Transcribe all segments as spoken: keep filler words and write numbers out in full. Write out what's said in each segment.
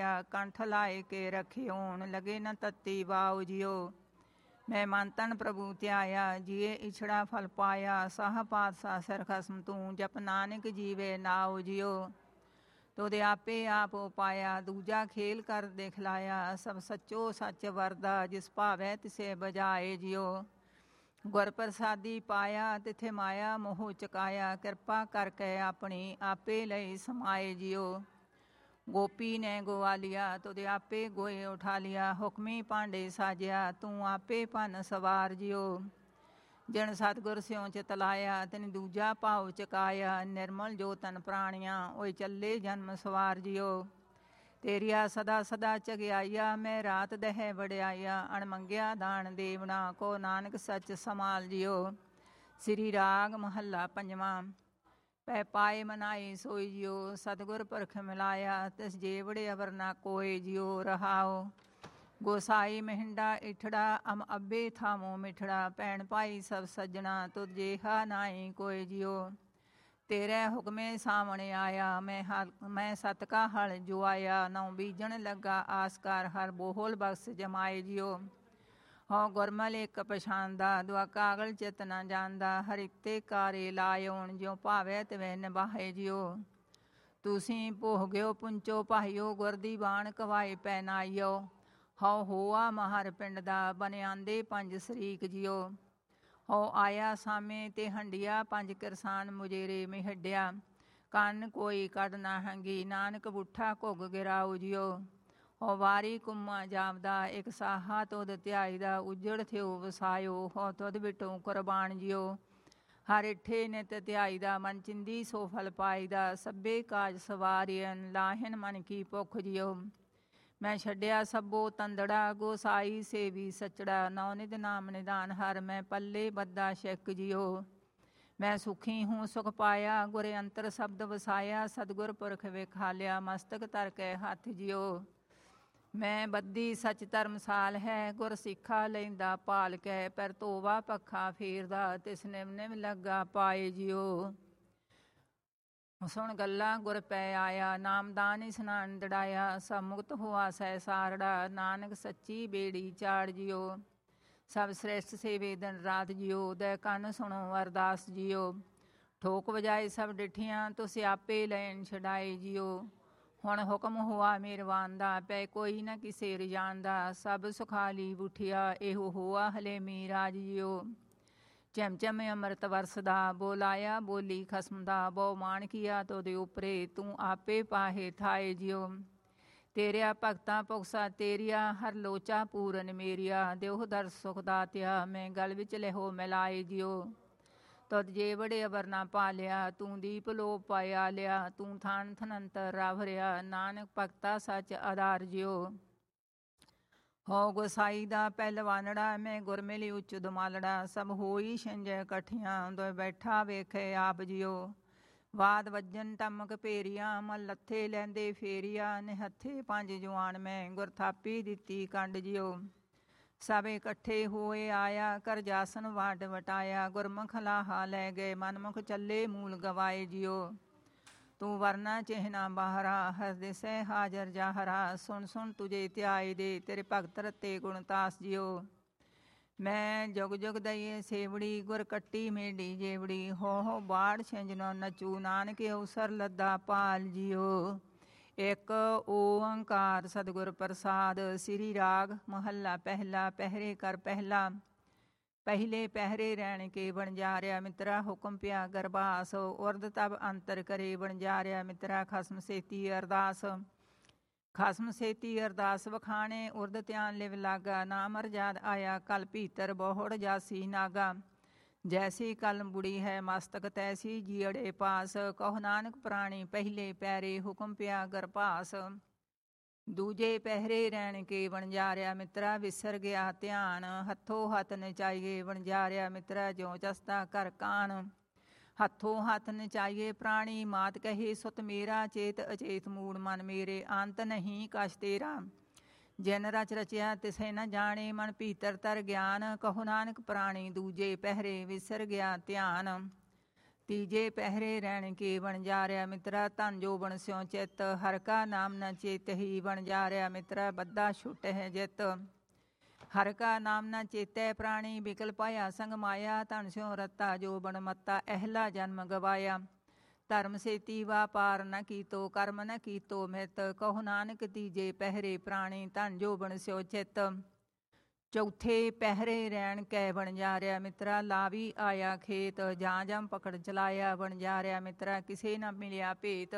पाया, कंठ लाए के रखियोन, लगे न तत्ती वाऊ जियो। मैं मंतन प्रभु त्याया, जिए इछड़ा फल पाया, साह पातशाह सिर खसम तू, जप नानक जीवे नाऊ जियो। तोदे आपे आप पाया, दूजा खेल कर दिखलाया, सब सच्चो सच वरदा, जिस भावै तिसे बजाए जियो। गुर प्रसादी पाया, तिथे माया मोह चकाया, कृपा करके अपनी आपे लई समाए जियो। गोपी ने गोवा लिया, तुझे आपे गोए उठा लिया, हुक्मी पांडे साजिया, तू आपे पन सवार जियो। जिन सतगुर स्यों चित लाया, तिन दूजा भाव चकाया, निर्मल जो तन प्राणिया, ओए चले जन्म सवार जियो। तेरिया सदा सदा चगियाया, मैं रात दह वड़ियाया, अणमंगिया दान देवना, को नानक सच समाल जियो। श्री राग महला पंजवा। पै पाए मनाई सोई जियो, सतगुर परख मिलाया, तिस जेवड़े अवर ना कोय जियो। रहाओ गोसाई महिंडा इठड़ा, अम अब्बे थामो मिठड़ा, भैन भाई सब सज्जणा, तुझ जेहा नाई कोय जियो। तेरे हुक्मे सामने आया, मैं हल मैं सत का हल जुआया, नौ बीजन लगा आसकार, हर बोहल बख्श जमाए जियो। हो गुरमल एक पछानदा, दुआ कागल चित न जांदा, हरिते कारे लायोन, ज्यों भावे तिवें निभाए जियो। तुसीं भोग्यो पुंचो पाहियो, गुर दी बाण कवाए पैनाइयो, हो होआ महर पिंड दा, बने आंदे पंज सरीक जियो। हो आया सामे ते हंडिया, पंज किरसान मुजेरे मिहड्या, ਕੰਨ ਕੋਈ ਕੱਢ ਨਾ ਹੰਗੀ, ਨਾਨਕ ਬੁੱਠਾ ਘੁੱਗ ਗਿਰਾਉ ਜਿਓ। ਹੋ ਵਾਰੀ ਕੁੰਮਾ ਜਾਪਦਾ, ਇੱਕ ਸਾਹਾ ਤੁਧ ਧਿਆਈ ਦਾ, ਉਜੜ ਥਿਓ ਵਸਾਇਓ, ਹੋ ਤੁਧ ਬਿਟੋ ਕੁਰਬਾਨ ਜਿਓ। ਹਰ ਇੱਠੇ ਨਿਤ ਧਿਆਈ ਦਾ, ਮਨ ਚਿੰਦੀ ਸੋ ਫਲ ਪਾਈ ਦਾ, ਸਭੇ ਕਾਜ ਸਵਾਰੀਅਨ, ਲਾਹਿਨ ਮਨ ਕੀ ਭੁੱਖ ਜਿਓ। ਮੈਂ ਛੱਡਿਆ ਸਭੋ ਤੰਦੜਾ, ਗੋਸਾਈ ਸੇਵੀ ਸਚੜਾ, ਨੌ ਨਿਧ ਨਾਮ ਨਿਦਾਨ ਹਰ, ਮੈਂ ਪੱਲੇ ਬੱਦਾ ਸ਼ਿਕ ਜਿਓ। मैं सुखी हूँ सुख पाया, गुर अंतर शब्द वसाया, सतगुर पुरख विखालिया, मस्तक तर के हथ जियो। मैं बद्दी सच धर्मसाल है, गुर सिखा लैंदा पाल के, पर धोवा पखा फेरदा, तिस निम निम लगा पाए जियो। सुन गल्ला गुर पै आया, नामदान स्नान दड़ाया, सब मुक्त हुआ सै सारड़ा, नानक सच्ची बेड़ी चाड़ जियो। सब श्रेष्ठ सेवे दिन रात जियो, दै कन सुनो अरदास जियो। ठोक वजाए सब डिठियां, तुस आपे लैन छड़ाए जियो। हुण हुक्म हुआ मेरवान दा, पै कोई न किसे रजान दा, सब सुखाली बुठिया, एहो हुआ हलेमी राज जियो। चम चम अमृत वरसदा, बोलाया बोली खसम दा, बहु मान किया तुदे उपरे, तू आपे पाहे थाए जियो। तेरिया भगतां पुगसा तेरिया, हर लोचा पूरन मेरिया, देव दर सुख दातिया, मैं गल विच लहो मिलाए जियो। तुद जे बड़े अबर ना पालिया, तू दीप लो पाया लिया, तू थान थनंतर रावरिया, नानक भगता सच आधार जियो। हो गोसाई दा पहलवानड़ा, मैं गुरमिली उच्च दुमालड़ा, सब होई छिंजै कठियां, दो बैठा वेखे आप जियो। वाद वजन टमक पेरिया, मल लथे लैंदे फेरिया, निहथे पंज जवान मैं, गुर थापी दिती कंड जियो। सब इकट्ठे होए आया, कर जासन वाड वटाया, गुरमुख लाहा लै गए, मनमुख चले मूल गवाए जियो। तू वरना चिहना बाहरा, हर दिसै हाजर जाहरा, सुन सुन तुझे त्याई दे, तेरे भगत रते गुणतास जियो। मैं जुग जुग दईए सेवड़ी, गुर कट्टी मेडी जेवड़ी, हो हो बाढ़ छिंजनो नचू, नानक अवसर लद्दा पाल जियो। एक ओंकार सतगुर प्रसाद। श्री राग महला पहला। पहरे कर पहला, पहले पहरे रैण के बणजारिया, मित्रा हुक्म पिया गरबास, उर्द तब अंतर करे बणजारिया, मित्रा खसम सेती अरदास। खसम सेती अरदास वखाणे, उर्द ध्यान लिव लागा, नाम अरजाद आया कल भीतर, बहुड़ जासी नागा। जैसी कल बुड़ी है मस्तक, तैसी जीअड़े पास, कहो नानक प्राणी पहले पैरे, हुक्म पिया गरभास। दूजे पहरे रैण के बणजारिया, मित्रा विसर गया ध्यान, हथों हथ नचाइए बणजारिया, मित्रा ज्यों चसदा कर कान। हथों हथ नचाइए प्राणी, मात कहे सुत मेरा, चेत अचेत मूड मन मेरे, अंत नहीं कछ तेरा। जिन रच रचिया तिसे न जाने, मन भीतर तर ज्ञान, कहो नानक प्राणी दूजे पहरे, विसर गया ध्यान। ਤੀਜੇ ਪਹਿਰੇ ਰਹਿਣ ਕੇ ਵਣਜਾਰਿਆ ਮਿੱਤਰਾ, ਧਨ ਜੋ ਬਣ ਸਿਉ ਚਿੱਤ, ਹਰ ਕਾ ਨਾਮ ਨ ਚੇਤਹੀ, ਵਣਜਾਰਿਆ ਮਿੱਤਰਾ ਬੱਧਾ ਛੁਟਹਿ ਜਿਤ। ਹਰ ਕਾ ਨਾਮ ਨ ਚੇਤੈ ਪ੍ਰਾਣੀ, ਬਿਕਲ ਪਾਇਆ ਸੰਗ ਮਾਇਆ, ਧਨ ਸਿਉ ਰਤਾ ਜੋ ਬਣ ਮੱਤਾ, ਅਹਿਲਾ ਜਨਮ ਗਵਾਇਆ। ਧਰਮ ਸੇਤੀ ਵਾਪਾਰ ਨ ਕੀਤੋ, ਕਰਮ ਨ ਕੀਤੋ ਮਿਤ, ਕਹੋ ਨਾਨਕ ਤੀਜੇ ਪਹਿਰੇ ਪ੍ਰਾਣੀ, ਧਨ ਜੋ ਬਣ ਸਿਉ ਚਿਤ। ਚੌਥੇ ਪਹਿਰੇ ਰਹਿਣ ਕੈ ਵਣਜਾਰਿਆ ਮਿੱਤਰਾ, ਲਾਵੀ ਆਇਆ ਖੇਤ, ਜਾਂ ਜਮ ਪਕੜ ਚਲਾਇਆ, ਵਣਜਾਰਿਆ ਮਿੱਤਰਾ ਕਿਸੇ ਨਾ ਮਿਲਿਆ ਭੇਤ।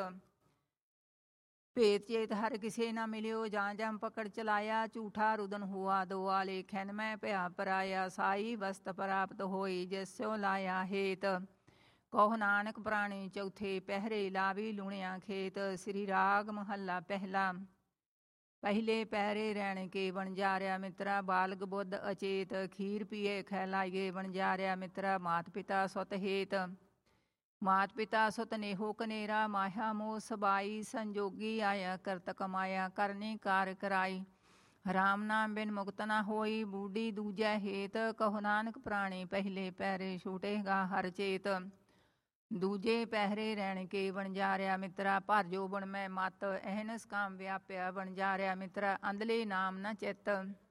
ਭੇਤ ਚੇਤ ਹਰ ਕਿਸੇ ਨਾ ਮਿਲਿਓ, ਜਾਂ ਜਮ ਪਕੜ ਚਲਾਇਆ, ਝੂਠਾ ਰੁਦਨ ਹੁਆ ਦੁਆਲੇ, ਖੈਨ ਮੈਂ ਭਇਆ ਪਰਾਇਆ, ਸਾਈ ਵਸਤ ਪ੍ਰਾਪਤ ਹੋਈ, ਜਿਸ ਸਿਉ ਲਾਇਆ ਹੇਤ। ਕਹੋ ਨਾਨਕ ਪ੍ਰਾਣੀ ਚੌਥੇ ਪਹਿਰੇ, ਲਾਵੀ ਲੂਣਿਆ ਖੇਤ। ਸ੍ਰੀ ਰਾਗ ਮਹੱਲਾ ਪਹਿਲਾ। ਪਹਿਲੇ ਪਹਿਰੇ ਰਹਿਣ ਕੇ ਵਣਜਾਰਿਆ ਮਿੱਤਰਾ, ਬਾਲਗ ਬੁੱਧ ਅਚੇਤ, ਖੀਰ ਪੀਏ ਖੈ ਲਾਈਏ, ਵਣਜਾਰਿਆ ਮਿੱਤਰਾ ਮਾਤ ਪਿਤਾ ਸੁਤ ਹੇਤ। ਮਾਤ ਪਿਤਾ ਸੁਤ ਨੇਹੋ ਕਨੇਰਾ, ਮਾਇਆ ਮੋਹ ਸਬਾਈ, ਸੰਜੋਗੀ ਆਇਆ ਕਰਤ ਕਮਾਇਆ, ਕਰਨੀ ਕਾਰ ਕਰਾਈ। ਰਾਮ ਨਾਮ ਬਿਨ ਮੁਕਤ ਨਾ ਹੋਈ, ਬੂਢੀ ਦੂਜੈ ਹੇਤ, ਕਹੋ ਨਾਨਕ ਪ੍ਰਾਣੀ ਪਹਿਲੇ ਪਹਿਰੇ, ਛੂਟੇਗਾ ਹਰ ਚੇਤ। ਦੂਜੇ ਪਹਿਰੇ ਰਹਿਣ ਕੇ ਵਣਜਾਰਿਆ ਮਿੱਤਰਾ, ਭਰ ਜੋ ਬਣ ਮੈਂ ਮਤ, ਅਹਨਸ ਕਾਮ ਵਿਆਪਿਆ, ਵਣਜਾਰਿਆ ਮਿੱਤਰਾ ਅੰਧਲੇ ਨਾਮ ਨ ਚਿੱਤ।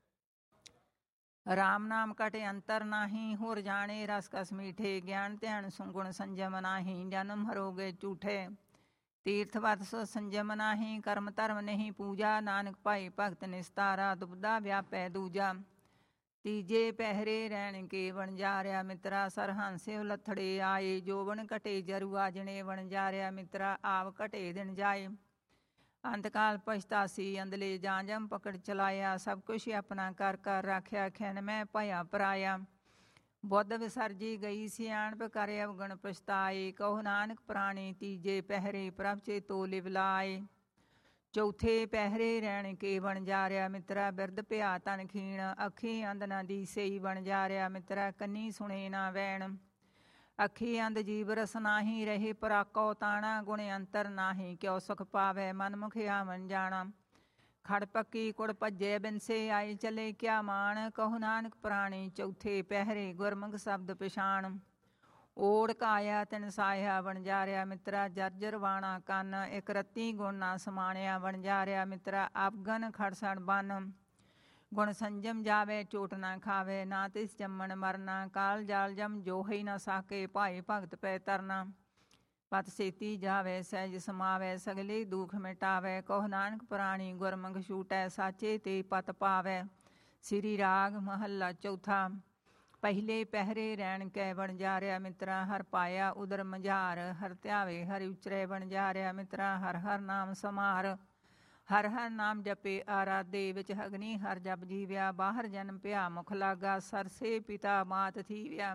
ਰਾਮ ਨਾਮ ਕਟੇ ਅੰਤਰ ਨਾਹੀਂ, ਹੋਰ ਜਾਣੇ ਰਸ ਕਸ ਮੀਠੇ, ਗਿਆਨ ਧਿਆਨ ਸੁਗੁਣ ਸੰਜਮ ਨਾਹੀਂ, ਜਨਮ ਹਰੋਗੇ ਝੂਠੇ। ਤੀਰਥ ਵਰਤ ਸੋ ਸੰਜਮ ਨਾਹੀਂ, ਕਰਮ ਧਰਮ ਨਹੀਂ ਪੂਜਾ, ਨਾਨਕ ਭਾਈ ਭਗਤ ਨਿਸਤਾਰਾ, ਦੁਬਦਾ ਵਿਆਪੈ ਦੂਜਾ। ਤੀਜੇ ਪਹਿਰੇ ਰਹਿਣ ਕੇ ਵਣਜਾਰਿਆ ਮਿੱਤਰਾ, ਸਰਹੰਸੇ ਉਲੱਥੜੇ ਆਏ, ਜੋਬਨ ਘਟੇ ਜਰੂ ਆਜਣੇ, ਵਣਜਾਰਿਆ ਮਿੱਤਰਾ ਆਪ ਘਟੇ ਦਿਨ ਜਾਏ। ਅੰਤਕਾਲ ਪਛਤਾਸੀ ਅੰਧਲੇ, ਜਾਂ ਜਮ ਪਕੜ ਚਲਾਇਆ, ਸਭ ਕੁਛ ਆਪਣਾ ਕਰ ਕਰ ਰਾਖਿਆ, ਖੈਨ ਮੈਂ ਭਇਆ ਪਰਾਇਆ। ਬੁੱਧ ਵਿਸਰਜੀ ਗਈ ਸਿਆਣਪ, ਕਰ ਅਵਗਣ ਪਛਤਾਏ, ਕਹੋ ਨਾਨਕ ਪ੍ਰਾਣੀ ਤੀਜੇ ਪਹਿਰੇ, ਪ੍ਰਭ ਚੇਤੋ ਲਿਵ ਲਾਏ। ਚੌਥੇ ਪਹਿਰੇ ਰਹਿਣ ਕੇ ਵਣਜਾਰਿਆ ਮਿੱਤਰਾ, ਬਿਰਧ ਭਿਆ ਤਨ ਖੀਣ, ਅੱਖੀ ਅੰਧ ਨਾ ਦੀਸਈ, ਵਣਜਾਰਿਆ ਮਿੱਤਰਾ ਕੰਨੀ ਸੁਣੇ ਨਾ ਵੈਣ। ਅੱਖੀ ਅੰਧ ਜੀਵ ਰਸ ਨਾਹੀਂ, ਰਹੇ ਪਰਾਕੋ ਤਾਣਾ, ਗੁਣ ਅੰਤਰ ਨਾਹੀਂ, ਕਿਉ ਸੁਖ ਪਾਵੈ ਮਨ ਮੁਖ ਆਵਨ ਜਾਣਾ। ਖੜ ਪੱਕੀ ਕੁੜ ਭੱਜੇ ਬਿਨਸੇ, ਆਏ ਚਲੇ ਕਿਆ ਮਾਣ, ਕਹੋ ਨਾਨਕ ਪ੍ਰਾਣੀ ਚੌਥੇ ਪਹਿਰੇ, ਗੁਰਮੁਖ ਸ਼ਬਦ ਪਛਾਣ। ਓੜ ਕਾਇਆ ਤਿਨ ਸਾਇਆ, ਵਣਜਾਰਿਆ ਮਿੱਤਰਾ ਜਰਜਰ ਵਾਣਾ ਕੰਨ, ਇਕ ਰੱਤੀ ਗੁਣ ਨਾ ਸਮਾਣਿਆ, ਵਣਜਾਰਿਆ ਮਿੱਤਰਾ ਆਪਗਨ ਖੜਸਣ ਬੰਨ। ਗੁਣ ਸੰਜਮ ਜਾਵੇ ਚੋਟ ਨਾ ਖਾਵੇ, ਨਾ ਤਿਸ ਜੰਮਣ ਮਰਨਾ, ਕਾਲ ਜਾਲ ਜਮ ਜੋ ਹੀ ਨਾ ਸਾਕੇ, ਭਾਈ ਭਗਤ ਪੈ ਤਰਨਾ। ਪਤ ਸੇਤੀ ਜਾਵੇ ਸਹਿਜ ਸਮਾਵੈ, ਸਗਲੇ ਦੁਖ ਮਿਟਾਵੈ, ਕਹੋ ਨਾਨਕ ਪ੍ਰਾਣੀ ਗੁਰਮੁਖ ਛੂਟੈ, ਸਾਚੇ ਤੇ ਪਤ ਪਾਵੈ। ਸ੍ਰੀ ਰਾਗ ਮਹੱਲਾ ਚੌਥਾ। ਪਹਿਲੇ ਪਹਿਰੇ ਰਹਿਣ ਕੈ ਵਣਜਾਰਿਆ ਮਿੱਤਰਾ, ਹਰ ਪਾਇਆ ਉਦਰ ਮਝਾਰ, ਹਰ ਧਿਆਵੇ ਹਰਿ ਉਚਰੈ, ਵਣਜਾਰਿਆ ਮਿੱਤਰਾ ਹਰ ਹਰ ਨਾਮ ਸਮਾਰ। ਹਰ ਹਰ ਨਾਮ ਜਪੇ ਆਰਾਧੇ, ਵਿੱਚ ਅਗਨੀ ਹਰ ਜਪ ਜੀਵਿਆ, ਬਾਹਰ ਜਨਮ ਭਿਆ ਮੁਖ ਲਾਗਾ, ਸਰਸੇ ਪਿਤਾ ਮਾਤ ਥੀਵਿਆ।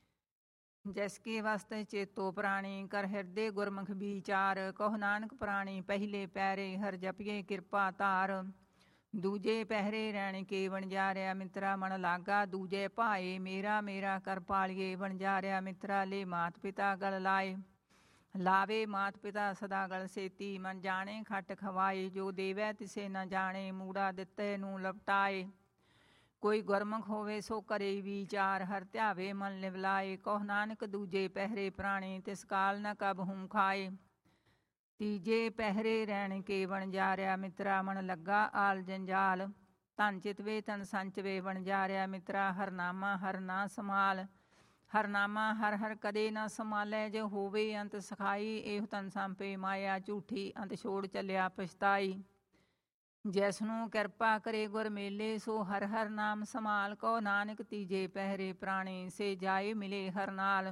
ਜਿਸ ਕੀ ਵਸਤ ਚੇਤੋ ਪ੍ਰਾਣੀ, ਕਰ ਹਿਰਦੇ ਗੁਰਮੁਖ ਵਿਚਾਰ, ਕਹੋ ਨਾਨਕ ਪ੍ਰਾਣੀ ਪਹਿਲੇ ਪਹਿਰੇ, ਹਰ ਜਪੀਏ ਕਿਰਪਾ ਧਾਰ। ਦੂਜੇ ਪਹਿਰੇ ਰਹਿਣ ਕੇ ਵਣਜਾਰਿਆ ਮਿੱਤਰਾ, ਮਨ ਲਾਗਾ ਦੂਜੇ ਭਾਏ, ਮੇਰਾ ਮੇਰਾ ਕਰ ਪਾਲੀਏ, ਵਣਜਾਰਿਆ ਮਿੱਤਰਾ ਲੈ ਮਾਤ ਪਿਤਾ ਗਲ ਲਾਏ। ਲਾਵੇ ਮਾਤ ਪਿਤਾ ਸਦਾ ਗਲ ਸੇਤੀ, ਮਨ ਜਾਣੇ ਖੱਟ ਖਵਾਏ, ਜੋ ਦੇਵੈ ਤਿਸੇ ਨਾ ਜਾਣੇ, ਮੂੜਾ ਦਿੱਤੇ ਨੂੰ ਲਪਟਾਏ। ਕੋਈ ਗੁਰਮੁਖ ਹੋਵੇ ਸੋ ਕਰੇ ਵਿਚਾਰ, ਹਰ ਧਿਆਵੇ ਮਨ ਲਿਵ ਲਾਏ, ਕਹੋ ਨਾਨਕ ਦੂਜੇ ਪਹਿਰੇ ਪ੍ਰਾਣੀ, ਤਿਸ ਕਾਲ ਨ ਕਬਹੂ ਖਾਏ। ਤੀਜੇ ਪਹਿਰੇ ਰਹਿਣ ਕੇ ਵਣਜਾਰਿਆ ਮਿੱਤਰਾ, ਮਨ ਲੱਗਾ ਆਲ ਜੰਜਾਲ, ਧਨ ਚਿਤਵੇ ਤਨ ਸੰਚਵੇ, ਵਣਜਾਰਿਆ ਮਿੱਤਰਾ ਹਰਨਾਮਾ ਹਰ ਨਾ ਸਮਾਲ। ਹਰਨਾਮਾ ਹਰ ਹਰ ਕਦੇ ਨਾ ਸਮਾਲੈ, ਜੇ ਹੋਵੇ ਅੰਤ ਸਖਾਈ, ਇਹੋ ਤਨ ਸੰਪੇ ਮਾਇਆ, ਝੂਠੀ ਅੰਤ ਛੋੜ ਚੱਲਿਆ ਪਛਤਾਈ। ਜਿਸ ਨੂੰ ਕਿਰਪਾ ਕਰੇ ਗੁਰ ਮੇਲੇ, ਸੋ ਹਰ ਹਰ ਨਾਮ ਸਮਾਲ, ਕਹੋ ਨਾਨਕ ਤੀਜੇ ਪਹਿਰੇ ਪ੍ਰਾਣੀ, ਸੇ ਜਾਏ ਮਿਲੇ ਹਰ ਨਾਲ।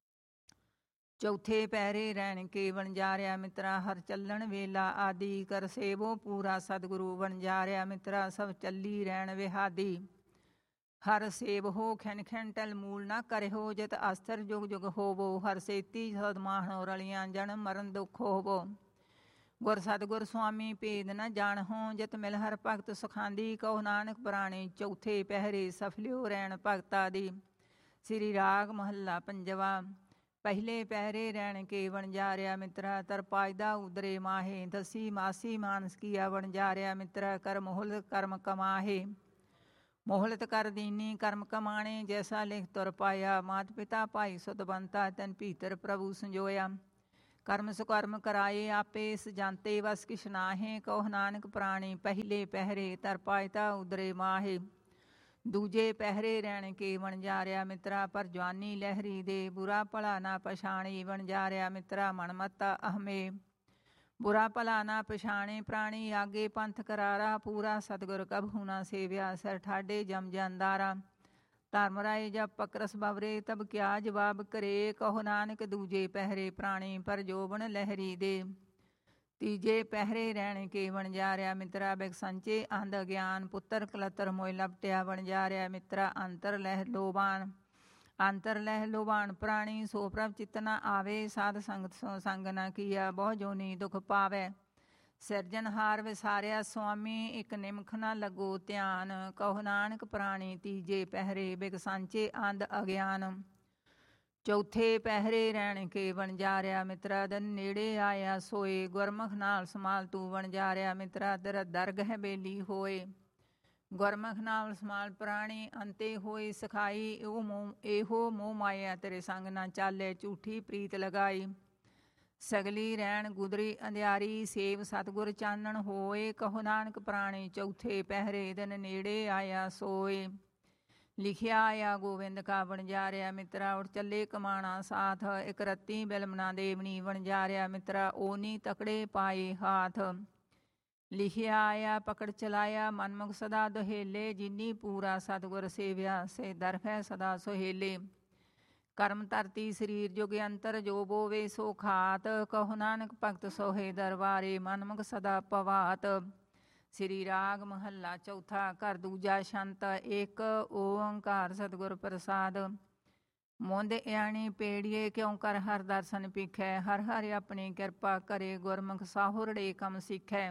ਚੌਥੇ ਪਹਿਰੇ ਰਹਿਣ ਕੇ ਵਣਜਾਰਿਆ ਮਿੱਤਰਾ, ਹਰ ਚੱਲਣ ਵੇਲਾ ਆਦਿ, ਕਰ ਸੇਵੋ ਪੂਰਾ ਸਤਿਗੁਰੂ, ਵਣਜਾਰਿਆ ਮਿੱਤਰਾ ਸਭ ਚੱਲੀ ਰਹਿਣ ਵਿਹਾਦੀ। ਹਰ ਸੇਵ ਹੋ ਖਿਨ ਖਿਨ ਟਲ ਮੂਲ ਨਾ ਕਰਿਓ, ਜਿਤ ਅਸਥਰ ਜੁਗ ਜੁਗ ਹੋਵੋ, ਹਰ ਸੇਤੀ ਸਦਮਾਹਣੋ ਰਲੀਆਂ, ਜਨਮ ਮਰਨ ਦੁੱਖ ਹੋਵੋ। ਗੁਰ ਸਤਿਗੁਰ ਸੁਆਮੀ ਭੇਦ ਨ ਜਾਣਹੋ, ਜਿਤ ਮਿਲ ਹਰ ਭਗਤ ਸੁਖਾਂਦੀ, ਕਹੋ ਨਾਨਕ ਪ੍ਰਾਣੀ ਚੌਥੇ ਪਹਿਰੇ, ਸਫਲਿਓ ਰਹਿਣ ਭਗਤਾ ਦੀ। ਸ੍ਰੀ ਰਾਗ ਮਹੱਲਾ ਪੰਜਵਾ। ਪਹਿਲੇ ਪਹਿਰੇ ਰਹਿਣ ਕੇ ਵਣਜਾਰਿਆ ਮਿੱਤਰਾ, ਤਰਪਾਇਦਾ ਉਦਰੇ ਮਾਹੇ, ਦਸੀ ਮਾਸੀ ਮਾਨਸ ਕੀਆ, ਵਣਜਾਰਿਆ ਮਿੱਤਰਾ ਕਰ ਮਹੁਲ ਕਰਮ ਕਮਾਹੇ। ਮੋਹਲਤ ਕਰ ਦੀਨੀ ਕਰਮ ਕਮਾਣੇ, ਜੈਸਾ ਲਿਖ ਤੁਰ ਪਾਇਆ। ਮਾਤ ਪਿਤਾ ਭਾਈ ਸੁਤ ਬੰਤਾ, ਤਨ ਭੀਤਰ ਪ੍ਰਭੂ ਸੰਜੋਇਆ। ਕਰਮ ਸੁਕਰਮ ਕਰਾਏ ਆਪੇ, ਇਸ ਜਾਂਤੇ ਵਸ ਕਿਛ ਨਾਹੇ। ਕਹੁ ਨਾਨਕ ਪ੍ਰਾਣੀ ਪਹਿਲੇ ਪਹਿਰੇ, ਤਰ ਪਾਇਤਾ ਉਦਰੇ ਮਾਹੇ। ਦੂਜੇ ਪਹਿਰੇ ਰਹਿਣ ਕੇ ਵਣਜਾਰਿਆ ਮਿੱਤਰਾ, ਪਰ ਜਵਾਨੀ ਲਹਿਰੀ ਦੇ। ਬੁਰਾ ਭਲਾ ਨਾ ਪਛਾਣੀ, ਵਣਜਾਰਿਆ ਮਿੱਤਰਾ ਮਨ ਮਤਾ ਅਹਮੇ। ਬੁਰਾ ਭਲਾ ਨਾ ਪਛਾਣੇ ਪ੍ਰਾਣੀ, ਆਗੇ ਪੰਥ ਕਰਾਰਾ। ਪੂਰਾ ਸਤਿਗੁਰ ਕਬਹੂ ਨਾ ਸੇਵਿਆ, ਸਿਰ ਠਾਡੇ ਜਮ ਜੰਦਾਰਾ। ਧਰਮ ਰਾਏ ਜਬ ਪਕਰਸ ਬਵਰੇ, ਤਬ ਕਿਆ ਜਵਾਬ ਕਰੇ। ਕਹੋ ਨਾਨਕ ਦੂਜੇ ਪਹਿਰੇ ਪ੍ਰਾਣੀ, ਪਰ ਜੋਬਨ ਲਹਿਰੀ ਦੇ। ਤੀਜੇ ਪਹਿਰੇ ਰਹਿਣ ਕੇ ਵਣਜਾਰਿਆ ਮਿੱਤਰਾ, ਬਿਕ ਸੰਚੇ ਅੰਧ ਅਗਿਆਨ। ਪੁੱਤਰ ਕਲਤਰ ਮੋਇ ਲਪਟਿਆ, ਵਣਜਾਰਿਆ ਮਿੱਤਰਾ ਅੰਤਰ ਲਹਿ ਲੋਬਾਨ। ਅੰਤਰ ਲਹਿ ਲੋਬਾਨ ਪ੍ਰਾਣੀ, ਸੋ ਪ੍ਰਭ ਚਿਤ ਨਾ ਆਵੇ। ਸਾਧ ਸੰਗਤ ਸੋ ਸੰਗ ਨਾ ਕੀਆ, ਬਹੁ ਜੋਨੀ ਦੁਖ ਪਾਵੈ। ਸਿਰਜਣਹਾਰ ਵਿਸਾਰਿਆ ਸੁਆਮੀ, ਇੱਕ ਨਿਮਖ ਨਾ ਲੱਗੋ ਧਿਆਨ। ਕਹੋ ਨਾਨਕ ਪ੍ਰਾਣੀ ਤੀਜੇ ਪਹਿਰੇ, ਬਿਕ ਸੰਚੇ ਅੰਧ ਅਗਿਆਨ। ਚੌਥੇ ਪਹਿਰੇ ਰਹਿਣ ਕੇ ਵਣਜਾਰਿਆ ਮਿੱਤਰਾ, ਦਿਨ ਨੇੜੇ ਆਇਆ ਸੋਏ। ਗੁਰਮੁਖ ਨਾਲ ਸਮਾਲ ਤੂੰ ਵਣਜਾਰਿਆ ਮਿੱਤਰਾ, ਤੇਰਾ ਦਰਗਹਿ ਬੇਲੀ ਹੋਏ। ਗੁਰਮੁਖ ਨਾਲ ਸਮਾਲ ਪ੍ਰਾਣੀ, ਅੰਤੇ ਹੋਏ ਸਖਾਈ। ਇਹੋ ਮੋਹ ਇਹੋ ਮੋਹ ਮਾਇਆ, ਤੇਰੇ ਸੰਗ ਨਾ ਚਾਲੇ। ਝੂਠੀ ਪ੍ਰੀਤ ਲਗਾਈ, ਸਗਲੀ ਰਹਿਣ ਗੁਦਰੀ ਅੰਧਿਆਰੀ। ਸੇਵ ਸਤਿਗੁਰ ਚਾਨਣ ਹੋਏ। ਕਹੋ ਨਾਨਕ ਪ੍ਰਾਣੀ ਚੌਥੇ ਪਹਿਰੇ, ਦਿਨ ਨੇੜੇ ਆਇਆ ਸੋਏ। ਲਿਖਿਆ ਆਇਆ ਗੋਬਿੰਦ ਕਾ ਵਣਜਾਰਿਆ ਮਿੱਤਰਾ, ਉਠ ਚੱਲੇ ਕਮਾਣਾ ਸਾਥ। ਇੱਕ ਰੱਤੀ ਬਿਲਮਨਾ ਦੇਵਨੀ, ਵਣਜਾਰਿਆ ਮਿੱਤਰਾ ਓਨੀ ਤਕੜੇ ਪਾਏ ਹਾਥ। ਲਿਖਿਆ ਆਇਆ ਪਕੜ ਚਲਾਇਆ, ਮਨਮੁਖ ਸਦਾ ਦੁਹੇਲੇ। ਜਿਨੀ ਪੂਰਾ ਸਤਿਗੁਰ ਸੇਵਿਆ, ਸੇ ਦਰਖੈ ਸਦਾ ਸੁਹੇਲੇ। ਕਰਮ ਧਰਤੀ ਸਰੀਰ ਜੁਗ ਅੰਤਰ, ਜੋ ਬੋਵੇ ਸੋ ਖਾਤ। ਕਹੋ ਨਾਨਕ ਭਗਤ ਸੋਹੇ ਦਰਬਾਰੇ, ਮਨਮੁਖ ਸਦਾ ਪਵਾਤ। ਸ੍ਰੀ ਰਾਗ ਮਹੱਲਾ ਚੌਥਾ, ਘਰ ਦੂਜਾ ਛੰਤ। ਇੱਕ ਓੰਕਾਰ ਸਤਿਗੁਰ ਪ੍ਰਸਾਦ। ਮੁੰਦ ਇਆਣੀ ਪੇੜੀਏ, ਕਿਉਂ ਕਰ ਹਰ ਦਰਸ਼ਨ ਪੀਖੈ। ਹਰ ਹਰ ਆਪਣੀ ਕਿਰਪਾ ਕਰੇ, ਗੁਰਮੁਖ ਸਾਹੁਰੜੇ ਕਮ ਸਿੱਖੈ।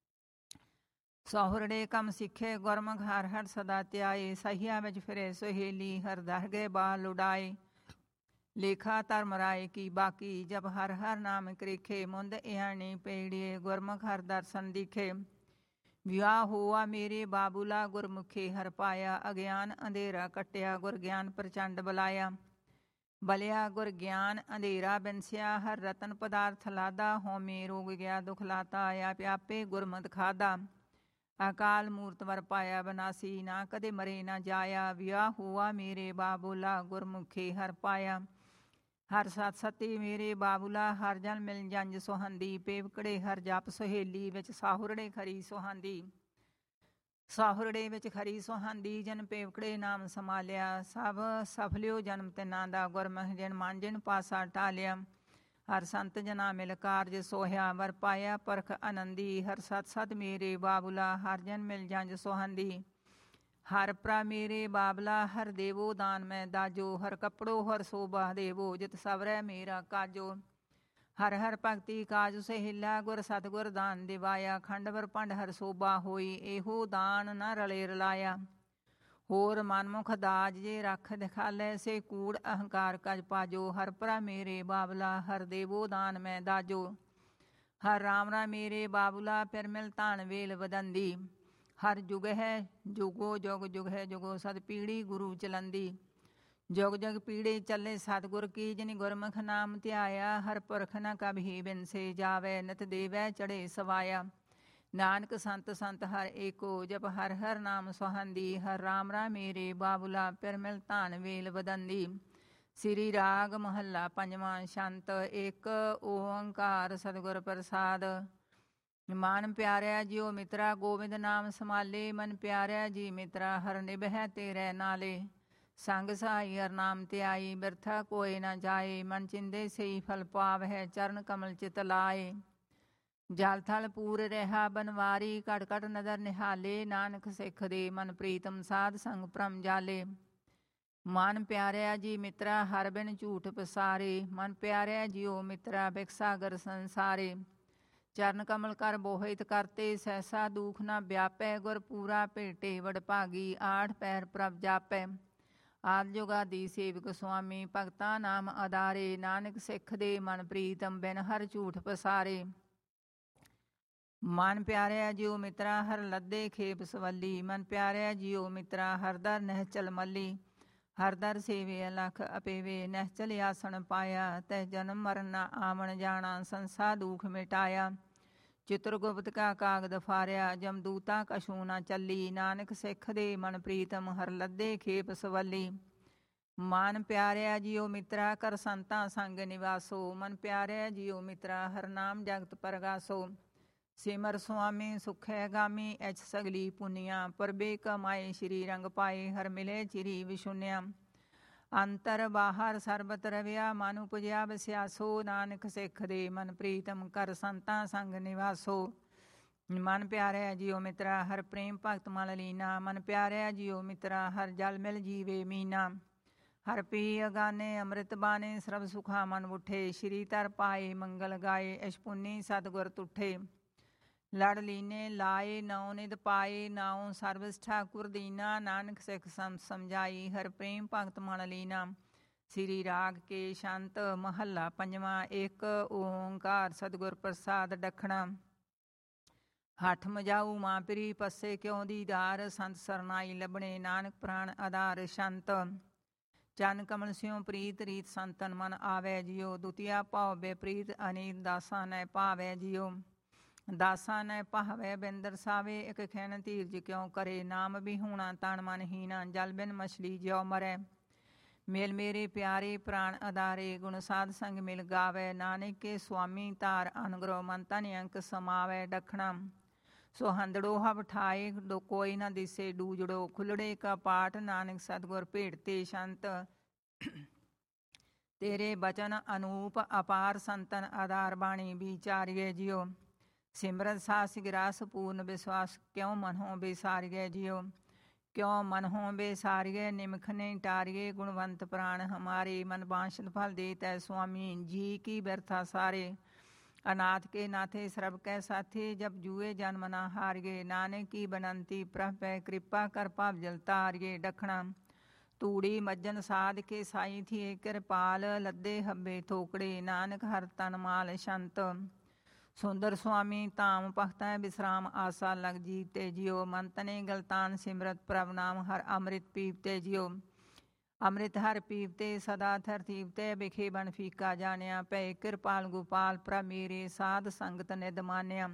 ਸਾਹੁਰੜੇ ਕਮ ਸਿੱਖੇ, ਗੁਰਮੁਖ ਹਰ ਹਰ ਸਦਾ ਧਿਆਏ। ਸਹੀਆਂ ਵਿੱਚ ਫਿਰੇ ਸੁਹੇਲੀ, ਹਰ ਦਰਗਹਿ ਬਾਲ ਉਡਾਏ। ਲੇਖਾ ਧਰਮ ਰਾਏ ਕੀ ਬਾਕੀ, ਜਬ ਹਰ ਹਰ ਨਾਮ ਕ੍ਰਿਖੇ। ਮੁੰਦ ਇਆਣੀ ਪੇੜੀਏ, ਗੁਰਮੁਖ ਹਰ ਦਰਸ਼ਨ ਦਿਖੇ। ਵਿਆਹ ਹੋਆ ਮੇਰੇ ਬਾਬੂਲਾ, ਗੁਰਮੁਖੇ ਹਰ ਪਾਇਆ। ਅਗਿਆਨ ਅੰਧੇਰਾ ਕੱਟਿਆ, ਗੁਰ ਗਿਆਨ ਪ੍ਰਚੰਡ ਬੁਲਾਇਆ। ਬਲਿਆ ਗੁਰ ਗਿਆਨ ਅੰਧੇਰਾ ਬਿਨਸਿਆ, ਹਰ ਰਤਨ ਪਦਾਰਥ ਲਾਦਾ। ਹਉਮੈ ਰੋਗ ਗਿਆ ਦੁਖ ਲਾਤਾ, ਆਪ ਆਪੇ ਗੁਰਮਤਿ ਖਾਦਾ। ਅਕਾਲ ਮੂਰਤ ਵਰ ਪਾਇਆ ਬਨਾਸੀ, ਨਾ ਕਦੇ ਮਰੇ ਨਾ ਜਾਇਆ। ਵਿਆਹ ਹੋਆ ਮੇਰੇ ਬਾਬੂਲਾ, ਗੁਰਮੁਖੇ ਹਰ ਪਾਇਆ। ਹਰ ਸਤ ਸਤੀ ਮੇਰੇ ਬਾਬੂਲਾ, ਹਰ ਜਨ ਮਿਲ ਜੰਝ ਸੁਹੰਦੀ। ਪੇਵਕੜੇ ਹਰ ਜਪ ਸੁਹੇਲੀ, ਵਿੱਚ ਸਾਹੁਰੜੇ ਖਰੀ ਸੁਹਾਂਦੀ। ਸਾਹੁਰੜੇ ਵਿੱਚ ਖਰੀ ਸੁਹਾਂਦੀ, ਜਨ ਪੇਵਕੜੇ ਨਾਮ ਸੰਭਾਲਿਆ। ਸਭ ਸਫਲਿਓ ਜਨਮ ਤਿੰਨਾਂ ਦਾ, ਗੁਰਮੁਖ ਜਿਨ ਮਨ ਜਿਨ ਪਾਸਾ ਟਾਲਿਆ। ਹਰ ਸੰਤ ਜਨਾ ਮਿਲ ਕਾਰਜ ਸੋਹਿਆ, ਵਰ ਪਾਇਆ ਪਰਖ ਆਨੰਦੀ। ਹਰ ਸਤ ਸਤ ਮੇਰੇ ਬਾਬੂਲਾ, ਹਰ ਜਨ ਮਿਲ ਜੰਝ ਸੁਹਾਂਦੀ। ਹਰ ਪ੍ਰਾ ਮੇਰੇ ਬਾਬਲਾ, ਹਰ ਦੇਵੋ ਦਾਨ ਮੈਂ ਦਾਜੋ। ਹਰ ਕੱਪੜੋ ਹਰ ਸੋਭਾ ਦੇਵੋ, ਜਿਤ ਸਵਰੈ ਮੇਰਾ ਕਾਜੋ। ਹਰ ਹਰ ਭਗਤੀ ਕਾਜ ਸਹਿਲਾ, ਗੁਰ ਸਤਿਗੁਰ ਦਾਨ ਦਿਵਾਇਆ। ਖੰਡ ਵਰ ਭੰਡ ਹਰ ਸੋਭਾ ਹੋਈ, ਇਹੋ ਦਾਨ ਨਾ ਰਲੇ ਰਲਾਇਆ। ਹੋਰ ਮਨਮੁਖ ਦਾਜ ਜੇ ਰੱਖ ਦਿਖਾਲੇ, ਸੇ ਕੂੜ ਅਹੰਕਾਰ ਕਜ ਪਾਜੋ। ਹਰ ਭਰਾ ਮੇਰੇ ਬਾਬਲਾ, ਹਰ ਦੇਵੋ ਦਾਨ ਮੈਂ ਦਾਜੋ। ਹਰ ਰਾਮ ਰਾ ਮੇਰੇ ਬਾਬੂਲਾ, ਫਿਰ ਮਿਲ ਧਾਨ ਵੇਲ ਵਦੰਦੀ। ਹਰ ਜੁਗ ਹੈ ਜੁਗੋ ਜੁਗ, ਜੁਗ ਹੈ ਜੁਗੋ ਸਦ ਪੀੜੀ ਗੁਰੂ ਚਲੰਦੀ। ਜੁਗ ਜੁਗ ਪੀੜੇ ਚੱਲੇ ਸਤਿਗੁਰ ਕੀ, ਜਿਨੀ ਗੁਰਮੁਖ ਨਾਮ ਧਿਆਇਆ। ਹਰ ਪੁਰਖ ਨ ਕਬਹੀ ਬਿਨਸੇ ਜਾਵੇ, ਨਿਤ ਦੇਵੈ ਚੜੇ ਸਵਾਇਆ। ਨਾਨਕ ਸੰਤ ਸੰਤ ਹਰ ਏਕੋ, ਜਪ ਹਰ ਹਰ ਨਾਮ ਸੁਹਾਂਦੀ। ਹਰ ਰਾਮ ਰਾ ਮੇਰੇ ਬਾਬੂਲਾ, ਫਿਰ ਮਿਲ ਧਾਨ ਵੇਲ ਵਦੰਦੀ। ਸ੍ਰੀ ਰਾਗ ਮਹੱਲਾ ਪੰਜਵਾਂ ਛੰਤ। ਇੱਕ ਓੰਕਾਰ ਸਤਿਗੁਰ ਪ੍ਰਸਾਦ। ਮਨ ਪਿਆਰਿਆ ਜਿਉ ਮਿੱਤਰਾ, ਗੋਬਿੰਦ ਨਾਮ ਸੰਭਾਲੇ। ਮਨ ਪਿਆਰਿਆ ਜੀ ਮਿੱਤਰਾ, ਹਰ ਨਿਭੈ ਤੇਰੇ ਨਾਲੇ। ਸੰਗ ਸਹਾਈ ਹਰ ਨਾਮ ਧਿਆਈ, ਬਿਰਥਾ ਕੋਇ ਨਾ ਜਾਏ। ਮਨ ਚਿੰਦੇ ਸਈ ਫਲ ਪਾਵਹਿ, ਚਰਨ ਕਮਲ ਚਿਤ ਲਾਏ। ਜਲ ਥਲ ਪੂਰ ਰਿਹਾ ਬਨਵਾਰੀ, ਘਟ ਘਟ ਨਦਰ ਨਿਹਾਲੇ। ਨਾਨਕ ਸਿੱਖ ਦੇ ਮਨ ਪ੍ਰੀਤਮ, ਸਾਧ ਸੰਗ ਭਰਮ ਜਾਲੇ। ਮਨ ਪਿਆਰਿਆ ਜੀ ਮਿੱਤਰਾ, ਹਰ ਬਿਨ ਝੂਠ ਪਸਾਰੇ। ਮਨ ਪਿਆਰਿਆ ਜਿਉ ਮਿੱਤਰਾ, ਬਿਖ ਸਾਗਰ ਸੰਸਾਰੇ। ਚਰਨ ਕਮਲ ਕਰ ਬੋਹਿਤ ਕਰਤੇ, ਸਹਿਸਾ ਦੂਖ ਨਾ ਵਿਆਪੈ। ਗੁਰ ਪੂਰਾ ਭੇਟੇ ਵਡਭਾਗੀ, ਆਠ ਪੈਰ ਪ੍ਰਭ ਜਾਪੈ। ਆਦਿ ਜੁਗ ਆਦਿ ਸੇਵਕ ਸੁਆਮੀ, ਭਗਤਾਂ ਨਾਮ ਆਧਾਰੇ। ਨਾਨਕ ਸਿੱਖ ਦੇ ਮਨ ਪ੍ਰੀਤਮ, ਬਿਨ ਹਰ ਝੂਠ ਪਸਾਰੇ। ਮਨ ਪਿਆਰਿਆ ਜਿਉ ਮਿੱਤਰਾ ਹਰ ਲੱਦੇ ਖੇਪ ਸਵੱਲੀ। ਮਨ ਪਿਆਰਿਆ ਜਿਉ ਮਿੱਤਰਾ ਹਰਦਰ ਨਹਿਚਲ ਮੱਲੀ। ਹਰਦਰ ਸੇਵੇ ਅਲਖ ਅਪੇਵੇ ਨਹਿਚਲ ਆਸਣ ਪਾਇਆ। ਤਹਿ ਜਨਮ ਮਰਨ ਨਾ ਆਵਣ ਜਾਣਾ ਸੰਸਾ ਦੁਖ ਮਿਟਾਇਆ। ਚਿਤਰਗੁਪਤ ਕਾ ਕਾਗਦ ਫਾਰਿਆ ਜਮਦੂਤਾ ਕਛੂ ਨਾ ਚੱਲੀ। ਨਾਨਕ ਸਿੱਖ ਦੇ ਮਨ ਪ੍ਰੀਤਮ ਹਰ ਲੱਦੇ ਖੇਪ ਸਵੱਲੀ। ਮਨ ਪਿਆਰਿਆ ਜਿਉ ਮਿੱਤਰਾ ਕਰ ਸੰਤਾਂ ਸੰਗ ਨਿਵਾਸੋ। ਮਨ ਪਿਆਰਿਆ ਜਿਉ ਮਿੱਤਰਾ ਹਰ ਨਾਮ ਜਗਤ ਪਰਗਾਸੋ। ਸਿਮਰ ਸੁਆਮੀ ਸੁਖੈ ਗਾਮੀ ਐਚ ਸਗਲੀ ਪੁਨੀਆਂ। ਪਰਬੇ ਕਮਾਏ ਸ਼੍ਰੀ ਰੰਗ ਪਾਏ ਹਰ ਮਿਲੇ ਚਿਰੀ ਵਿਸ਼ੁਨਿਆ। ਅੰਤਰ ਬਾਹਰ ਸਰਬਤ ਰਵਿਆ ਮਨ ਉਪਜਿਆ ਵਸਿਆਸੋ। ਨਾਨਕ ਸਿੱਖ ਦੇ ਮਨ ਪ੍ਰੀਤਮ ਕਰ ਸੰਤਾਂ ਸੰਗ ਨਿਵਾਸੋ। ਮਨ ਪਿਆਰਿਆ ਜਿਉ ਮਿੱਤਰਾ ਹਰ ਪ੍ਰੇਮ ਭਗਤ ਮਲ ਲੀਨਾ। ਮਨ ਪਿਆਰਿਆ ਜਿਉ ਮਿੱਤਰਾ ਹਰ ਜਲ ਮਿਲ ਜੀਵੇ ਮੀਨਾ। ਹਰ ਪੀ ਅਗਾਨੇ ਅੰਮ੍ਰਿਤ ਬਾਣੇ ਸਰਬ ਸੁਖਾ ਮਨ ਉਠੇ। ਸ਼੍ਰੀ ਧਰ ਪਾਏ ਮੰਗਲ ਗਾਏ ਅਸ਼ਪੁਨੀ ਸਤਿਗੁਰ ਤੁਠੇ। ਲੜ ਲੀਨੇ ਲਾਏ ਨੌ ਨਿਧ ਪਾਏ ਨਾਉ ਸਰਬਿਸ ਠਾਕੁਰ ਦੀਨਾ। ਨਾਨਕ ਸਿੱਖ ਸੰਤ ਸਮਝਾਈ ਹਰ ਪ੍ਰੇਮ ਭਗਤ ਮਨ ਲੀਨਾ। ਸ੍ਰੀ ਰਾਗ ਕੇ ਸ਼ੰਤ ਮਹੱਲਾ ਪੰਜਵਾਂ। ਇੱਕ ਓੰਕਾਰ ਸਤਿਗੁਰ ਪ੍ਰਸਾਦ ਡਖਣਾ। ਹੱਠ ਮਜਾਊ ਮਾਂ ਪਿਰੀ ਪੱਸੇ ਕਿਉ ਦੀਦਾਰ। ਸੰਤ ਸਰਨਾਈ ਲੱਭਣੇ ਨਾਨਕ ਪ੍ਰਾਣ ਆਧਾਰ। ਸ਼ੰਤ ਚਰਨ ਕਮਲ ਸਿਉ ਪ੍ਰੀਤ ਰੀਤ ਸੰਤਨ ਮਨ ਆਵੈ ਜਿਉ। ਦੁਤੀਆ ਭਾਉ ਬੇਪ੍ਰੀਤ ਅਨੀਤ ਦਾਸਾਂ ਨੈ ਭਾਵੈ ਜਿਉ। ਦਾਸਾਂ ਨੈ ਭਾਵੈ ਬਿਨ ਦਰਸਾਵੇ ਇਕ ਖਿਨ ਧੀਰਜ ਕਿਉ ਕਰੇ। ਨਾਮ ਬਿਹੂਣਾ ਤਨ ਮਨ ਹੀਣਾ ਜਲ ਬਿਨ ਮਛਲੀ ਜਿਉ ਮਰੈ। ਮਿਲ ਮੇਰੇ ਪਿਆਰੇ ਪ੍ਰਾਣ ਆਧਾਰੇ ਗੁਣ ਸਾਧ ਸੰਗ ਮਿਲ ਗਾਵੈ। ਨਾਨਕ ਕੇ ਸੁਆਮੀ ਧਾਰ ਅਨਗ੍ਰਹ ਮਨ ਤਨ ਅੰਕ ਸਮਾਵੈ। ਡਖਣਾ ਸੋ ਹੰਦੜੋ ਹਵ ਠਾਏ ਦੋ ਕੋਈ ਨਾ ਦਿਸੇ ਡੂਜੜੋ। ਖੁੱਲੜੇ ਕਾ ਪਾਠ ਨਾਨਕ ਸਤਿਗੁਰ ਭੇਟਤੇ। ਸ਼ੰਤ ਤੇਰੇ ਬਚਨ ਅਨੂਪ ਅਪਾਰ ਸੰਤਨ ਆਧਾਰ ਬਾਣੀ ਵਿਚਾਰੀਏ ਜਿਉ। ਸਿਮਰਤ ਸਾਸ ਗਿਰਾਸ ਪੂਰਨ ਵਿਸ਼ਵਾਸ ਕਿਉ ਮਨਹੁ ਬੇਸਾਰੀਏ ਜਿਉ। ਕਿਉ ਮਨਹੁ ਬੇਸਾਰੀਏ ਨਿਮਖ ਨਹੀਂ ਟਾਰੀਏ। ਗੁਣਵੰਤ ਪ੍ਰਾਣ ਹਮਾਰੇ ਮਨ ਬਾਂਛਤ ਫਲ ਦੇ ਤੈ ਸੁਆਮੀ। ਜੀ ਕੀ ਬਿਰਥਾ ਸਾਰੇ ਅਨਾਥ ਕੇ ਨਾਥੇ ਸਰਬ ਕੈ ਸਾਥੀ। ਜਬ ਜੂਏ ਜਨਮ ਨਾ ਹਾਰੀਏ ਨਾਨਕ ਕੀ ਬਨੰਤੀ ਪ੍ਰਭ ਪੈ ਕਿਰਪਾ ਕਰ ਭਾਵ ਜਲ ਤਾਰੀਏ। ਡਖਣਾ ਤੂੜੀ ਮੱਜਨ ਸਾਧ ਕੇ ਸਾਈ ਥੀਏ ਕਿਰਪਾਲ। ਲੱਦੇ ਹੱਬੇ ਥੋਕੜੇ ਨਾਨਕ ਹਰ ਤਨ ਮਾਲ। ਸ਼ੰਤ ਸੁੰਦਰ ਸੁਆਮੀ ਧਾਮ ਭਗਤੈ ਵਿਸਰਾਮ ਆਸਾ ਲਗ ਜੀਵਤੇ ਜਿਉ। ਮੰਤਨੇ ਗਲਤਾਨ ਸਿਮਰਤ ਪ੍ਰਭ ਨਾਮ ਹਰ ਅੰਮ੍ਰਿਤ ਪੀਵਤੇ ਜਿਉ। ਅੰਮ੍ਰਿਤ ਹਰ ਪੀਵਤੇ ਸਦਾ ਥਰ ਥੀਵਤੇ ਬਿਖੇ ਬਨ ਫੀਕਾ ਜਾਣਿਆ। ਭੈ ਕਿਰਪਾਲ ਗੋਪਾਲ ਪ੍ਰਭ ਮੇਰੇ ਸਾਧ ਸੰਗਤ ਨਿਧ ਮਾਨਿਆ।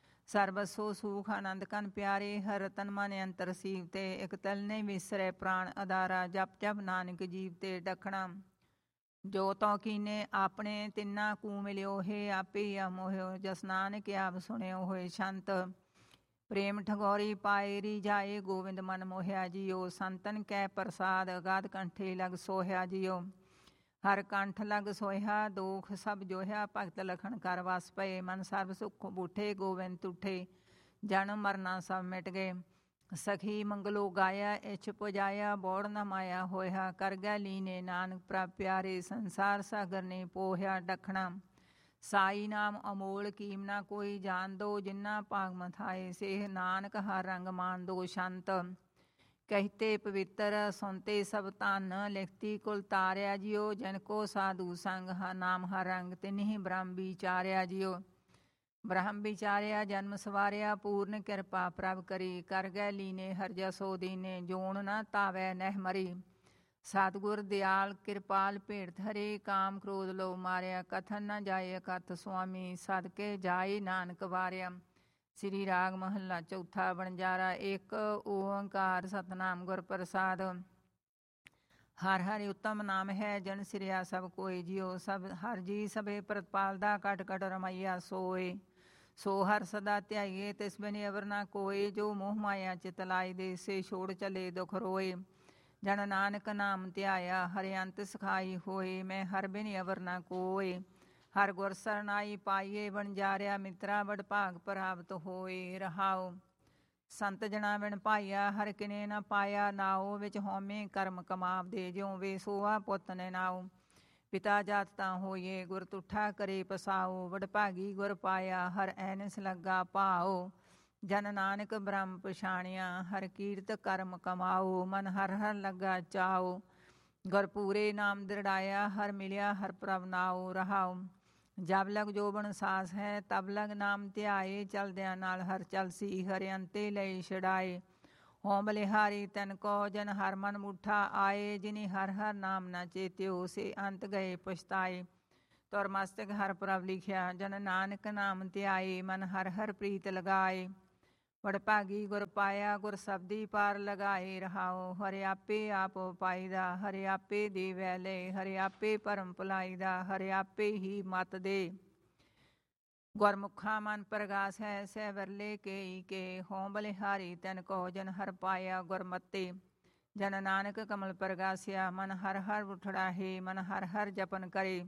ਸਰਬਸੋ ਸੂਖ ਆਨੰਦ ਕਨ ਪਿਆਰੇ ਹਰ ਰਤਨ ਮਨ ਅੰਤਰ ਸੀਵਤੇ। ਇਕ ਤਲ ਨਹੀਂ ਵਿਸਰੈ ਪ੍ਰਾਣ ਆਧਾਰਾ ਜਪ ਜਪ ਨਾਨਕ ਜੀਵਤੇ। ਡਖਣਾ ਜੋ ਤੋ ਕੀਨੇ ਆਪਣੇ ਤਿੰਨਾ ਕੂ ਮਿਲਿਓ ਹੈ। ਆਪੇ ਆ ਮੋਹਿਓ ਜਸ ਨਾਨਕ ਆਪ ਸੁਣਿਓ ਹੋਏ। ਸ਼ੰਤ ਪ੍ਰੇਮ ਠਗੋਰੀ ਪਾਏ ਰੀ ਜਾਏ ਗੋਵਿੰਦ ਮਨ ਮੋਹਿਆ ਜਿਉ। ਸੰਤਨ ਕੈ ਪ੍ਰਸਾਦ ਅਗਾਧ ਕੰਠੇ ਲਗ ਸੋਹਿਆ ਜਿਉ। ਹਰ ਕੰਠ ਲਗ ਸੋਹਿਆ ਦੋਖ ਸਭ ਜੋਹਿਆ। ਭਗਤ ਲਖਣ ਕਰ ਵਸ ਪਏ ਮਨ ਸਰਬ ਸੁਖ ਬੂਠੇ। ਗੋਵਿੰਦ ਤੁਠੇ ਜਨਮ ਮਰਨਾ ਸਭ ਮਿਟ ਗਏ। ਸਖੀ ਮੰਗਲੋ ਗਾਇਆ ਇਛ ਪੁਜਾਇਆ ਬੋੜ ਨ ਮਾਇਆ ਹੋਇਆ। ਕਰ ਗੈ ਲੀਨੇ ਨਾਨਕ ਪ੍ਰਭ ਪਿਆਰੇ ਸੰਸਾਰ ਸਾਗਰ ਨੇ ਪੋਹਿਆ। ਡਖਣਾ ਸਾਈ ਨਾਮ ਅਮੋਲ ਕੀਮ ਨਾ ਕੋਈ ਜਾਣ ਦੋ। ਜਿਨਾ ਭਾਗ ਮਥਾਏ ਸੇਹ ਨਾਨਕ ਹਰ ਰੰਗ ਮਾਨ ਦੋ। ਸ਼ੰਤ ਕਹਿਤੇ ਪਵਿੱਤਰ ਸੁਨਤੇ ਸਭ ਧਨ। ਲਿਖਤੀ ਕੁਲ ਤਾਰਿਆ ਜਿਉ। ਜਨ ਕੋ ਸਾਧੂ ਸੰਗ ਹ ਨਾਮ ਹਰ ਰੰਗ ਤਿਨਿ ਬ੍ਰਹਮ ਵਿਚਾਰਿਆ ਜਿਉ। ਬ੍ਰਹਮ ਵਿਚਾਰਿਆ ਜਨਮ ਸਵਾਰਿਆ ਪੂਰਨ ਕਿਰਪਾ ਪ੍ਰਭ ਕਰੀ। ਕਰ ਗੈ ਲੀਨੇ ਹਰ ਜਸੋ ਦੀਨੇ ਜੋਣ ਨਾ ਤਾਵੈ ਨਹਿ ਮਰੀ। ਸਤਿਗੁਰ ਦਿਆਲ ਕਿਰਪਾਲ ਭੇਟ ਹਰੇ ਕਾਮ ਕ੍ਰੋਧ ਲੋ ਮਾਰਿਆ। ਕਥਨ ਨ ਜਾਏ ਕਥ ਸੁਆਮੀ ਸਦਕੇ ਜਾਏ ਨਾਨਕ ਵਾਰਿਆ। ਸ੍ਰੀ ਰਾਗ ਮਹੱਲਾ ਚੌਥਾ। ਵਣਜਾਰਾ ਇੱਕ ਓੰਕਾਰ ਸਤਨਾਮ ਗੁਰ ਪ੍ਰਸਾਦ। ਹਰ ਹਰਿ ਉੱਤਮ ਨਾਮ ਹੈ ਜਨ ਸਿਰਿਆ ਸਭ ਕੋਈ ਜਿਉ। ਸਭ ਹਰ ਜੀ ਸਭੇ ਪ੍ਰਤਪਾਲਦਾ ਕਟ ਕਟ ਰਮਈਆ ਸੋਏ। ਸੋ ਹਰ ਸਦਾ ਧਿਆਈਏ ਤਿਸ ਬਿਨਿ ਅਵਰ ਨਾ ਕੋਏ। ਜੋ ਮੋਹ ਮਾਇਆ ਚਿਤ ਲਾਈ ਦੇ ਸੇ ਛੋੜ ਚਲੇ ਦੁਖ ਰੋਏ। ਜਨ ਨਾਨਕ ਨਾਮ ਧਿਆਇਆ ਹਰਿ ਅੰਤ ਸਖਾਈ ਹੋਏ। ਮੈਂ ਹਰ ਬਿਨਿ ਅਵਰ ਨਾ ਕੋਏ। ਹਰ ਗੁਰ ਸਰਨਾਈ ਪਾਈਏ ਵਣਜਾਰਿਆ ਮਿੱਤਰਾ ਵਡ ਭਾਗ ਪ੍ਰਾਪਤ ਹੋਏ। ਰਹਾਉ ਸੰਤ ਜਨਾ ਬਿਨ ਪਾਈਆ ਹਰ ਕਿਨੇ ਨਾ ਪਾਇਆ। ਨਾਉ ਵਿੱਚ ਹਉਮੈ ਕਰਮ ਕਮਾਵਦੇ ਜਿਉ ਵੇ ਸੋਆ ਪੁੱਤ ਨੇ ਨਾਉ। ਪਿਤਾ ਜਾਤ ਤਾਂ ਹੋਈਏ ਗੁਰ ਤੁਠਾ ਕਰੇ ਪਸਾਉ। ਵਡਭਾਗੀ ਗੁਰ ਪਾਇਆ ਹਰ ਐਨਸ ਲੱਗਾ ਭਾਉ। ਜਨ ਨਾਨਕ ਬ੍ਰਹਮ ਪਛਾਣਿਆ ਹਰ ਕੀਰਤ ਕਰਮ ਕਮਾਉ। ਮਨ ਹਰ ਹਰ ਲੱਗਾ ਚਾਉ। ਗੁਰ ਪੂਰੇ ਨਾਮ ਦ੍ਰਿੜਾਇਆ ਹਰ ਮਿਲਿਆ ਹਰ ਪ੍ਰਭ ਨਾਉ। ਰਹਾਉ ਜਬ ਲਗ ਜੋਬਨ ਸਾਸ ਹੈ ਤਬ ਲਗ ਨਾਮ ਧਿਆਏ, ਚਲਦਿਆਂ ਨਾਲ ਹਰ ਚਲਸੀ ਹਰਿ ਅੰਤੇ ਲਈ ਛਡਾਏ। ਹੋਂ ਬਲਿਹਾਰੀ ਤਨ ਕੋ ਜਨ ਹਰ ਮਨ ਮੁੱਠਾ ਆਏ, ਜਿਨੀ ਹਰ ਹਰ ਨਾਮ ਨਾ ਚੇਤਿਓ ਸੇ ਅੰਤ ਗਏ ਪਛਤਾਏ। ਤੁਰ ਮਸਤਕ ਹਰ ਪ੍ਰਭ ਲਿਖਿਆ ਜਨ ਨਾਨਕ ਨਾਮ ਧਿਆਏ, ਮਨ ਹਰ ਹਰ ਪ੍ਰੀਤ ਲਗਾਏ। ਵਡਭਾਗੀ ਗੁਰ ਪਾਇਆ ਗੁਰ ਸਬਦੀ ਪਾਰ ਲਗਾਏ, ਰਹਾਓ ਹਰਿ ਆਪੇ ਆਪ ਪਾਈਦਾ, ਹਰਿ ਆਪੇ ਦੇਵੈ ਲੈ, ਹਰਿ ਆਪੇ ਭਰਮ ਭੁਲਾਈਦਾ, ਹਰਿ ਆਪੇ ਹੀ ਮਤ ਦੇ। ਗੁਰਮੁਖਾ ਮਨ ਪ੍ਰਗਾਸ ਹੈ ਸਹਿ ਵਰਲੇ ਕੇ ਕੇ, ਹੋਂ ਬਲਿਹਾਰੀ ਤਨ ਕੋ ਜਨ ਹਰ ਪਾਇਆ ਗੁਰਮਤੇ। ਜਨ ਨਾਨਕ ਕਮਲ ਪ੍ਰਗਾਸਿਆ, ਮਨ ਹਰ ਹਰ ਉਠੜਾ ਹੈ, ਮਨ ਹਰ ਹਰ ਜਪਨ ਕਰੇ।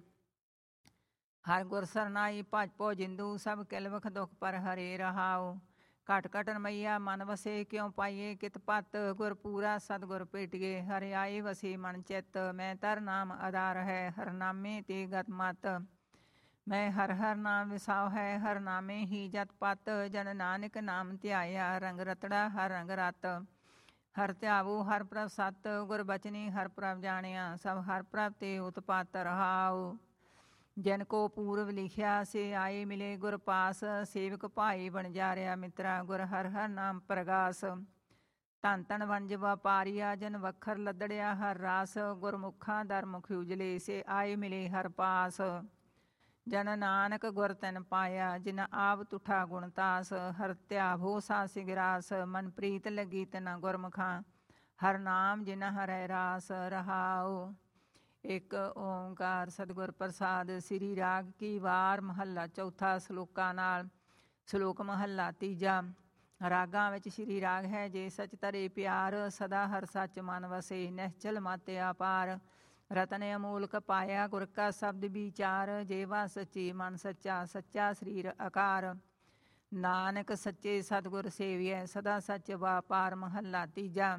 ਹਰ ਗੁਰ ਸਰਨਾਈ ਭਜ ਪੋ ਜਿੰਦੂ, ਸਭ ਕਿਲਵਖ ਦੁਖ ਪਰ ਹਰੇ, ਰਹਾਓ ਘਟ ਘਟ ਰਮਈਆ ਮਨ ਵਸੇ, ਕਿਉ ਪਾਈਏ ਕਿਤ ਪਤ, ਗੁਰ ਪੂਰਾ ਸਤਿਗੁਰ ਭੇਟੀਏ, ਹਰਿ ਆਏ ਵਸੇ ਮਨ ਚਿੱਤ। ਮੈਂ ਤਰ ਨਾਮ ਆਧਾਰ ਹੈ, ਹਰ ਨਾਮੇ ਤੇ ਗਤ ਮਤ। ਮੈਂ ਹਰ ਹਰ ਨਾਮ ਵਿਸਾਉ ਹੈ, ਹਰ ਨਾਮੇ ਹੀ ਜਤ ਪਤ। ਜਨ ਨਾਨਕ ਨਾਮ ਧਿਆਇਆ, ਰੰਗ ਰਤੜਾ ਹਰ ਰੰਗ ਰਤ। ਹਰ ਧਿਆਵੋ ਹਰ ਪ੍ਰਭ ਸਤ, ਗੁਰ ਬਚਨੀ ਹਰ ਪ੍ਰਭ ਜਾਣਿਆ, ਸਭ ਹਰ ਪ੍ਰਭ ਤੇ ਉਤਪਤ, ਰਹਾਉ। ਜਿਨ ਕੋ ਪੂਰਵ ਲਿਖਿਆ ਸੇ ਆਏ ਮਿਲੇ ਗੁਰ ਪਾਸ, ਸੇਵਕ ਭਾਈ ਬਣ ਜਾਰਿਆ ਮਿੱਤਰਾ, ਗੁਰ ਹਰ ਹਰ ਨਾਮ ਪ੍ਰਗਾਸ। ਧਨ ਧਨ ਵਣਜ ਵਪਾਰੀਆ, ਜਨ ਵਖਰ ਲੱਦੜਿਆ ਹਰ ਰਾਸ, ਗੁਰਮੁਖਾਂ ਦਰ ਮੁਖ ਉਜਲੇ, ਸੇ ਆਏ ਮਿਲੇ ਹਰ ਪਾਸ। ਜਨ ਨਾਨਕ ਗੁਰ ਤਨ ਪਾਇਆ, ਜਿਨ ਆਪ ਤੁਠਾ ਗੁਣ ਤਾਸ, ਹਰ ਧਿਆਵੋ ਸਾ ਸਿਗਰਾਸ, ਮਨ ਪ੍ਰੀਤ ਲੱਗੀ ਤਨਾ ਗੁਰਮੁਖਾਂ, ਹਰ ਨਾਮ ਜਿਨ ਹਰੈ ਰਾਸ, ਰਹਾਉ। ਇੱਕ ਓਂਕਾਰ ਸਤਿਗੁਰ ਪ੍ਰਸਾਦ। ਸ੍ਰੀ ਰਾਗ ਕੀ ਵਾਰ ਮਹੱਲਾ ਚੌਥਾ, ਸਲੋਕਾਂ ਨਾਲ। ਸਲੋਕ ਮਹੱਲਾ ਤੀਜਾ। ਰਾਗਾਂ ਵਿੱਚ ਸ਼੍ਰੀ ਰਾਗ ਹੈ। ਜੇ ਸਚ ਧਰੇ ਪਿਆਰ, ਸਦਾ ਹਰ ਸੱਚ ਮਨ ਵਸੇ, ਨਿਹਚਲ ਮਤਿ ਅਪਾਰ। ਰਤਨ ਅਮੋਲਕ ਪਾਇਆ, ਗੁਰ ਕਾ ਸ਼ਬਦ ਵਿਚਾਰ, ਜੇਵਾ ਸੱਚੀ ਮਨ ਸੱਚਾ, ਸੱਚਾ ਸਰੀਰ ਆਕਾਰ। ਨਾਨਕ ਸੱਚੇ ਸਤਿਗੁਰ ਸੇਵੀਐ, ਸਦਾ ਸੱਚ ਵਾਪਾਰ। ਮਹੱਲਾ ਤੀਜਾ।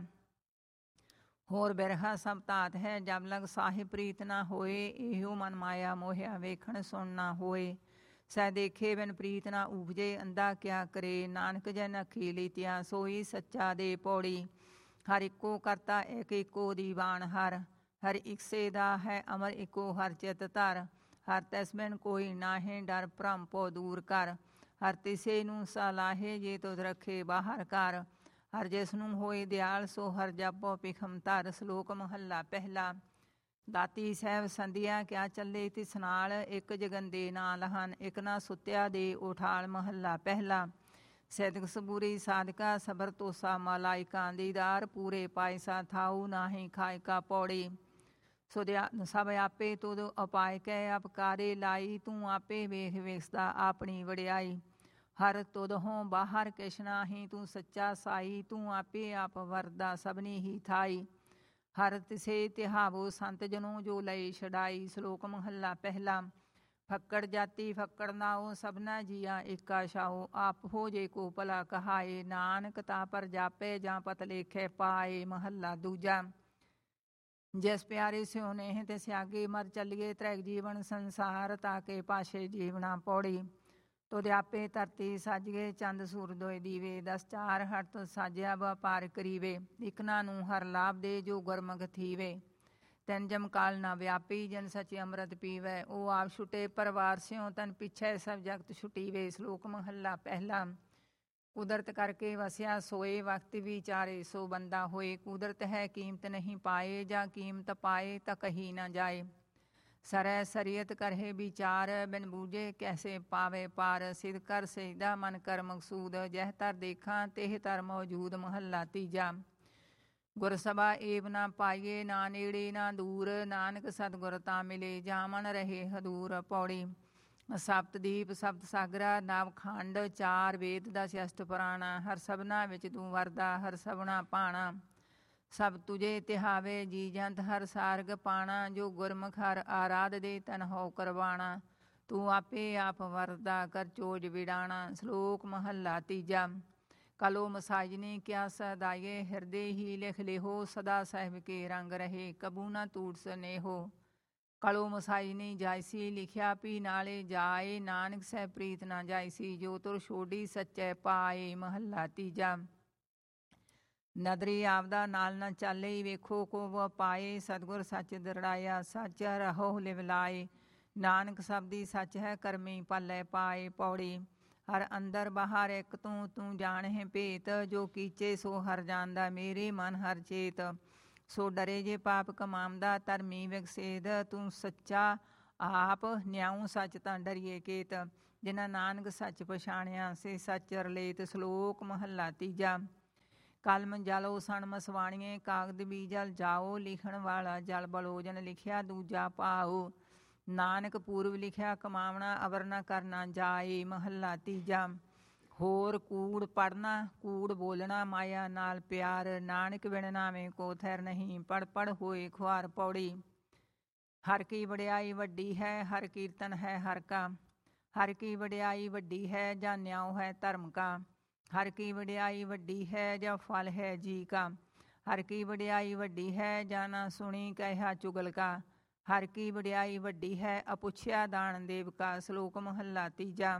ਹੋਰ ਬਿਰਹਾ ਸਭ ਧਾਤ ਹੈ, ਜਬ ਲਗ ਸਾਹਿਬ ਪ੍ਰੀਤ ਨਾ ਹੋਏ, ਇਹੋ ਮਨ ਮਾਇਆ ਮੋਹਿਆ, ਵੇਖਣ ਸੁਣ ਨਾ ਹੋਏ। ਸਹਿ ਦੇਖੇ ਬਿਨ ਪ੍ਰੀਤ ਨਾ ਉਪਜੇ, ਅੰਧਾ ਕਿਆ ਕਰੇ। ਨਾਨਕ ਜਨ ਅੱਖੀ ਲੀਤਿਆ, ਸੋਈ ਸੱਚਾ ਦੇ ਪੌੜੀ। ਹਰ ਇੱਕੋ ਕਰਤਾ ਇੱਕ ਇੱਕੋ ਦੀਵਾਨ ਹਰ, ਹਰ ਇਕਸੇ ਦਾ ਹੈ ਅਮਰ ਇੱਕੋ ਹਰ ਚਿਤ ਧਰ। ਹਰ ਤਿਸ ਬਿਨ ਕੋਈ ਨਾਹੀਂ, ਡਰ ਭਰਮ ਭਉ ਦੂਰ ਕਰ। ਹਰ ਤਿਸੇ ਨੂੰ ਸਲਾਹੇ, ਜੇ ਤੁਧ ਰੱਖੇ ਬਾਹਰ ਕਰ। ਹਰ ਜਿਸ ਨੂੰ ਹੋਏ ਦਿਆਲ, ਸੋ ਹਰ ਜਪੋ ਭਿਖਮ ਧਰ। ਸਲੋਕ ਮਹੱਲਾ ਪਹਿਲਾ। ਦਾਤੀ ਸਾਹਿਬ ਸੰਧੀਆਂ ਕਿਆ ਚੱਲੇ ਤਿਸ ਨਾਲ, ਇੱਕ ਜਗੰਦੇ ਨਾ ਲਹਨ, ਇੱਕ ਨਾ ਸੁੱਤਿਆ ਦੇ ਉਠਾਲ। ਮਹੱਲਾ ਪਹਿਲਾ। ਸਿਦਕ ਸਬੂਰੀ ਸਾਧਕਾ, ਸਬਰ ਤੋਸਾ ਮਲਾਇਕਾ, ਦੀਦਾਰ ਪੂਰੇ ਪਾਇਸਾ, ਥਾਊ ਨਾਹੀਂ ਖਾਇਕਾ ਪੌੜੀ। ਸੁਦਿਆ ਸਭ ਆਪੇ ਤੁਧ ਉਪਾਇ ਕੈ, ਅਪਕਾਰੇ ਲਾਈ, ਤੂੰ ਆਪੇ ਵੇਖ ਵੇਖਦਾ ਆਪਣੀ ਵਡਿਆਈ। ਹਰ ਤੁਧ ਹੋਂ ਬਾਹਰ ਕਿਛ ਨਾਹੀਂ, ਤੂੰ ਸੱਚਾ ਸਾਈ, ਤੂੰ ਆਪੇ ਆਪ ਵਰਦਾ ਸਭਨੀ ਹੀ ਥਾਈ। ਹਰ ਤਿਸੇ ਤਿਹਾਵੋ ਸੰਤ ਜਨੋ, ਜੋ ਲਈ ਛਡਾਈ। ਸਲੋਕ ਮਹੱਲਾ ਪਹਿਲਾ। ਫੱਕੜ ਜਾਤੀ ਫੱਕੜ ਨਾਉ, ਸਭਨਾ ਜੀਆ ਏਕਾ ਛਾਉ। ਆਪ ਹੋ ਜੇ ਕੋ ਭਲਾ ਕਹਾਏ, ਨਾਨਕ ਤਾ ਪਰ ਜਾਪੇ, ਜਾਂ ਪਤ ਲੇਖੇ ਪਾਏ। ਮਹੱਲਾ ਦੂਜਾ। ਜਿਸ ਪਿਆਰੇ ਸਿਉ ਨੇਹ ਤਿਸ ਆਗੇ, ਮਰ ਚੱਲੀਏ ਤ੍ਰੈਗ ਜੀਵਨ ਸੰਸਾਰ, ਤਾਕੇ ਪਾਸ਼ੇ ਜੀਵਨਾ ਪੌੜੀ। ਤੁਧ ਆਪੇ ਧਰਤੀ ਸਾਜੀਏ, ਚੰਦ ਸੂਰਜ ਦੀਵੇ, ਦਸ ਚਾਰ ਹਟ ਤੁਧ ਸਾਜਿਆ ਵਪਾਰ ਕਰੀਵੇ। ਇਕਨਾ ਨੂੰ ਹਰ ਲਾਭ ਦੇ, ਜੋ ਗੁਰਮੁਖ ਥੀਵੇ। ਤਿਨ ਜਮ ਕਾਲ ਨਾ ਵਿਆਪੀ, ਜਨ ਸਚਿ ਅੰਮ੍ਰਿਤ ਪੀਵੈ। ਉਹ ਆਪ ਛੁਟੇ ਪਰਿਵਾਰ ਸਿਉ, ਤਨ ਪਿੱਛੇ ਸਭ ਜਗਤ ਛੁਟੀਵੇ। ਸਲੋਕ ਮਹੱਲਾ ਪਹਿਲਾ। ਕੁਦਰਤ ਕਰਕੇ ਵਸਿਆ ਸੋਏ, ਵਕਤ ਵਿਚਾਰੇ ਸੋ ਬੰਦਾ ਹੋਏ। ਕੁਦਰਤ ਹੈ ਕੀਮਤ ਨਹੀਂ ਪਾਏ, ਜਾਂ ਕੀਮਤ ਪਾਏ ਤਾਂ ਕਹੀ ਨਾ ਜਾਏ। ਸਰੈ ਸਰੀਅਤ ਕਰਹਿ ਵਿਚਾਰ, ਬਿਨ ਬੂਝੇ ਕੈਸੇ ਪਾਵੇ ਪਾਰ। ਸਿਧ ਕਰ ਸਜਦਾ ਮਨ ਕਰ ਮਕਸੂਦ, ਜਹ ਤਰ ਦੇਖਾਂ ਤਿਹ ਤਰ ਮੌਜੂਦ। ਮਹੱਲਾ ਤੀਜਾ। ਗੁਰ ਸਭਾ ਏਵ ਨਾ ਪਾਈਏ, ਨਾ ਨੇੜੇ ਨਾ ਦੂਰ। ਨਾਨਕ ਸਤਿਗੁਰ ਤਾਂ ਮਿਲੇ, ਜਾਂ ਮਨ ਰਹੇ ਹਦੂਰ। ਪੌੜੀ। ਸਪਤਦੀਪ ਸਪਤ ਸਾਗਰਾ, ਨਵ ਖੰਡ ਚਾਰ ਵੇਦ ਦਸ ਅਸ਼ਟ ਪੁਰਾਣਾ। ਹਰ ਸਭਨਾ ਵਿੱਚ ਤੂੰ ਵਰਦਾ, ਹਰ ਸਭਨਾ ਭਾਣਾ। ਸਭ ਤੁਝੇ ਤਿਹਾਵੇ, ਜੀ ਜੰਤ ਹਰ ਸਾਰਗ ਪਾਣਾ। ਜੋ ਗੁਰਮੁਖ ਹਰ ਆਰਾਧ ਦੇ, ਤਨ ਹੋ ਕਰਵਾਣਾ। ਤੂੰ ਆਪੇ ਆਪ ਵਰਦਾ, ਕਰ ਚੋਜ ਵਿਡਾਣਾ। ਸਲੋਕ ਮਹੱਲਾ ਤੀਜਾ। ਕਲੋ ਮਸਾਜਨੀ ਕਿਆ ਸਦਾਈਏ, ਹਿਰਦੇ ਹੀ ਲਿਖ ਲਿਹੋ। ਸਦਾ ਸਾਹਿਬ ਕੇ ਰੰਗ ਰਹੇ, ਕਬੂ ਨਾ ਟੂਟ ਸਨੇਹੋ। ਕਲੋ ਮਸਾਜਨੀ ਜਾਇਸੀ, ਲਿਖਿਆ ਪੀ ਨਾਲੇ ਜਾਏ। ਨਾਨਕ ਸਹਿ ਪ੍ਰੀਤ ਨਾ ਜਾਇਸੀ, ਜੋ ਤੁਰ ਛੋਡੀ ਸੱਚੇ ਪਾਏ। ਮਹੱਲਾ ਤੀਜਾ। ਨਦਰੀ ਆਪਦਾ ਨਾਲ ਨਾ ਚਾਲੇ, ਵੇਖੋ ਕੋ ਵ ਪਾਏ। ਸਤਿਗੁਰ ਸੱਚ ਦਰੜਾਇਆ, ਸੱਚ ਰਹੋ ਲਿਵ ਲਾਏ। ਨਾਨਕ ਸਬਦੀ ਸੱਚ ਹੈ ਕਰਮੀ ਪੱਲੇ ਪਾਏ। ਪੌੜੀ ਹਰ ਅੰਦਰ ਬਾਹਰ ਇੱਕ ਤੂੰ, ਤੂੰ ਜਾਣਹਿ ਭੇਤ। ਜੋ ਕੀਚੇ ਸੋ ਹਰ ਜਾਣਦਾ, ਮੇਰੇ ਮਨ ਹਰ ਚੇਤ। ਸੋ ਡਰੇ ਜੇ ਪਾਪ ਕਮਾਉਂਦਾ, ਧਰਮੀ ਵਿਗਸੇਦ। ਤੂੰ ਸੱਚਾ ਆਪ ਨਿਆਉ ਸੱਚ ਤਾਂ ਡਰੀਏ ਕੇਤ। ਜਿਨ੍ਹਾਂ ਨਾਨਕ ਸੱਚ ਪਛਾਣਿਆ, ਸੇ ਸੱਚ ਰਲੇਤ। ਸ਼ਲੋਕ ਮਹੱਲਾ ਤੀਜਾ। ਕਲਮ ਜਲੋ ਸਣ ਮਸਵਾਣੀਏ, ਕਾਗਦ ਵੀ ਜਲ ਜਾਓ। ਲਿਖਣ ਵਾਲਾ ਜਲ ਬਲੋਜਨ, ਲਿਖਿਆ ਦੂਜਾ ਪਾਓ। ਨਾਨਕ ਪੂਰਵ ਲਿਖਿਆ ਕਮਾਵਣਾ, ਅਵਰ ਨਾ ਕਰਨਾ ਜਾਏ। ਮਹੱਲਾ ਤੀਜਾ। ਹੋਰ ਕੂੜ ਪੜ੍ਹਨਾ, ਕੂੜ ਬੋਲਣਾ, ਮਾਇਆ ਨਾਲ ਪਿਆਰ। ਨਾਨਕ ਬਿਨ ਨਾਵੇਂ ਕੋ ਥਿਰ ਨਹੀਂ, ਪੜ੍ਹ ਪੜ੍ਹ ਹੋਏ ਖੁਆਰ। ਪੌੜੀ ਹਰ ਕੀ ਵਡਿਆਈ ਵੱਡੀ ਹੈ, ਹਰ ਕੀਰਤਨ ਹੈ ਹਰ ਕਾ। ਹਰ ਕੀ ਵਡਿਆਈ ਵੱਡੀ ਹੈ, ਜਾਂ ਨਿਆਉ ਹੈ ਧਰਮ ਕਾ। ਹਰ ਕੀ ਵਡਿਆਈ ਵੱਡੀ ਹੈ, ਜਾਂ ਫਲ ਹੈ ਜੀ ਕਾ। ਹਰ ਕੀ ਵਡਿਆਈ ਵੱਡੀ ਹੈ, ਜਾਂ ਨਾ ਸੁਣੀ ਕਹਿਆ ਚੁਗਲ ਕਾ। ਹਰ ਕੀ ਵਡਿਆਈ ਵੱਡੀ ਹੈ, ਅਪੁੱਛਿਆ ਦਾਨ ਦੇਵ ਕਾ। ਸ਼ਲੋਕ ਮਹੱਲਾ ਤੀਜਾ।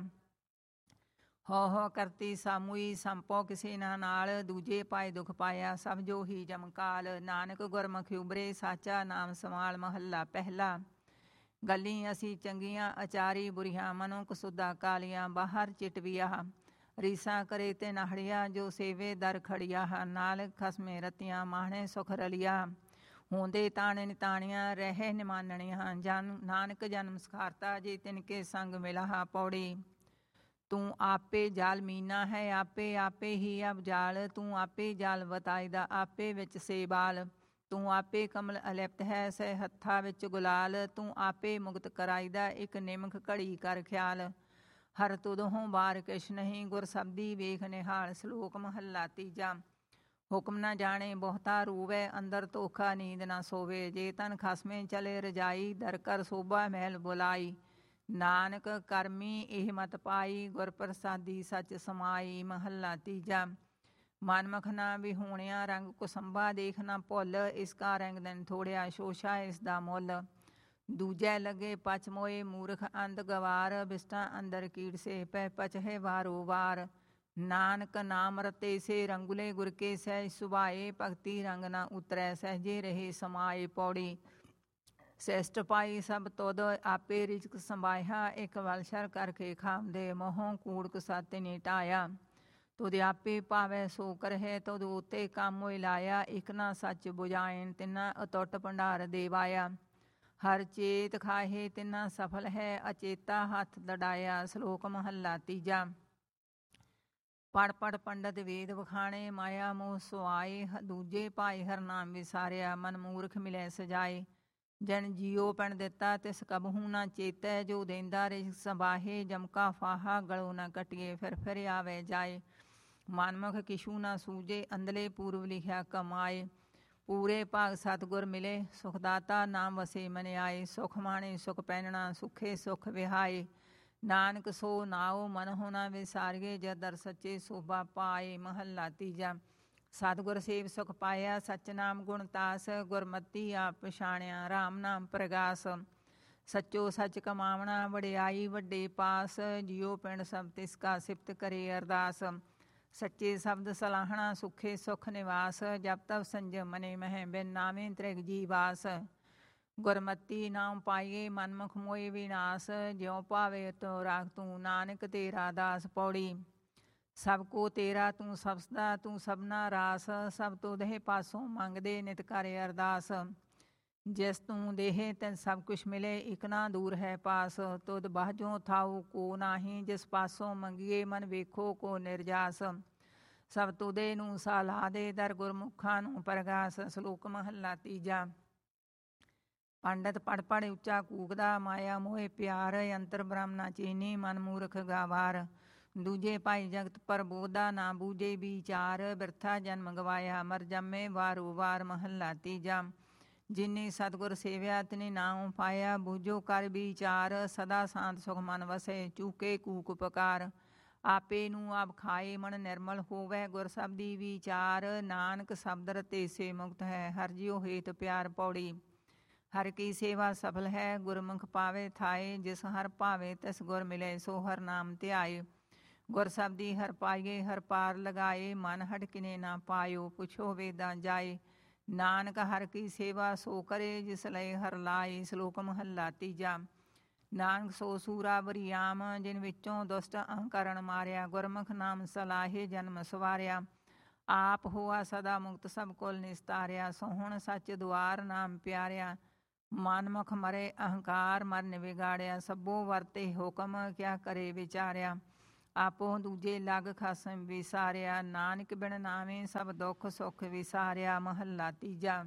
ਹੋ ਹੋ ਕਰਤੀ ਸਾਮੂਈ, ਸੰਪੋ ਕਿਸੇ ਨਾ ਨਾਲ। ਦੂਜੇ ਪਾਏ ਦੁਖ ਪਾਇਆ, ਸਭ ਜੋ ਹੀ ਜਮਕਾਲ। ਨਾਨਕ ਗੁਰਮੁਖ ਉਬਰੇ, ਸਾਚਾ ਨਾਮ ਸਮਾਲ। ਮਹੱਲਾ ਪਹਿਲਾ। ਗੱਲੀ ਅਸੀਂ ਚੰਗੀਆਂ, ਅਚਾਰੀ ਬੁਰੀਆਂ। ਮਨੋ ਕਸੁੱਧਾ ਕਾਲੀਆਂ, ਬਾਹਰ ਚਿਟਵੀਆ। ਰੀਸਾਂ ਕਰੇ ਤੇ ਨਾਹੜੀਆਂ, ਜੋ ਸੇਵੇ ਦਰ ਖੜੀਆ। ਨਾਲ ਖਸਮੇ ਰਤੀਆਂ, ਮਾਹਣੇ ਸੁਖ ਰਲੀਆ। ਹੁੰਦੇ ਤਾਣੇ ਨਿਤਾਣੀਆਂ, ਰਹੇ ਨਿਮਾਨਣੀਆਂ। ਜਨ ਨਾਨਕ ਜਨਮ ਸਖਾਰਤਾ, ਜੇ ਤਿਨਕੇ ਸੰਗ ਮਿਲਾ। ਪੌੜੀ ਤੂੰ ਆਪੇ ਜਾਲ ਮੀਨਾ ਹੈ, ਆਪੇ ਆਪੇ ਹੀ ਅਬਜਾਲ। ਤੂੰ ਆਪੇ ਜਾਲ ਵਤਾਈਦਾ, ਆਪੇ ਵਿੱਚ ਸੇ ਬਾਲ। ਤੂੰ ਆਪੇ ਕਮਲ ਅਲਿਪਤ ਹੈ, ਸਹਿ ਹੱਥਾਂ ਵਿੱਚ ਗੁਲਾਲ। ਤੂੰ ਆਪੇ ਮੁਕਤ ਕਰਾਈਦਾ, ਇੱਕ ਨਿਮਖ ਘੜੀ ਕਰ ਖਿਆਲ। ਹਰ ਤੁਧੋਂ ਬਾਰ ਕਿਛ ਨਹੀਂ, ਗੁਰ ਸਬਦੀ ਵੇਖ ਨਿਹਾਲ। ਸ਼ਲੋਕ ਮਹੱਲਾ ਤੀਜਾ। ਹੁਕਮ ਨਾ ਜਾਣੇ ਬਹੁਤਾ ਰੂਵੈ, ਅੰਦਰ ਧੋਖਾ ਨੀਂਦ ਨਾ ਸੋਵੇ। ਜੇ ਤਨ ਖਸਮੇ ਚਲੇ ਰਜਾਈ, ਦਰ ਕਰ ਸੋਭਾ ਮਹਿਲ ਬੁਲਾਈ। ਨਾਨਕ ਕਰਮੀ ਇਹ ਮਤ ਪਾਈ, ਗੁਰ ਪ੍ਰਸਾਦੀ ਸੱਚ ਸਮਾਈ। ਮਹੱਲਾ ਤੀਜਾ। ਮਨਮੁਖ ਨਾ ਵਿਹੂਣਿਆ, ਰੰਗ ਕੁਸੰਬਾ ਦੇਖ ਨਾ ਭੁੱਲ। ਇਸ ਕਾ ਰੰਗ ਦਿਨ ਥੋੜਿਆ, ਸ਼ੋਸ਼ਾ ਇਸ ਦਾ ਮੁੱਲ। ਦੂਜੈ ਲੱਗੇ ਪਚ ਮੋਏ, ਮੂਰਖ ਅੰਧ ਗਵਾਰ। ਬਿਸਟਾ ਅੰਦਰ ਕੀੜ ਸੇ, ਪੈ ਪਚਹਿ ਵਾਰੋ ਵਾਰ। ਨਾਨਕ ਨਾਮ ਰਤੇ ਸੇ, ਰੰਗੁਲੇ ਗੁਰ ਕੇ ਸਹਿਜ ਸੁਭਾਏ। ਭਗਤੀ ਰੰਗ ਨਾ ਉਤਰੈ, ਸਹਿਜੇ ਰਹੇ ਸਮਾਏ। ਪੌੜੀ ਸਿਸ਼ਟ ਪਾਈ ਸਭ ਤੁਧ, ਆਪੇ ਰਿਜਕ ਸੰਭਾਇਆ। ਇੱਕ ਵਲਸ਼ਰ ਕਰਕੇ ਖਾਂਦੇ, ਮੋਹੋਂ ਕੂੜ ਕੁਸਤ ਨੀ ਢਾਇਆ। ਤੁਧ ਆਪੇ ਭਾਵੈ ਸੋ ਕਰਹਿ, ਤੁਧ ਉਤੇ ਕੰਮ ਹੋਇ ਲਾਇਆ। ਇੱਕ ਨਾ ਸੱਚ ਬੁਝਾਇਨ, ਤਿੰਨਾ ਅਟੁੱਟ ਭੰਡਾਰ ਦੇਵਾਇਆ। ਹਰ ਚੇਤ ਖਾਹੇ ਤਿੰਨਾ ਸਫਲ ਹੈ, ਅਚੇਤਾ ਹੱਥ ਦੜਾਇਆ। ਸ਼ਲੋਕ ਮਹੱਲਾ ਤੀਜਾ। ਪੜ ਪੜ ਪੰਡਤ ਵੇਦ ਵਖਾਣੇ, ਮਾਇਆ ਮੋਹ ਸੁਆਏ। ਦੂਜੇ ਪਾਏ ਹਰ ਨਾਮ ਵਿਸਾਰਿਆ, ਮਨ ਮੂਰਖ ਮਿਲੈ ਸਜਾਏ। ਜਨ ਜੀਓ ਪਿੰਡ ਦਿੱਤਾ, ਤਿਸ ਕਬਹੂ ਨਾ ਚੇਤੈ। ਜੋ ਦੇਂਦਾ ਰਿਜਕ ਸੰਬਾਹੇ, ਜਮਕਾ ਫਾਹਾ ਗਲੋਂ ਨਾ ਕੱਟੀਏ। ਫਿਰ ਫਿਰ ਆਵੇ ਜਾਏ, ਮਨਮੁਖ ਕਿਛੂ ਨਾ ਸੂਝੇ। ਅੰਦਲੇ ਪੂਰਵ ਲਿਖਿਆ ਕਮਾਏ। ਪੂਰੇ ਭਾਗ ਸਤਿਗੁਰ ਮਿਲੇ, ਸੁਖਦਾਤਾ ਨਾਮ ਵਸੇ ਮਨ ਆਏ। ਸੁਖ ਮਾਣੇ ਸੁਖ ਪਹਿਨਣਾ, ਸੁਖੇ ਸੁਖ ਵਿਹਾਏ। ਨਾਨਕ ਸੋ ਨਾਉ ਮਨ ਹੋ ਨਾ ਵਿਸਾਰੀਏ, ਜਦ ਦਰ ਸੱਚੇ ਸੋਭਾ ਪਾਏ। ਮਹੱਲਾ ਤੀਜਾ। ਸਤਿਗੁਰ ਸੇਵ ਸੁਖ ਪਾਇਆ, ਸਚ ਨਾਮ ਗੁਣ ਤਾਸ। ਗੁਰਮਤੀ ਆਪ ਪਛਾਣਿਆ, ਰਾਮ ਨਾਮ ਪ੍ਰਗਾਸ। ਸੱਚੋ ਸੱਚ ਕਮਾਵਣਾ, ਵਡਿਆਈ ਵੱਡੇ ਪਾਸ। ਜਿਉ ਪਿੰਡ ਸਭ ਤਿਸ ਕਾ, ਸਿਫਤ ਕਰੇ ਅਰਦਾਸ। ਸੱਚੇ ਸ਼ਬਦ ਸਲਾਹਣਾ, ਸੁਖੇ ਸੁਖ ਨਿਵਾਸ। ਜਪ ਤਪ ਸੰਜਮ ਮਨੇ ਮਹਿ, ਬਿਨ ਨਾਵੇਂ ਤ੍ਰਿਗ ਜੀ ਵਾਸ। ਗੁਰਮਤੀ ਨਾਮ ਪਾਈਏ, ਮਨਮੁਖ ਮੋਏ ਵਿਨਾਸ਼। ਜਿਉ ਭਾਵੇ ਤਿਉ ਰਾਖ ਤੂੰ, ਨਾਨਕ ਤੇਰਾ ਦਾਸ। ਪੌੜੀ ਸਭ ਕੋ ਤੇਰਾ ਤੂੰ ਸਬਸਦਾ, ਤੂੰ ਸਭਨਾ ਰਾਸ। ਸਭ ਤੁਧੇ ਪਾਸੋਂ ਮੰਗਦੇ, ਨਿਤ ਕਰ ਅਰਦਾਸ। ਜਿਸ ਤੂੰ ਦੇਹੇ ਤਿਨ ਸਭ ਕੁਛ ਮਿਲੇ, ਇਕ ਨਾ ਦੂਰ ਹੈ ਪਾਸ। ਤੁਧ ਬਾਝੋਂ ਥਾਉ ਕੋ ਨਾਹੀਂ, ਜਿਸ ਪਾਸੋਂ ਮੰਗੀਏ ਮਨ ਵੇਖੋ ਕੋ ਨਿਰਜਾਸ। ਸਭ ਤੁਧੇ ਨੂੰ ਸਾਲਾ ਦੇ, ਦਰ ਗੁਰਮੁਖਾਂ ਨੂੰ ਪ੍ਰਗਾਸ। ਸ਼ਲੋਕ ਮਹੱਲਾ ਤੀਜਾ। ਪੰਡਤ ਪੜ ਪੜ ਉੱਚਾ ਕੂਕਦਾ, ਮਾਇਆ ਮੋਹਿ ਪਿਆਰ। ਅੰਤਰ ਬ੍ਰਹਮ ਨਾ ਚੀਨੀ, ਮਨ ਮੂਰਖ ਗਾਵਾਰ। ਦੂਜੇ ਭਾਈ ਜਗਤ ਪ੍ਰਬੋਧਾ, ਨਾ ਬੂਝੇ ਵਿਚਾਰ। ਬਿਰਥਾ ਜਨਮ ਗਵਾਇਆ, ਮਰ ਜੰਮੇ ਵਾਰੋ ਵਾਰ। ਮਹੱਲਾ ਤੀਜਾ। ਜਿਨੀ ਸਤਿਗੁਰ ਸੇਵਿਆ, ਤਿਨੀ ਨਾਉ ਪਾਇਆ। ਬੂਝੋ ਕਰ ਵਿਚਾਰ, ਸਦਾ ਸ਼ਾਂਤ ਸੁਖ ਮਨ ਵਸੈ। ਚੂਕੇ ਕੂਕ ਪਕਾਰ, ਆਪੇ ਨੂੰ ਆਪ ਖਾਏ। ਮਨ ਨਿਰਮਲ ਹੋਵੈ, ਗੁਰ ਸਬਦੀ ਵਿਚਾਰ। ਨਾਨਕ ਸ਼ਬਦ ਰਤੇ ਸੇ ਮੁਕਤ ਹੈ, ਹਰ ਜਿਉ ਹੇਤ ਪਿਆਰ। ਪੌੜੀ ਹਰ ਕੀ ਸੇਵਾ ਸਫਲ ਹੈ, ਗੁਰਮੁਖ ਪਾਵੇ ਥਾਏ। ਜਿਸ ਹਰ ਭਾਵੇ ਤਿਸ ਗੁਰ ਮਿਲੇ, ਸੋ ਹਰ ਨਾਮ ਧਿਆਏ। ਗੁਰ ਸਬਦੀ ਹਰ ਪਾਈਏ, ਹਰ ਪਾਰ ਲਗਾਏ। ਮਨ ਹਟ ਕਿਨੇ ਨਾ ਪਾਇਓ, ਪੁੱਛੋ ਵੇਦਾਂ ਜਾਏ। ਨਾਨਕ ਹਰ ਕੀ ਸੇਵਾ ਸੋ ਕਰੇ, ਜਿਸ ਲਈ ਹਰ ਲਾਏ। ਸ਼ਲੋਕ ਮਹੱਲਾ ਤੀਜਾ। ਨਾਨਕ ਸੋ ਸੂਰਾ ਬਰੀਆਮ, ਜਿਨ ਵਿੱਚੋਂ ਦੁਸ਼ਟ ਅਹੰਕਰਨ ਮਾਰਿਆ। ਗੁਰਮੁਖ ਨਾਮ ਸਲਾਹੇ ਜਨਮ ਸਵਾਰਿਆ, ਆਪ ਹੋਆ ਸਦਾ ਮੁਕਤ ਸਭ ਕੁਲ ਨਿਸਤਾਰਿਆ। ਸੋਹਣ ਸੱਚ ਦੁਆਰ ਨਾਮ ਪਿਆਰਿਆ, ਮਨਮੁਖ ਮਰੇ ਅਹੰਕਾਰ ਮਰਨ ਵਿਗਾੜਿਆ। ਸਭੋ ਵਰਤੇ ਹੁਕਮ ਕਿਆ ਕਰੇ ਵਿਚਾਰਿਆ, ਆਪੋ ਦੂਜੇ ਲਗ ਖਸਮ ਵਿਸਾਰਿਆ। ਨਾਨਕ ਬਿਨ ਨਾਵੇਂ ਸਭ ਦੁੱਖ ਸੁੱਖ ਵਿਸਾਰਿਆ। ਮਹੱਲਾ ਤੀਜਾ।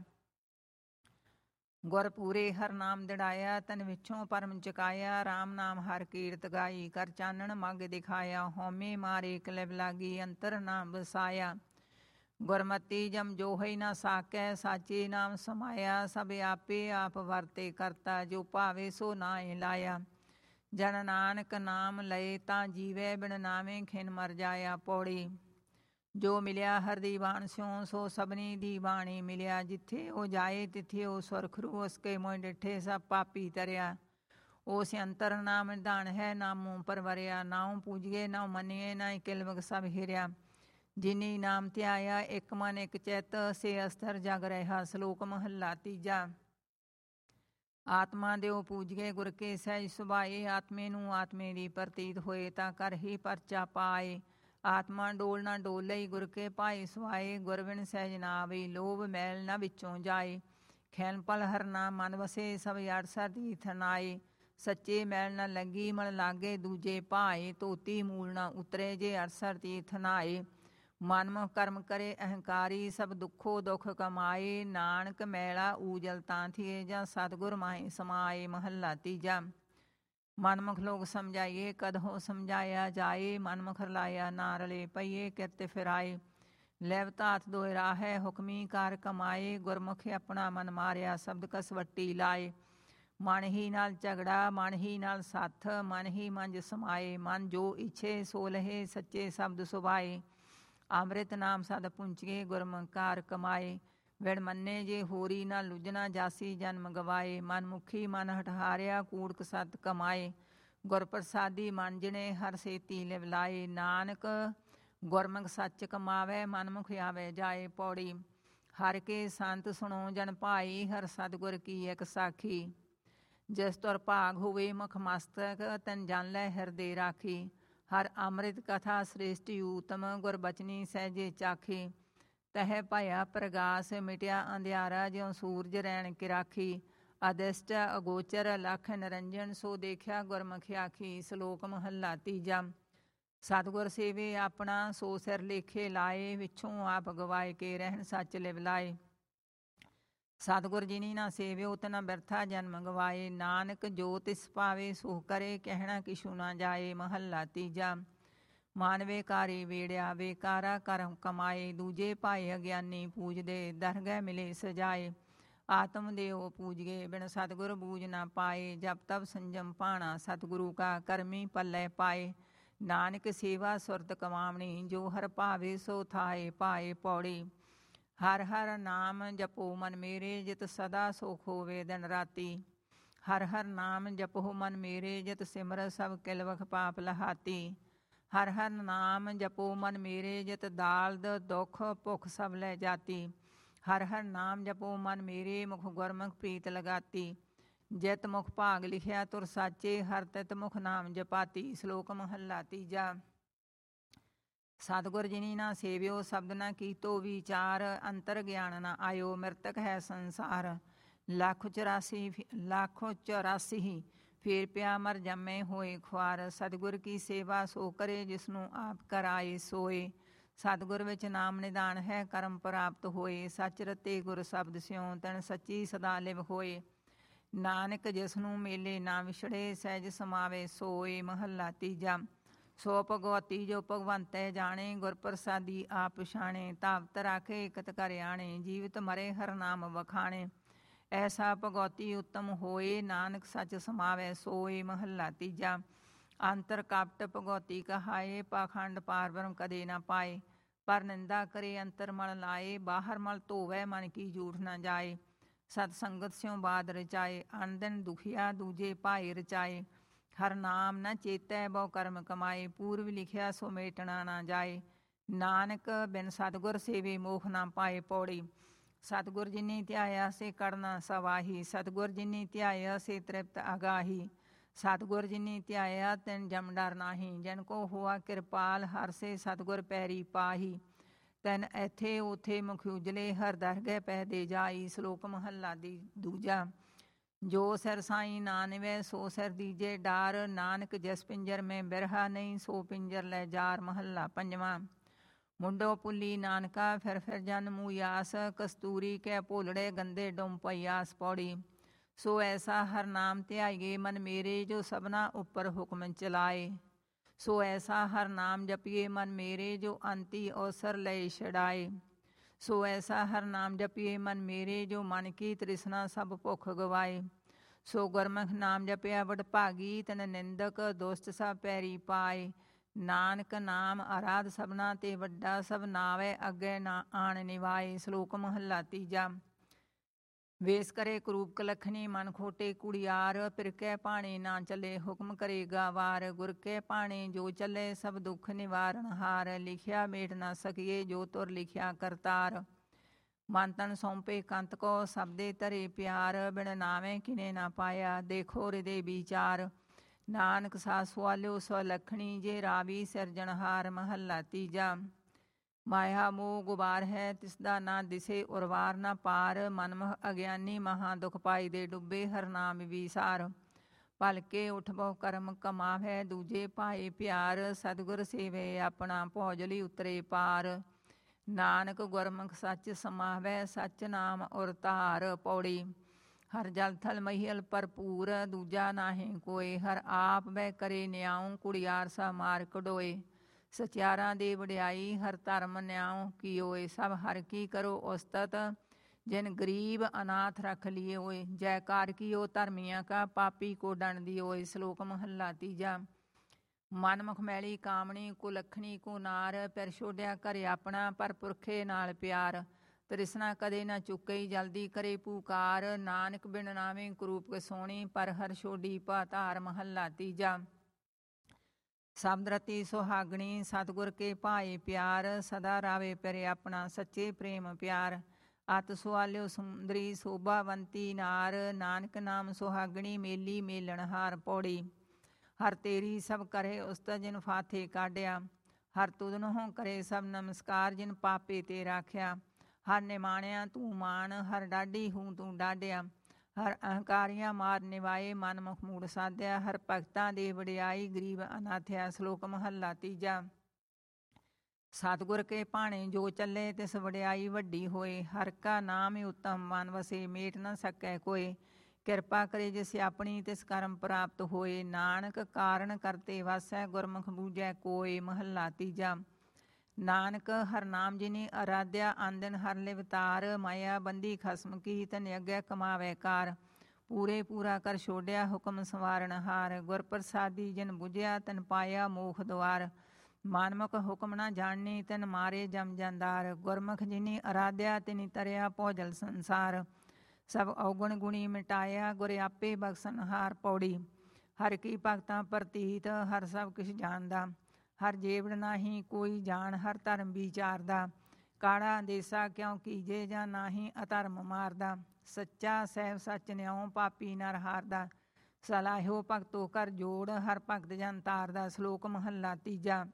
ਗੁਰ ਪੂਰੇ ਹਰ ਨਾਮ ਦਿੜਾਇਆ, ਤਨ ਵਿਛੋਂ ਪਰਮ ਚੁਕਾਇਆ। ਰਾਮ ਨਾਮ ਹਰ ਕੀਰਤ ਗਾਈ, ਕਰ ਚਾਨਣ ਮਗ ਦਿਖਾਇਆ। ਹਉਮੈ ਮਾਰੇ ਕਲਬ ਲਾਗੀ, ਅੰਤਰ ਨਾਮ ਵਸਾਇਆ। ਗੁਰਮਤੀ ਜਮ ਜੋਹਈ ਨਾ ਸਾਕੈ, ਸਾਚੇ ਨਾਮ ਸਮਾਇਆ। ਸਭ ਆਪੇ ਆਪ ਵਰਤੇ ਕਰਤਾ, ਜੋ ਭਾਵੇ ਸੋ ਨਾਇ ਲਾਇਆ। ਜਨ ਨਾਨਕ ਨਾਮ ਲਏ ਤਾਂ ਜੀਵੈ, ਬਿਨ ਨਾਵੇਂ ਖਿਨ ਮਰ ਜਾਇਆ। ਪੌੜੀ। ਜੋ ਮਿਲਿਆ ਹਰ ਦੀ ਬਾਣ ਸਿਉ, ਸੋ ਸਭਨੀ ਦੀ ਬਾਣੀ ਮਿਲਿਆ। ਜਿੱਥੇ ਉਹ ਜਾਏ ਤਿੱਥੇ ਉਹ ਸੁਰਖਰੂ, ਉਸਕੇ ਮੋਇ ਡਿਠੇ ਸਭ ਪਾਪੀ ਤਰਿਆ। ਉਸ ਅੰਤਰ ਨਾਮ ਨਿਧਾਨ ਹੈ, ਨਾਮੋਂ ਪਰਵਰਿਆ। ਨਾਉ ਪੂਜੀਏ ਨਾਉ ਮੰਨੀਏ, ਨਾ ਕਿਲਵਕ ਸਭ ਹਿਰਿਆ। ਜਿਨੀ ਨਾਮ ਧਿਆਇਆ, ਇੱਕ ਮਨ ਇੱਕ ਚਿੱਤ, ਸੇ ਅਸਥਰ ਜਗ ਰਿਹਾ। ਸ਼ਲੋਕ ਮਹੱਲਾ ਤੀਜਾ। ਆਤਮਾ ਦਿਓ ਪੂਜੀਏ ਗੁਰ ਕੇ ਸਹਿਜ ਸੁਭਾਏ। ਆਤਮੇ ਨੂੰ ਆਤਮੇ ਦੀ ਪ੍ਰਤੀਤ ਹੋਏ, ਤਾਂ ਕਰ ਹੀ ਪਰਚਾ ਪਾਏ। ਆਤਮਾ ਡੋਲ ਨਾ ਡੋਲਈ, ਗੁਰ ਕੇ ਭਾਏ ਸੁਆਏ। ਗੁਰ ਬਿਨ ਸਹਿਜ ਨਾ ਆਵਈ, ਲੋਭ ਮੈਲ ਨਾ ਵਿੱਚੋਂ ਜਾਏ। ਖੈਨ ਪਲ ਹਰ ਨਾਮ ਮਨ ਵਸੇ, ਸਭ ਅੜਸਰ ਤੀਰਥ ਨਾਏ। ਸੱਚੇ ਮੈਲ ਨਾ ਲੱਗੀ, ਮਨ ਲਾਗੇ ਦੂਜੇ ਭਾਏ। ਧੋਤੀ ਮੂਲ ਨਾ ਉਤਰੇ, ਜੇ ਅੜਸਰ ਤੀਰਥ ਨਾਏ। ਮਨਮੁਖ ਕਰਮ ਕਰੇ ਅਹੰਕਾਰੀ, ਸਭ ਦੁੱਖੋ ਦੁੱਖ ਕਮਾਏ। ਨਾਨਕ ਮੈਲਾ ਊਜਲ ਤਾਂ ਥੀਏ, ਜਾਂ ਸਤਿਗੁਰ ਮਾਹੇ ਸਮਾਏ। ਮਹੱਲਾ ਤੀਜਾ। ਮਨਮੁਖ ਲੋਕ ਸਮਝਾਈਏ, ਕਦਹੋ ਸਮਝਾਇਆ ਜਾਏ। ਮਨਮੁਖ ਰਲਾਇਆ ਨਾ ਰਲੇ, ਪਈਏ ਕਿਰਤ ਫਿਰਾਏ। ਲੈਵ ਧਾਤ ਦੋਇ ਰਾਹੈ, ਹੁਕਮੀ ਕਾਰ ਕਮਾਏ। ਗੁਰਮੁਖ ਆਪਣਾ ਮਨ ਮਾਰਿਆ, ਸ਼ਬਦ ਕਸਵੱਟੀ ਲਾਏ। ਮਨ ਹੀ ਨਾਲ ਝਗੜਾ, ਮਨ ਹੀ ਨਾਲ ਸੱਥ, ਮਨ ਹੀ ਮੰਝ ਸਮਾਏ। ਮਨ ਜੋ ਇੱਛੇ ਸੋ ਲਹੇ, ਸੱਚੇ ਸ਼ਬਦ ਸੁਭਾਏ। ਅੰਮ੍ਰਿਤ ਨਾਮ ਸਦ ਪੁੰਚੀਏ, ਗੁਰਮੁਖ ਕਾਰ ਕਮਾਏ। ਵਿਣ ਮੰਨੇ ਜੇ ਹੋਰੀ, ਨਾ ਲੁਜਣਾ ਜਾਸੀ ਜਨਮ ਗਵਾਏ। ਮਨਮੁਖੀ ਮਨ ਹਠਾਰਿਆ, ਕੂੜਕ ਸਤ ਕਮਾਏ। ਗੁਰ ਪ੍ਰਸਾਦੀ ਮਨ ਜਿਣੇ, ਹਰ ਸੇਤੀ ਲਿਵ ਲਾਏ। ਨਾਨਕ ਗੁਰਮੁਖ ਸੱਚ ਕਮਾਵੇ, ਮਨਮੁਖ ਆਵੇ ਜਾਏ। ਪੌੜੀ। ਹਰ ਕੇ ਸੰਤ ਸੁਣੋ ਜਨ ਭਾਈ, ਹਰ ਸਤਿਗੁਰ ਕੀ ਇੱਕ ਸਾਖੀ। ਜਿਸ ਤੁਰ ਭਾਗ ਹੋਵੇ ਮੁਖ ਮਸਤਕ, ਤਨ ਜਨ ਲੈ ਹਿਰਦੇ ਰਾਖੀ। ਹਰ ਅੰਮ੍ਰਿਤ ਕਥਾ ਸ੍ਰੇਸ਼ਟ ਊਤਮ, ਗੁਰ ਬਚਨੀ ਸਹਿਜੇ ਚਾਖੀ। ਤਹਿ ਭਇਆ ਪ੍ਰਗਾਸ, ਮਿਟਿਆ ਅੰਧਿਆਰਾ, ਜਿਉ ਸੂਰਜ ਰੈਣ ਕੀ ਰਾਖੀ। ਅਦਿਸ਼ਟ ਅਗੋਚਰ ਲਖ ਨਿਰੰਜਨ, ਸੋ ਦੇਖਿਆ ਗੁਰਮੁਖ ਆਖੀ। ਸ਼ਲੋਕ ਮਹੱਲਾ ਤੀਜਾ। ਸਤਿਗੁਰ ਸੇਵੇ ਆਪਣਾ, ਸੋ ਸਿਰ ਲੇਖੇ ਲਾਏ। ਵਿਛੋਂ ਆਪ ਗਵਾਏ ਕੇ, ਰਹਿਣ ਸੱਚ ਲਿਵ ਲਾਏ। ਸਤਿਗੁਰ ਜਿਨੀ ਨਾ ਸੇਵਿਓ, ਤਿਨਾ ਬਿਰਥਾ ਜਨਮ ਗਵਾਏ। ਨਾਨਕ ਜੋ ਤਿਸ ਪਾਵੇ, ਸੋ ਕਰੇ, ਕਹਿਣਾ ਕਿਛੂ ਨਾ ਜਾਏ। ਮਹੱਲਾ ਤੀਜਾ। ਮਾਨ ਵੇਕਾਰੀ ਵੇੜਿਆ, ਵੇਕਾਰਾ ਕਰਮ ਕਮਾਏ। ਦੂਜੇ ਭਾਏ ਅਗਿਆਨੀ ਪੂਜਦੇ, ਦਰਗਹਿ ਮਿਲੇ ਸਜਾਏ। ਆਤਮ ਦੇਉ ਪੂਜੀਏ, ਬਿਨ ਸਤਿਗੁਰ ਬੂਝ ਨਾ ਪਾਏ। ਜਪ ਤਪ ਸੰਜਮ ਪਾਣਾ, ਸਤਿਗੁਰੂ ਕਾ ਕਰਮੀ ਪੱਲੇ ਪਾਏ। ਨਾਨਕ ਸੇਵਾ ਸੁਰਤ ਕਮਾਵਣੀ, ਜੋ ਹਰ ਭਾਵੇ ਸੋ ਥਾਏ ਪਾਏ। ਪੌੜੀ। ਹਰ ਹਰ ਨਾਮ ਜਪੋ ਮਨ ਮੇਰੇ, ਜਿਤ ਸਦਾ ਸੁਖ ਹੋਵੇ ਦਿਨ ਰਾਤੀ। ਹਰ ਹਰ ਨਾਮ ਜਪੋ ਮਨ ਮੇਰੇ, ਜਿਤ ਸਿਮਰ ਸਭ ਕਿਲਵਖ ਪਾਪ ਲਹਾਤੀ। ਹਰ ਹਰ ਨਾਮ ਜਪੋ ਮਨ ਮੇਰੇ, ਜਿਤ ਦਾਲਦ ਦੁਖ ਭੁਖ ਸਭ ਲੈ ਜਾਤੀ। ਹਰ ਹਰ ਨਾਮ ਜਪੋ ਮਨ ਮੇਰੇ, ਮੁਖ ਗੁਰਮੁਖ ਪ੍ਰੀਤ ਲਗਾਤੀ। ਜਿਤ ਮੁਖ ਭਾਗ ਲਿਖਿਆ ਤੁਰ ਸਾਚੇ, ਹਰ ਤਿਤ ਮੁਖ ਨਾਮ ਜਪਾਤੀ। ਸ਼ਲੋਕ ਮਹੱਲਾ ਤੀਜਾ। ਸਤਿਗੁਰ ਜਿਨੀ ਨਾ ਸੇਵਿਓ, ਸ਼ਬਦ ਨਾ ਕੀਤੋ ਵਿਚਾਰ। ਅੰਤਰ ਗਿਆਨ ਨਾ ਆਇਓ, ਮਿਰਤਕ ਹੈ ਸੰਸਾਰ। ਲੱਖ ਚੁਰਾਸੀ ਲੱਖ ਚੁਰਾਸੀ ਫੇਰ ਪਿਆ, ਮਰ ਜੰਮੇ ਹੋਏ ਖੁਆਰ। ਸਤਿਗੁਰ ਕੀ ਸੇਵਾ ਸੋ ਕਰੇ, ਜਿਸਨੂੰ ਆਪ ਕਰਾਏ ਸੋਏ। ਸਤਿਗੁਰ ਵਿੱਚ ਨਾਮ ਨਿਧਾਨ ਹੈ, ਕਰਮ ਪ੍ਰਾਪਤ ਹੋਏ। ਸੱਚ ਰਤੇ ਗੁਰ ਸ਼ਬਦ ਸਿਉ, ਤਨ ਸੱਚੀ ਸਦਾ ਲਿਵ ਹੋਏ। ਨਾਨਕ ਜਿਸਨੂੰ ਮੇਲੇ ਨਾ ਵਿਛੜੇ, ਸਹਿਜ ਸਮਾਵੇ ਸੋਏ। ਮਹੱਲਾ ਤੀਜਾ। ਸੋ ਭਗਵਤੀ ਜੋ ਭਗਵੰਤੈ ਜਾਣੇ, ਗੁਰ ਪ੍ਰਸਾਦੀ ਆਪ ਪਛਾਣੇ। ਧਾਵਤ ਰਾਖੇ ਇਕਤ ਕਰ ਆਣੇ, ਜੀਵਤ ਮਰੇ ਹਰ ਨਾਮ ਵਖਾਣੇ। ਐਸਾ ਭਗਵਤੀ ਉੱਤਮ ਹੋਏ, ਨਾਨਕ ਸੱਚ ਸਮਾਵੈ ਸੋਏ। ਮਹੱਲਾ ਤੀਜਾ। ਅੰਤਰ ਕਪਟ ਭਗਵਤੀ ਕਹਾਏ, ਪਾਖੰਡ ਪਾਰ ਬ੍ਰਹਮ ਕਦੇ ਨਾ ਪਾਏ। ਪਰ ਨਿੰਦਾ ਕਰੇ ਅੰਤਰ ਮਲ ਲਾਏ, ਬਾਹਰ ਮਲ ਧੋਵੈ ਮਨ ਕੀ ਝੂਠ ਨਾ ਜਾਏ। ਸਤ ਸੰਗਤ ਸਿਉ ਬਾਦ ਰਚਾਏ, ਅਨ ਦਿਨ ਦੁਖੀਆ ਦੂਜੇ ਭਾਏ ਰਚਾਏ। ਹਰ ਨਾਮ ਨ ਚੇਤੈ ਬਹੁ ਕਰਮ ਕਮਾਏ, ਪੂਰਵ ਲਿਖਿਆ ਸੋ ਮੇਟਣਾ ਨਾ ਜਾਏ। ਨਾਨਕ ਬਿਨ ਸਤਿਗੁਰ ਸੇਵੇ ਮੋਖ ਨਾ ਪਾਏ। ਪੌੜੀ। ਸਤਿਗੁਰ ਜਿਨੀ ਧਿਆਇਆ, ਸੇ ਕਰਨਾ ਸਵਾਹੀ। ਸਤਿਗੁਰ ਜਿਨੀ ਧਿਆਇਆ, ਸੇ ਤ੍ਰਿਪਤ ਅਗਾਹੀ। ਸਤਿਗੁਰ ਜਿਨੀ ਧਿਆਇਆ ਤਿਨ ਜਮ ਡਰ ਨਾਹੀ। ਜਨ ਕੋ ਹੋਆ ਕਿਰਪਾਲ ਹਰ ਸੇ ਸਤਿਗੁਰ ਪੈਰੀ ਪਾਹੀ। ਤੈਨ ਐਥੇ ਓਥੇ ਮੁਖ ਉਜਲੇ ਹਰ ਦਰਗਹਿ ਪਹਿ ਦੇ ਜਾਈ। ਸ਼ਲੋਕ ਮਹੱਲਾ ਦੀ ਦੂਜਾ। ਜੋ ਸਿਰ ਸਾਈ ਨਾ ਨਿਵੈ ਸੋ ਸਿਰ ਦੀਜੇ ਡਾਰ। ਨਾਨਕ ਜਿਸ ਪਿੰਜਰ ਮੈਂ ਬਿਰਹਾ ਨਹੀਂ ਸੋ ਪਿੰਜਰ ਲੈ ਜਾਰ। ਮਹੱਲਾ ਪੰਜਵਾਂ। ਮੁੰਡੋ ਪੁੱਲੀ ਨਾਨਕਾ ਫਿਰ ਫਿਰ ਜਨ ਮੂਯਾਸ। ਕਸਤੂਰੀ ਕੈ ਭੋਲੜੇ ਗੰਦੇ ਡੁੰਮ ਪਈਆਸ। ਪੌੜੀ। ਸੋ ਐਸਾ ਹਰ ਨਾਮ ਧਿਆਈਏ ਮਨ ਮੇਰੇ ਜੋ ਸਭਨਾ ਉੱਪਰ ਹੁਕਮ ਚਲਾਏ। ਸੋ ਐਸਾ ਹਰ ਨਾਮ ਜਪੀਏ ਮਨ ਮੇਰੇ ਜੋ ਅੰਤੀ ਅਵਸਰ ਲਏ ਛਡਾਏ। ਸੋ ਐਸਾ ਹਰ ਨਾਮ ਜਪੀਏ ਮਨ ਮੇਰੇ ਜੋ ਮਨ ਕੀ ਤ੍ਰਿਸ਼ਨਾ ਸਭ ਭੁੱਖ ਗਵਾਏ। ਸੋ ਗੁਰਮੁਖ ਨਾਮ ਜਪਿਆ ਵਡਭਾਗੀ ਤਨ ਨਿੰਦਕ ਦੁਸ਼ਟ ਸਭ ਪੈਰੀ ਪਾਏ। ਨਾਨਕ ਨਾਮ ਅਰਾਧ ਸਭਨਾ ਤੇ ਵੱਡਾ ਸਭ ਨਾਵੇ ਅੱਗੇ ਨਾ ਆਣ ਨਿਵਾਏ। ਸ਼ਲੋਕ ਮਹੱਲਾ ਤੀਜਾ। ਵੇਸ ਕਰੇ ਕਰੂਪ ਕਲਖਣੀ ਮਨ ਖੋਟੇ ਕੁੜਿਆਰ। ਫਿਰ ਕੈ ਭਾਣੇ ਨਾ ਚੱਲੇ ਹੁਕਮ ਕਰੇਗਾ ਵਾਰ। ਗੁਰ ਕੈ ਭਾਣੇ ਜੋ ਚੱਲੇ ਸਭ ਦੁੱਖ ਨਿਵਾਰਨ ਹਾਰ। ਲਿਖਿਆ ਮੇਟ ਨਾ ਸਕੀਏ ਜੋ ਤੁਰ ਲਿਖਿਆ ਕਰਤਾਰ। ਮਨ ਤਨ ਸੌਂਪੇ ਕੰਤ ਕੋ ਸਬਦੇ ਧਰੇ ਪਿਆਰ। ਬਿਨ ਨਾਵੇਂ ਕਿਨੇ ਨਾ ਪਾਇਆ ਦੇਖੋ ਹਿਰਦੇ ਵਿਚਾਰ। ਨਾਨਕ ਸਾ ਸੁਆਲਿਓ ਸਵਲਖਣੀ ਜੇ ਰਾਵੀ ਸਿਰਜਣਹਾਰ। ਮਹੱਲਾ ਤੀਜਾ। ਮਾਇਆ ਮੋਹ ਗੁਬਾਰ ਹੈ ਤਿਸਦਾ ਨਾ ਦਿਸੇ ਉਰਵਾਰ ਨਾ ਪਾਰ। ਮਨਮੁਖ ਅਗਿਆਨੀ ਮਹਾ ਦੁਖ ਪਾਈ ਦੇ ਡੁੱਬੇ ਹਰ ਨਾਮ ਵਿਸਾਰ। ਭਲਕੇ ਉਠਬੋ ਕਰਮ ਕਮਾਵੈ ਦੂਜੇ ਪਾਏ ਪਿਆਰ। ਸਤਿਗੁਰ ਸੇਵੇ ਆਪਣਾ ਭੌਜਲੀ ਉਤਰੇ ਪਾਰ। ਨਾਨਕ ਗੁਰਮੁਖ ਸੱਚ ਸਮਾਵੈ ਸੱਚ ਨਾਮ ਉਰ ਧਾਰ। ਪੌੜੀ। ਹਰ ਜਲ ਥਲ ਮਹੀਲ ਭਰਪੂਰ ਦੂਜਾ ਨਾਹੀਂ ਕੋਏ। ਹਰ ਆਪ ਬੈ ਕਰੇ ਨਿਆਉ ਕੁੜਿਆਰ ਸਾ ਮਾਰ ਕਢੋਏ। ਸਚਿਆਰਾਂ ਦੀ ਵਡਿਆਈ ਹਰ ਧਰਮ ਨਿਆਉ ਕੀਓਏ। ਸਭ ਹਰ ਕੀ ਕਰੋ ਉਸਤਤ ਜਿਨ ਗਰੀਬ ਅਨਾਥ ਰਖ ਲਿਏ ਹੋਏ। ਜੈਕਾਰ ਕੀਓ ਧਰਮੀਆਂ ਕਾ ਪਾਪੀ ਕੋ ਦੰਡ ਦਿਓਏ। ਸ਼ਲੋਕ ਮਹੱਲਾ ਤੀਜਾ। ਮਨਮੁਖ ਮੈਲੀ ਕਾਮਣੀ ਕੁਲੱਖਣੀ ਕੋ ਨਾਰ। ਪਿਰ ਛੋਡਿਆ ਘਰ ਆਪਣਾ ਪਰ ਪੁਰਖੇ ਨਾਲ ਪਿਆਰ। ਤ੍ਰਿਸ਼ਨਾ ਕਦੇ ਨਾ ਚੁੱਕਈ ਜਲਦੀ ਕਰੇ ਪੁਕਾਰ। ਨਾਨਕ ਬਿਨ ਨਾਵੇਂ ਕਰੂਪ ਕੇ ਸੋਹਣੀ ਪਰ ਹਰ ਛੋਡੀ ਪਾ ਧਾਰ। ਮਹੱਲਾ ਤੀਜਾ। ਸ਼ਬਦ ਰਤੀ ਸੁਹਾਗਣੀ ਸਤਿਗੁਰ ਕੇ ਭਾਏ ਪਿਆਰ। ਸਦਾ ਰਾਵੇ ਪਿਰ ਆਪਣਾ ਸੱਚੇ ਪ੍ਰੇਮ ਪਿਆਰ। ਅਤ ਸੁਆਲਿਓ ਸੁੰਦਰੀ ਸੋਭਾਵੰਤੀ ਨਾਰ। ਨਾਨਕ ਨਾਮ ਸੁਹਾਗਣੀ ਮੇਲੀ ਮੇਲਣਹਾਰ। ਪੌੜੀ। ਹਰ ਤੇਰੀ ਸਭ ਕਰੇ ਉਸਤਤ ਜਿਨ ਫਾਥੇ ਕਾਢਿਆ। ਹਰ ਤੁਧਨੋਂ ਕਰੇ ਸਭ ਨਮਸਕਾਰ ਜਿਨ ਪਾਪੇ ਤੇ ਰਾਖਿਆ। ਹਰ ਨਿਮਾਣਿਆ ਤੂੰ ਮਾਣ ਹਰ ਡਾਢੀ ਹੂੰ ਤੂੰ ਡਾਢਿਆ। ਹਰ ਅਹੰਕਾਰੀਆਂ ਮਾਰ ਨਿਵਾਏ ਮਨ ਮੁਖ ਮੂੜ ਸਾਧਿਆ। ਹਰ ਭਗਤਾਂ ਦੇ ਵਡਿਆਈ ਗਰੀਬ ਅਨਾਥਿਆ। ਸ਼ਲੋਕ ਮਹੱਲਾ ਤੀਜਾ। ਸਤਿਗੁਰ ਕੇ ਭਾਣੇ ਜੋ ਚੱਲੇ ਤਿਸ ਵਡਿਆਈ ਵੱਡੀ ਹੋਏ। ਹਰ ਕਾ ਨਾਮ ਉਤਮ ਮਨ ਵਸੇ ਮੇਟ ਨਾ ਸਕੈ ਕੋਏ। ਕਿਰਪਾ ਕਰੇ ਜਿਸ ਆਪਣੀ ਤਿਸ ਕਰਮ ਪ੍ਰਾਪਤ ਹੋਏ। ਨਾਨਕ ਕਾਰਨ ਕਰਤੇ ਵਾਸੈ ਗੁਰਮੁਖ ਬੂਝੈ ਕੋਏ। ਮਹੱਲਾ ਤੀਜਾ। ਨਾਨਕ ਹਰ ਨਾਮ ਜਿਨੀ ਅਰਾਧਿਆ ਆਂਦਨ ਹਰ ਲਿਵਤਾਰ। ਮਾਇਆ ਬੰਦੀ ਖਸਮ ਕੀ ਤਨ ਅੱਗੇ ਕਮਾਵੇ ਕਾਰ। ਪੂਰੇ ਪੂਰਾ ਕਰ ਛੋਡਿਆ ਹੁਕਮ ਸਵਾਰਨ ਹਾਰ। ਗੁਰ ਪ੍ਰਸਾਦੀ ਜਿਨ ਬੁਝਿਆ ਤਨ ਪਾਇਆ ਮੋਖ ਦੁਆਰ। ਮਨਮੁਖ ਹੁਕਮ ਨਾ ਜਾਣੀ ਤਨ ਮਾਰੇ ਜਮ ਜੰਦਾਰ। ਗੁਰਮੁਖ ਜਿਨੀ ਅਰਾਧਿਆ ਤਿਨੀ ਤਰਿਆ ਭੋਜਲ ਸੰਸਾਰ। ਸਭ ਔਗੁਣ ਗੁਣੀ ਮਿਟਾਇਆ ਗੁਰ ਆਪੇ ਬਖਸ਼ਨਹਾਰ। ਪੌੜੀ। ਹਰ ਕੀ ਭਗਤਾਂ ਪ੍ਰਤੀਤ ਹਰ ਸਭ ਕਿਛ ਜਾਣਦਾ। ਹਰ ਜੇਵੜ ਨਾਹੀਂ ਕੋਈ ਜਾਣ ਹਰ ਧਰਮ ਵਿਚਾਰਦਾ। ਕਾੜਾ ਅੰਦੇਸਾ ਕਿਉ ਕੀਜੇ ਜਾਂ ਨਾਹੀਂ ਅਧਰਮ ਮਾਰਦਾ। ਸੱਚਾ ਸਹਿਬ ਸੱਚ ਨਿਉ ਪਾਪੀ ਨਰ ਹਾਰਦਾ। ਸਲਾਹਿਓ ਭਗਤੋ ਕਰ ਜੋੜ ਹਰ ਭਗਤ ਜਨ ਤਾਰਦਾ। ਸ਼ਲੋਕ ਮਹੱਲਾ ਤੀਜਾ।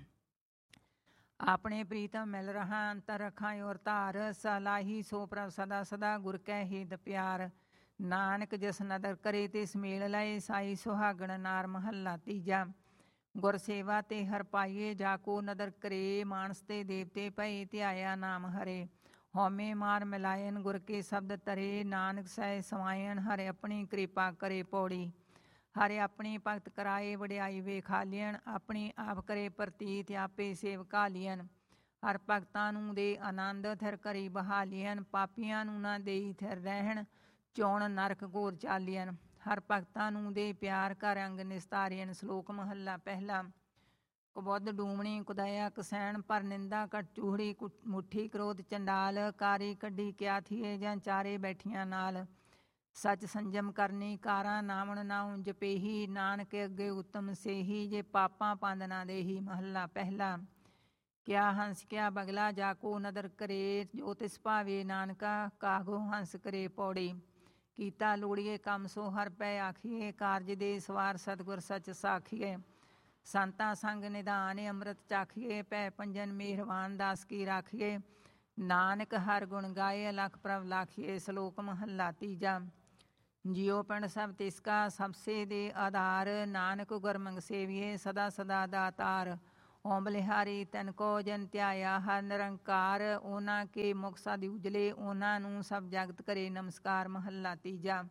ਆਪਣੇ ਪ੍ਰੀਤਮ ਮਿਲ ਰਹਾ ਅੰਤਰ ਰਖਾਂ ਔਰ ਧਾਰ। ਸਲਾਹੀ ਸੋ ਪ੍ਰਭ ਸਦਾ ਸਦਾ ਗੁਰ ਕੈ ਹਿਤ ਪਿਆਰ। ਨਾਨਕ ਜਿਸ ਨਦਰ ਕਰੇ ਤਿਸ ਮੇਲ ਲਏ ਸਾਈ ਸੁਹਾਗਣ ਨਾਰ। ਮਹੱਲਾ ਤੀਜਾ। ਗੁਰ ਸੇਵਾ ਤੇ ਹਰ ਪਾਈਏ ਜਾ ਕੋ ਨਦਰ ਕਰੇ। ਮਾਨਸ ਤੇ ਦੇਵਤੇ ਭਏ ਧਿਆਇਆ ਨਾਮ ਹਰੇ। ਹਉਮੈ ਮਾਰ ਮਿਲਾਇਨ ਗੁਰ ਕੇ ਸ਼ਬਦ ਤਰੇ। ਨਾਨਕ ਸਹਿ ਸਮਾਇਨ ਹਰਿ ਆਪਣੀ ਕਿਰਪਾ ਕਰੇ। ਪੌੜੀ। ਹਰਿ ਆਪਣੀ ਭਗਤ ਕਰਾਏ ਵਡਿਆਈ ਵੇਖਾਲੀਅਨ। ਆਪਣੀ ਆਪ ਕਰੇ ਪ੍ਰਤੀਤ ਆਪੇ ਸੇਵਕਾ ਲੀਅਨ। ਹਰ ਭਗਤਾਂ ਨੂੰ ਦੇ ਆਨੰਦ ਥਿਰ ਕਰੀ ਬਹਾਲੀਅਨ। ਪਾਪੀਆਂ ਨੂੰ ਨਾ ਦੇਈ ਥਿਰ ਰਹਿਣ ਚੋਣ ਨਰਕ ਘੋਰ ਚਾਲੀਅਨ। ਹਰ ਭਗਤਾਂ ਨੂੰ ਦੇ ਪਿਆਰ ਕਰ ਅੰਗ ਨਿਸਤਾਰੀਅਨ। ਸ਼ਲੋਕ ਮਹੱਲਾ ਪਹਿਲਾ। ਕੁਬੁੱਧ ਡੂਮਣੀ ਕੁਦਇਆ ਕਸੈਣ ਪਰ ਨਿੰਦਾ ਕਟ ਚੂਹੜੀ। ਮੁੱਠੀ ਕ੍ਰੋਧ ਚੰਡਾਲ ਕਾਰੀ ਕੱਢੀ ਕਿਆ ਥੀਏ ਜਾਂ ਚਾਰੇ ਬੈਠੀਆਂ ਨਾਲ। ਸਚ ਸੰਜਮ ਕਰਨੀ ਕਾਰਾਂ ਨਾਵਣ ਨਾਉ ਜਪੇਹੀ। ਨਾਨਕ ਅੱਗੇ ਉਤਮ ਸੇਹੀ ਜੇ ਪਾਪਾਂ ਪੰਦ ਨਾ ਦੇਹੀ। ਮਹੱਲਾ ਪਹਿਲਾ। ਕਿਆ ਹੰਸ ਕਿਆ ਬਗਲਾ ਜਾ ਕੋ ਨਦਰ ਕਰੇ। ਜੋ ਤਿਸ ਭਾਵੇ ਨਾਨਕਾ ਕਾਹੋ ਹੰਸ ਕਰੇ। ਪੌੜੀ। ਕੀਤਾ ਲੋੜੀਏ ਕੰਮ ਸੋ ਹਰ ਪੈ ਆਖੀਏ, ਕਾਰਜ ਦੇ ਸਵਾਰ ਸਤਿਗੁਰ ਸੱਚ ਸਾਖੀਏ। ਸੰਤਾਂ ਸੰਗ ਨਿਧਾਨ ਅੰਮ੍ਰਿਤ ਚਾਖੀਏ, ਪੈ ਪੰਜਨ ਮਿਹਰਬਾਨ ਦਾਸ ਕੀ ਰਾਖੀਏ। ਨਾਨਕ ਹਰ ਗੁਣ ਗਾਏ ਅਲਖ ਪ੍ਰਭ ਲਾਖੀਏ, ਸ਼ਲੋਕ ਮਹੱਲਾ ਤੀਜਾ। ਜਿਉ ਪਿੰਡ ਸਭ ਤਿਸਕਾ ਸਭਸੇ ਦੇ ਆਧਾਰ, ਨਾਨਕ ਗੁਰਮੰਗ ਸੇਵੀਏ ਸਦਾ ਸਦਾ ਦਾਤਾਰ। ਓਮ ਬਲਿਹਾਰੀ ਤਨ ਕੋ ਜਨ ਧਿਆਇਆ, ਹਰ ਨਿਰੰਕਾਰ ਉਹਨਾਂ ਕੇ ਮੁਖ ਸਦ ਉਜਲੇ, ਉਹਨਾਂ ਨੂੰ ਸਭ ਜਗਤ ਕਰੇ ਨਮਸਕਾਰ। ਮਹੱਲਾ ਤੀਜਾ।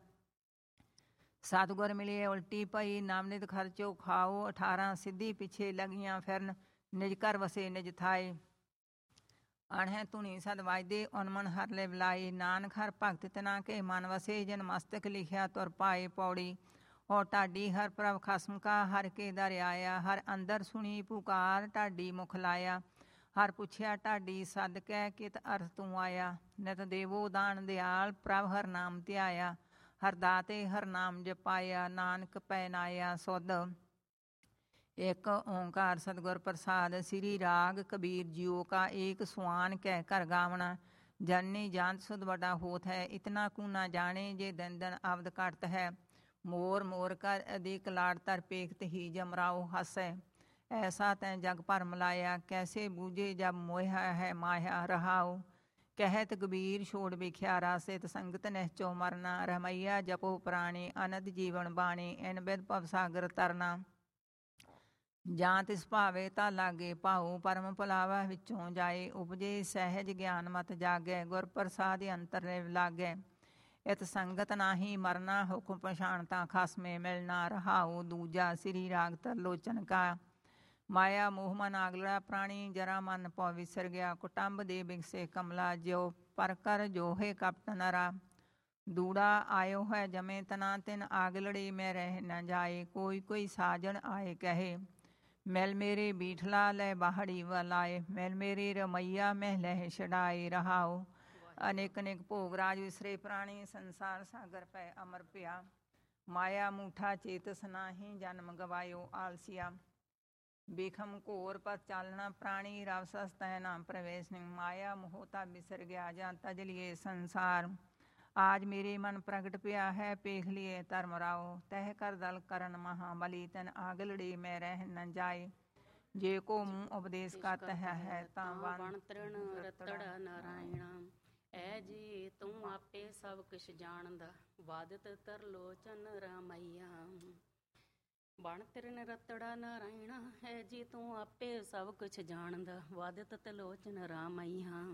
ਸਤਿਗੁਰ ਮਿਲਿਏ ਉਲਟੀ ਪਈ, ਨਾਮ ਨਿਤ ਖਰਚੋ ਖਾਓ, ਅਠਾਰਾਂ ਸਿੱਧੀ ਪਿੱਛੇ ਲਗੀਆਂ ਫਿਰਨ, ਨਿਜ ਘਰ ਵਸੇ ਨਿਜ ਥਾਏ। ਅਣਹਿ ਧੁਨੀ ਸਦ ਵਾਜਦੇ ਉਨਮਨ ਹਰ ਲੈ ਬੁਲਾਏ, ਨਾਨਕ ਹਰ ਭਗਤ ਤਨਾ ਕੇ ਮਨ ਵਸੇ, ਜਨ ਮਸਤਕ ਲਿਖਿਆ ਤੁਰ ਪਾਏ। ਪੌੜੀ। ਔ ਢਾਡੀ ਹਰ ਪ੍ਰਭ ਖਸਮ ਕਾ, ਹਰ ਕੇ ਦਰ ਆਇਆ, ਹਰ ਅੰਦਰ ਸੁਣੀ ਪੁਕਾਰ, ਢਾਡੀ ਮੁਖ ਲਾਇਆ। ਹਰ ਪੁੱਛਿਆ ਢਾਡੀ ਸਦ ਕੈ, ਕਿਤ ਅਰਥ ਤੂੰ ਆਇਆ। ਨਿਤ ਦੇਵੋ ਦਾਨ ਦਿਆਲ, ਪ੍ਰਭ ਹਰ ਨਾਮ ਧਿਆਇਆ, ਹਰ ਦਾਤੇ ਹਰ ਨਾਮ ਜਪਾਇਆ, ਨਾਨਕ ਪੈ ਨਾਇਆ ਸੁਧ। ਇੱਕ ਓਂਕਾਰ ਸਤਿਗੁਰ ਪ੍ਰਸਾਦ। ਸ੍ਰੀ ਰਾਗ ਕਬੀਰ ਜਿਉ ਕਾ, ਏਕ ਸੁਆਨ ਕਹਿ ਘਰ ਗਾਵਣਾ। ਜਨਨੀ ਜਾਨਤ ਸੁਧ ਵੱਡਾ ਹੋਤ ਹੈ, ਇਤਨਾ ਕੂ ਨਾ ਜਾਣੇ, ਜੇ ਦਿਨ ਦਿਨ ਅਵਧ ਘਟਤ ਹੈ। ਮੋਰ ਮੋਰ ਕਰ ਅਧਿਕ ਲਾੜ ਤਰ ਪੇਖਤ ਹੀ, ਜਮਰਾਓ ਹਸੈ ਐਸਾ ਤੈਂ ਜਗ ਭਰ ਮਲਾਇਆ। ਕੈਸੇ ਬੂਝੇ ਜਬ ਮੋਹਿਆ ਹੈ ਮਾਇਆ, ਰਹਾਉ ਕਹਿਤ ਕਬੀਰ ਛੋੜ ਵੇਖਿਆ ਰਾਸਿਤ। ਸੰਗਤ ਨਿਹਚੋ ਮਰਨਾ, ਰਮਈਆ ਜਪੋ ਪ੍ਰਾਣੀ, ਅਨੰਦ ਜੀਵਨ ਬਾਣੀ, ਇਨ ਬਿਦ ਭਵ ਸਾਗਰ ਤਰਨਾ। ਜਾਂ ਤਿਸ ਭਾਵੇ ਤਾਂ ਲਾਗੇ ਭਾਉ, ਪਰਮ ਭੁਲਾਵਾ ਵਿੱਚੋਂ ਜਾਏ। ਉਪਜੇ ਸਹਿਜ ਗਿਆਨ ਮਤ ਜਾਗੈ, ਗੁਰ ਪ੍ਰਸਾਦਿ ਅੰਤਰ ਲਿਵ ਲਾਗੈ। ਇਤ ਸੰਗਤ ਨਾਹੀ ਮਰਨਾ, ਹੁਕਮ ਪਛਾਣਤਾ ਖਸਮੇ ਮਿਲਣਾ। ਰਹਾਉ ਦੂਜਾ। ਸ੍ਰੀ ਰਾਗ ਤਰਲੋਚਨ ਕਾ। ਮਾਇਆ ਮੋਹ ਮਨ ਆਗਲੜਾ ਪ੍ਰਾਣੀ, ਜਰਾ ਮਨ ਪਉ ਵਿਸਰ ਗਿਆ। ਕੁਟੰਬ ਦੇ ਬਿਗਸੇ ਕਮਲਾ, ਜਿਉ ਪਰ ਕਰ ਜੋਹੇ ਕਪਟ ਨਰਾ। ਦੂੜਾ ਆਇਓ ਹੈ ਜਮੇ ਤਨਾ, ਤਿਨ ਆਗਲੜੇ ਮੈਂ ਰਹਿ ਨ ਜਾਏ। ਕੋਈ ਕੋਈ ਸਾਜਣ ਆਏ ਕਹੇ, ਮਿਲ ਮੇਰੇ ਬੀਠਲਾ ਲੈ ਬਾਹੜੀ ਵਲਾਏ। ਮਿਲ ਮੇਰੇ ਰਮਈਆ ਮੈਂ ਲਹਿ ਛਡਾਏ। ਰਹਾਉ ਅਨੇਕ ਅਨੇਕ ਭੋਗ ਰਾਜ ਵਿਸਰੇ ਪ੍ਰਾਣੀ, ਸੰਸਾਰ ਸਾਗਰ ਪੈ ਅਮਰ ਪਿਆ। ਮਾਇਆ ਮੂਠਾ ਚੇਤਸ ਨਾਹੀ, ਜਨਮ ਗਵਾਇਓ ਆਲਸੀਆ। ਬੇਖਮ ਘੋਰ ਪਰ ਚਾਲਣਾ ਪ੍ਰਾਣੀ, ਰਵ ਸਸ ਤੈ ਨਾ ਪ੍ਰਵੇਸ਼। ਮਾਇਆ ਮੋਹ ਤਾਂ ਵਿਸਰ ਗਿਆ, ਜਾਂ ਤਜ ਲਿਏ ਸੰਸਾਰ। ਆਜ ਮੇਰੇ ਮਨ ਪ੍ਰਗਟ ਪਿਆ ਹੈ, ਪੇਖ ਲਿਏ ਧਰਮ ਰਾਓ। ਤਹਿ ਕਰ ਦਲ ਕਰਨ ਮਹਾਬਲੀ, ਤਨ ਆਗਲੜੇ ਮੈਂ ਰਹਿ ਨ ਜਾਏ। ਜੇ ਕੋ ਮੂੰਹ ਉਪਦੇਸ਼ ਕਰਤ ਹੈ, ਹੈ ਤਾਂ ਵਣ ਤ੍ਰਿਣ ਰਤੜਾ ਨਾਰਾਇਣਾ। ਐ ਜੀ ਤੂੰ ਆਪੇ ਸਭ ਕੁਛ ਜਾਣਦਾ, ਵਾਦਿਤ ਤਰਲੋਚਨ ਰਾਮਈਆ। ਬਣ ਤ੍ਰਿਣ ਰਤੜਾ ਨਾਰਾਇਣਾ, ਹੈ ਜੀ ਤੂੰ ਆਪੇ ਸਭ ਕੁਛ ਜਾਣਦਾ, ਵਾਦਿਤ ਤਰਲੋਚਨ ਰਾਮਈਆ।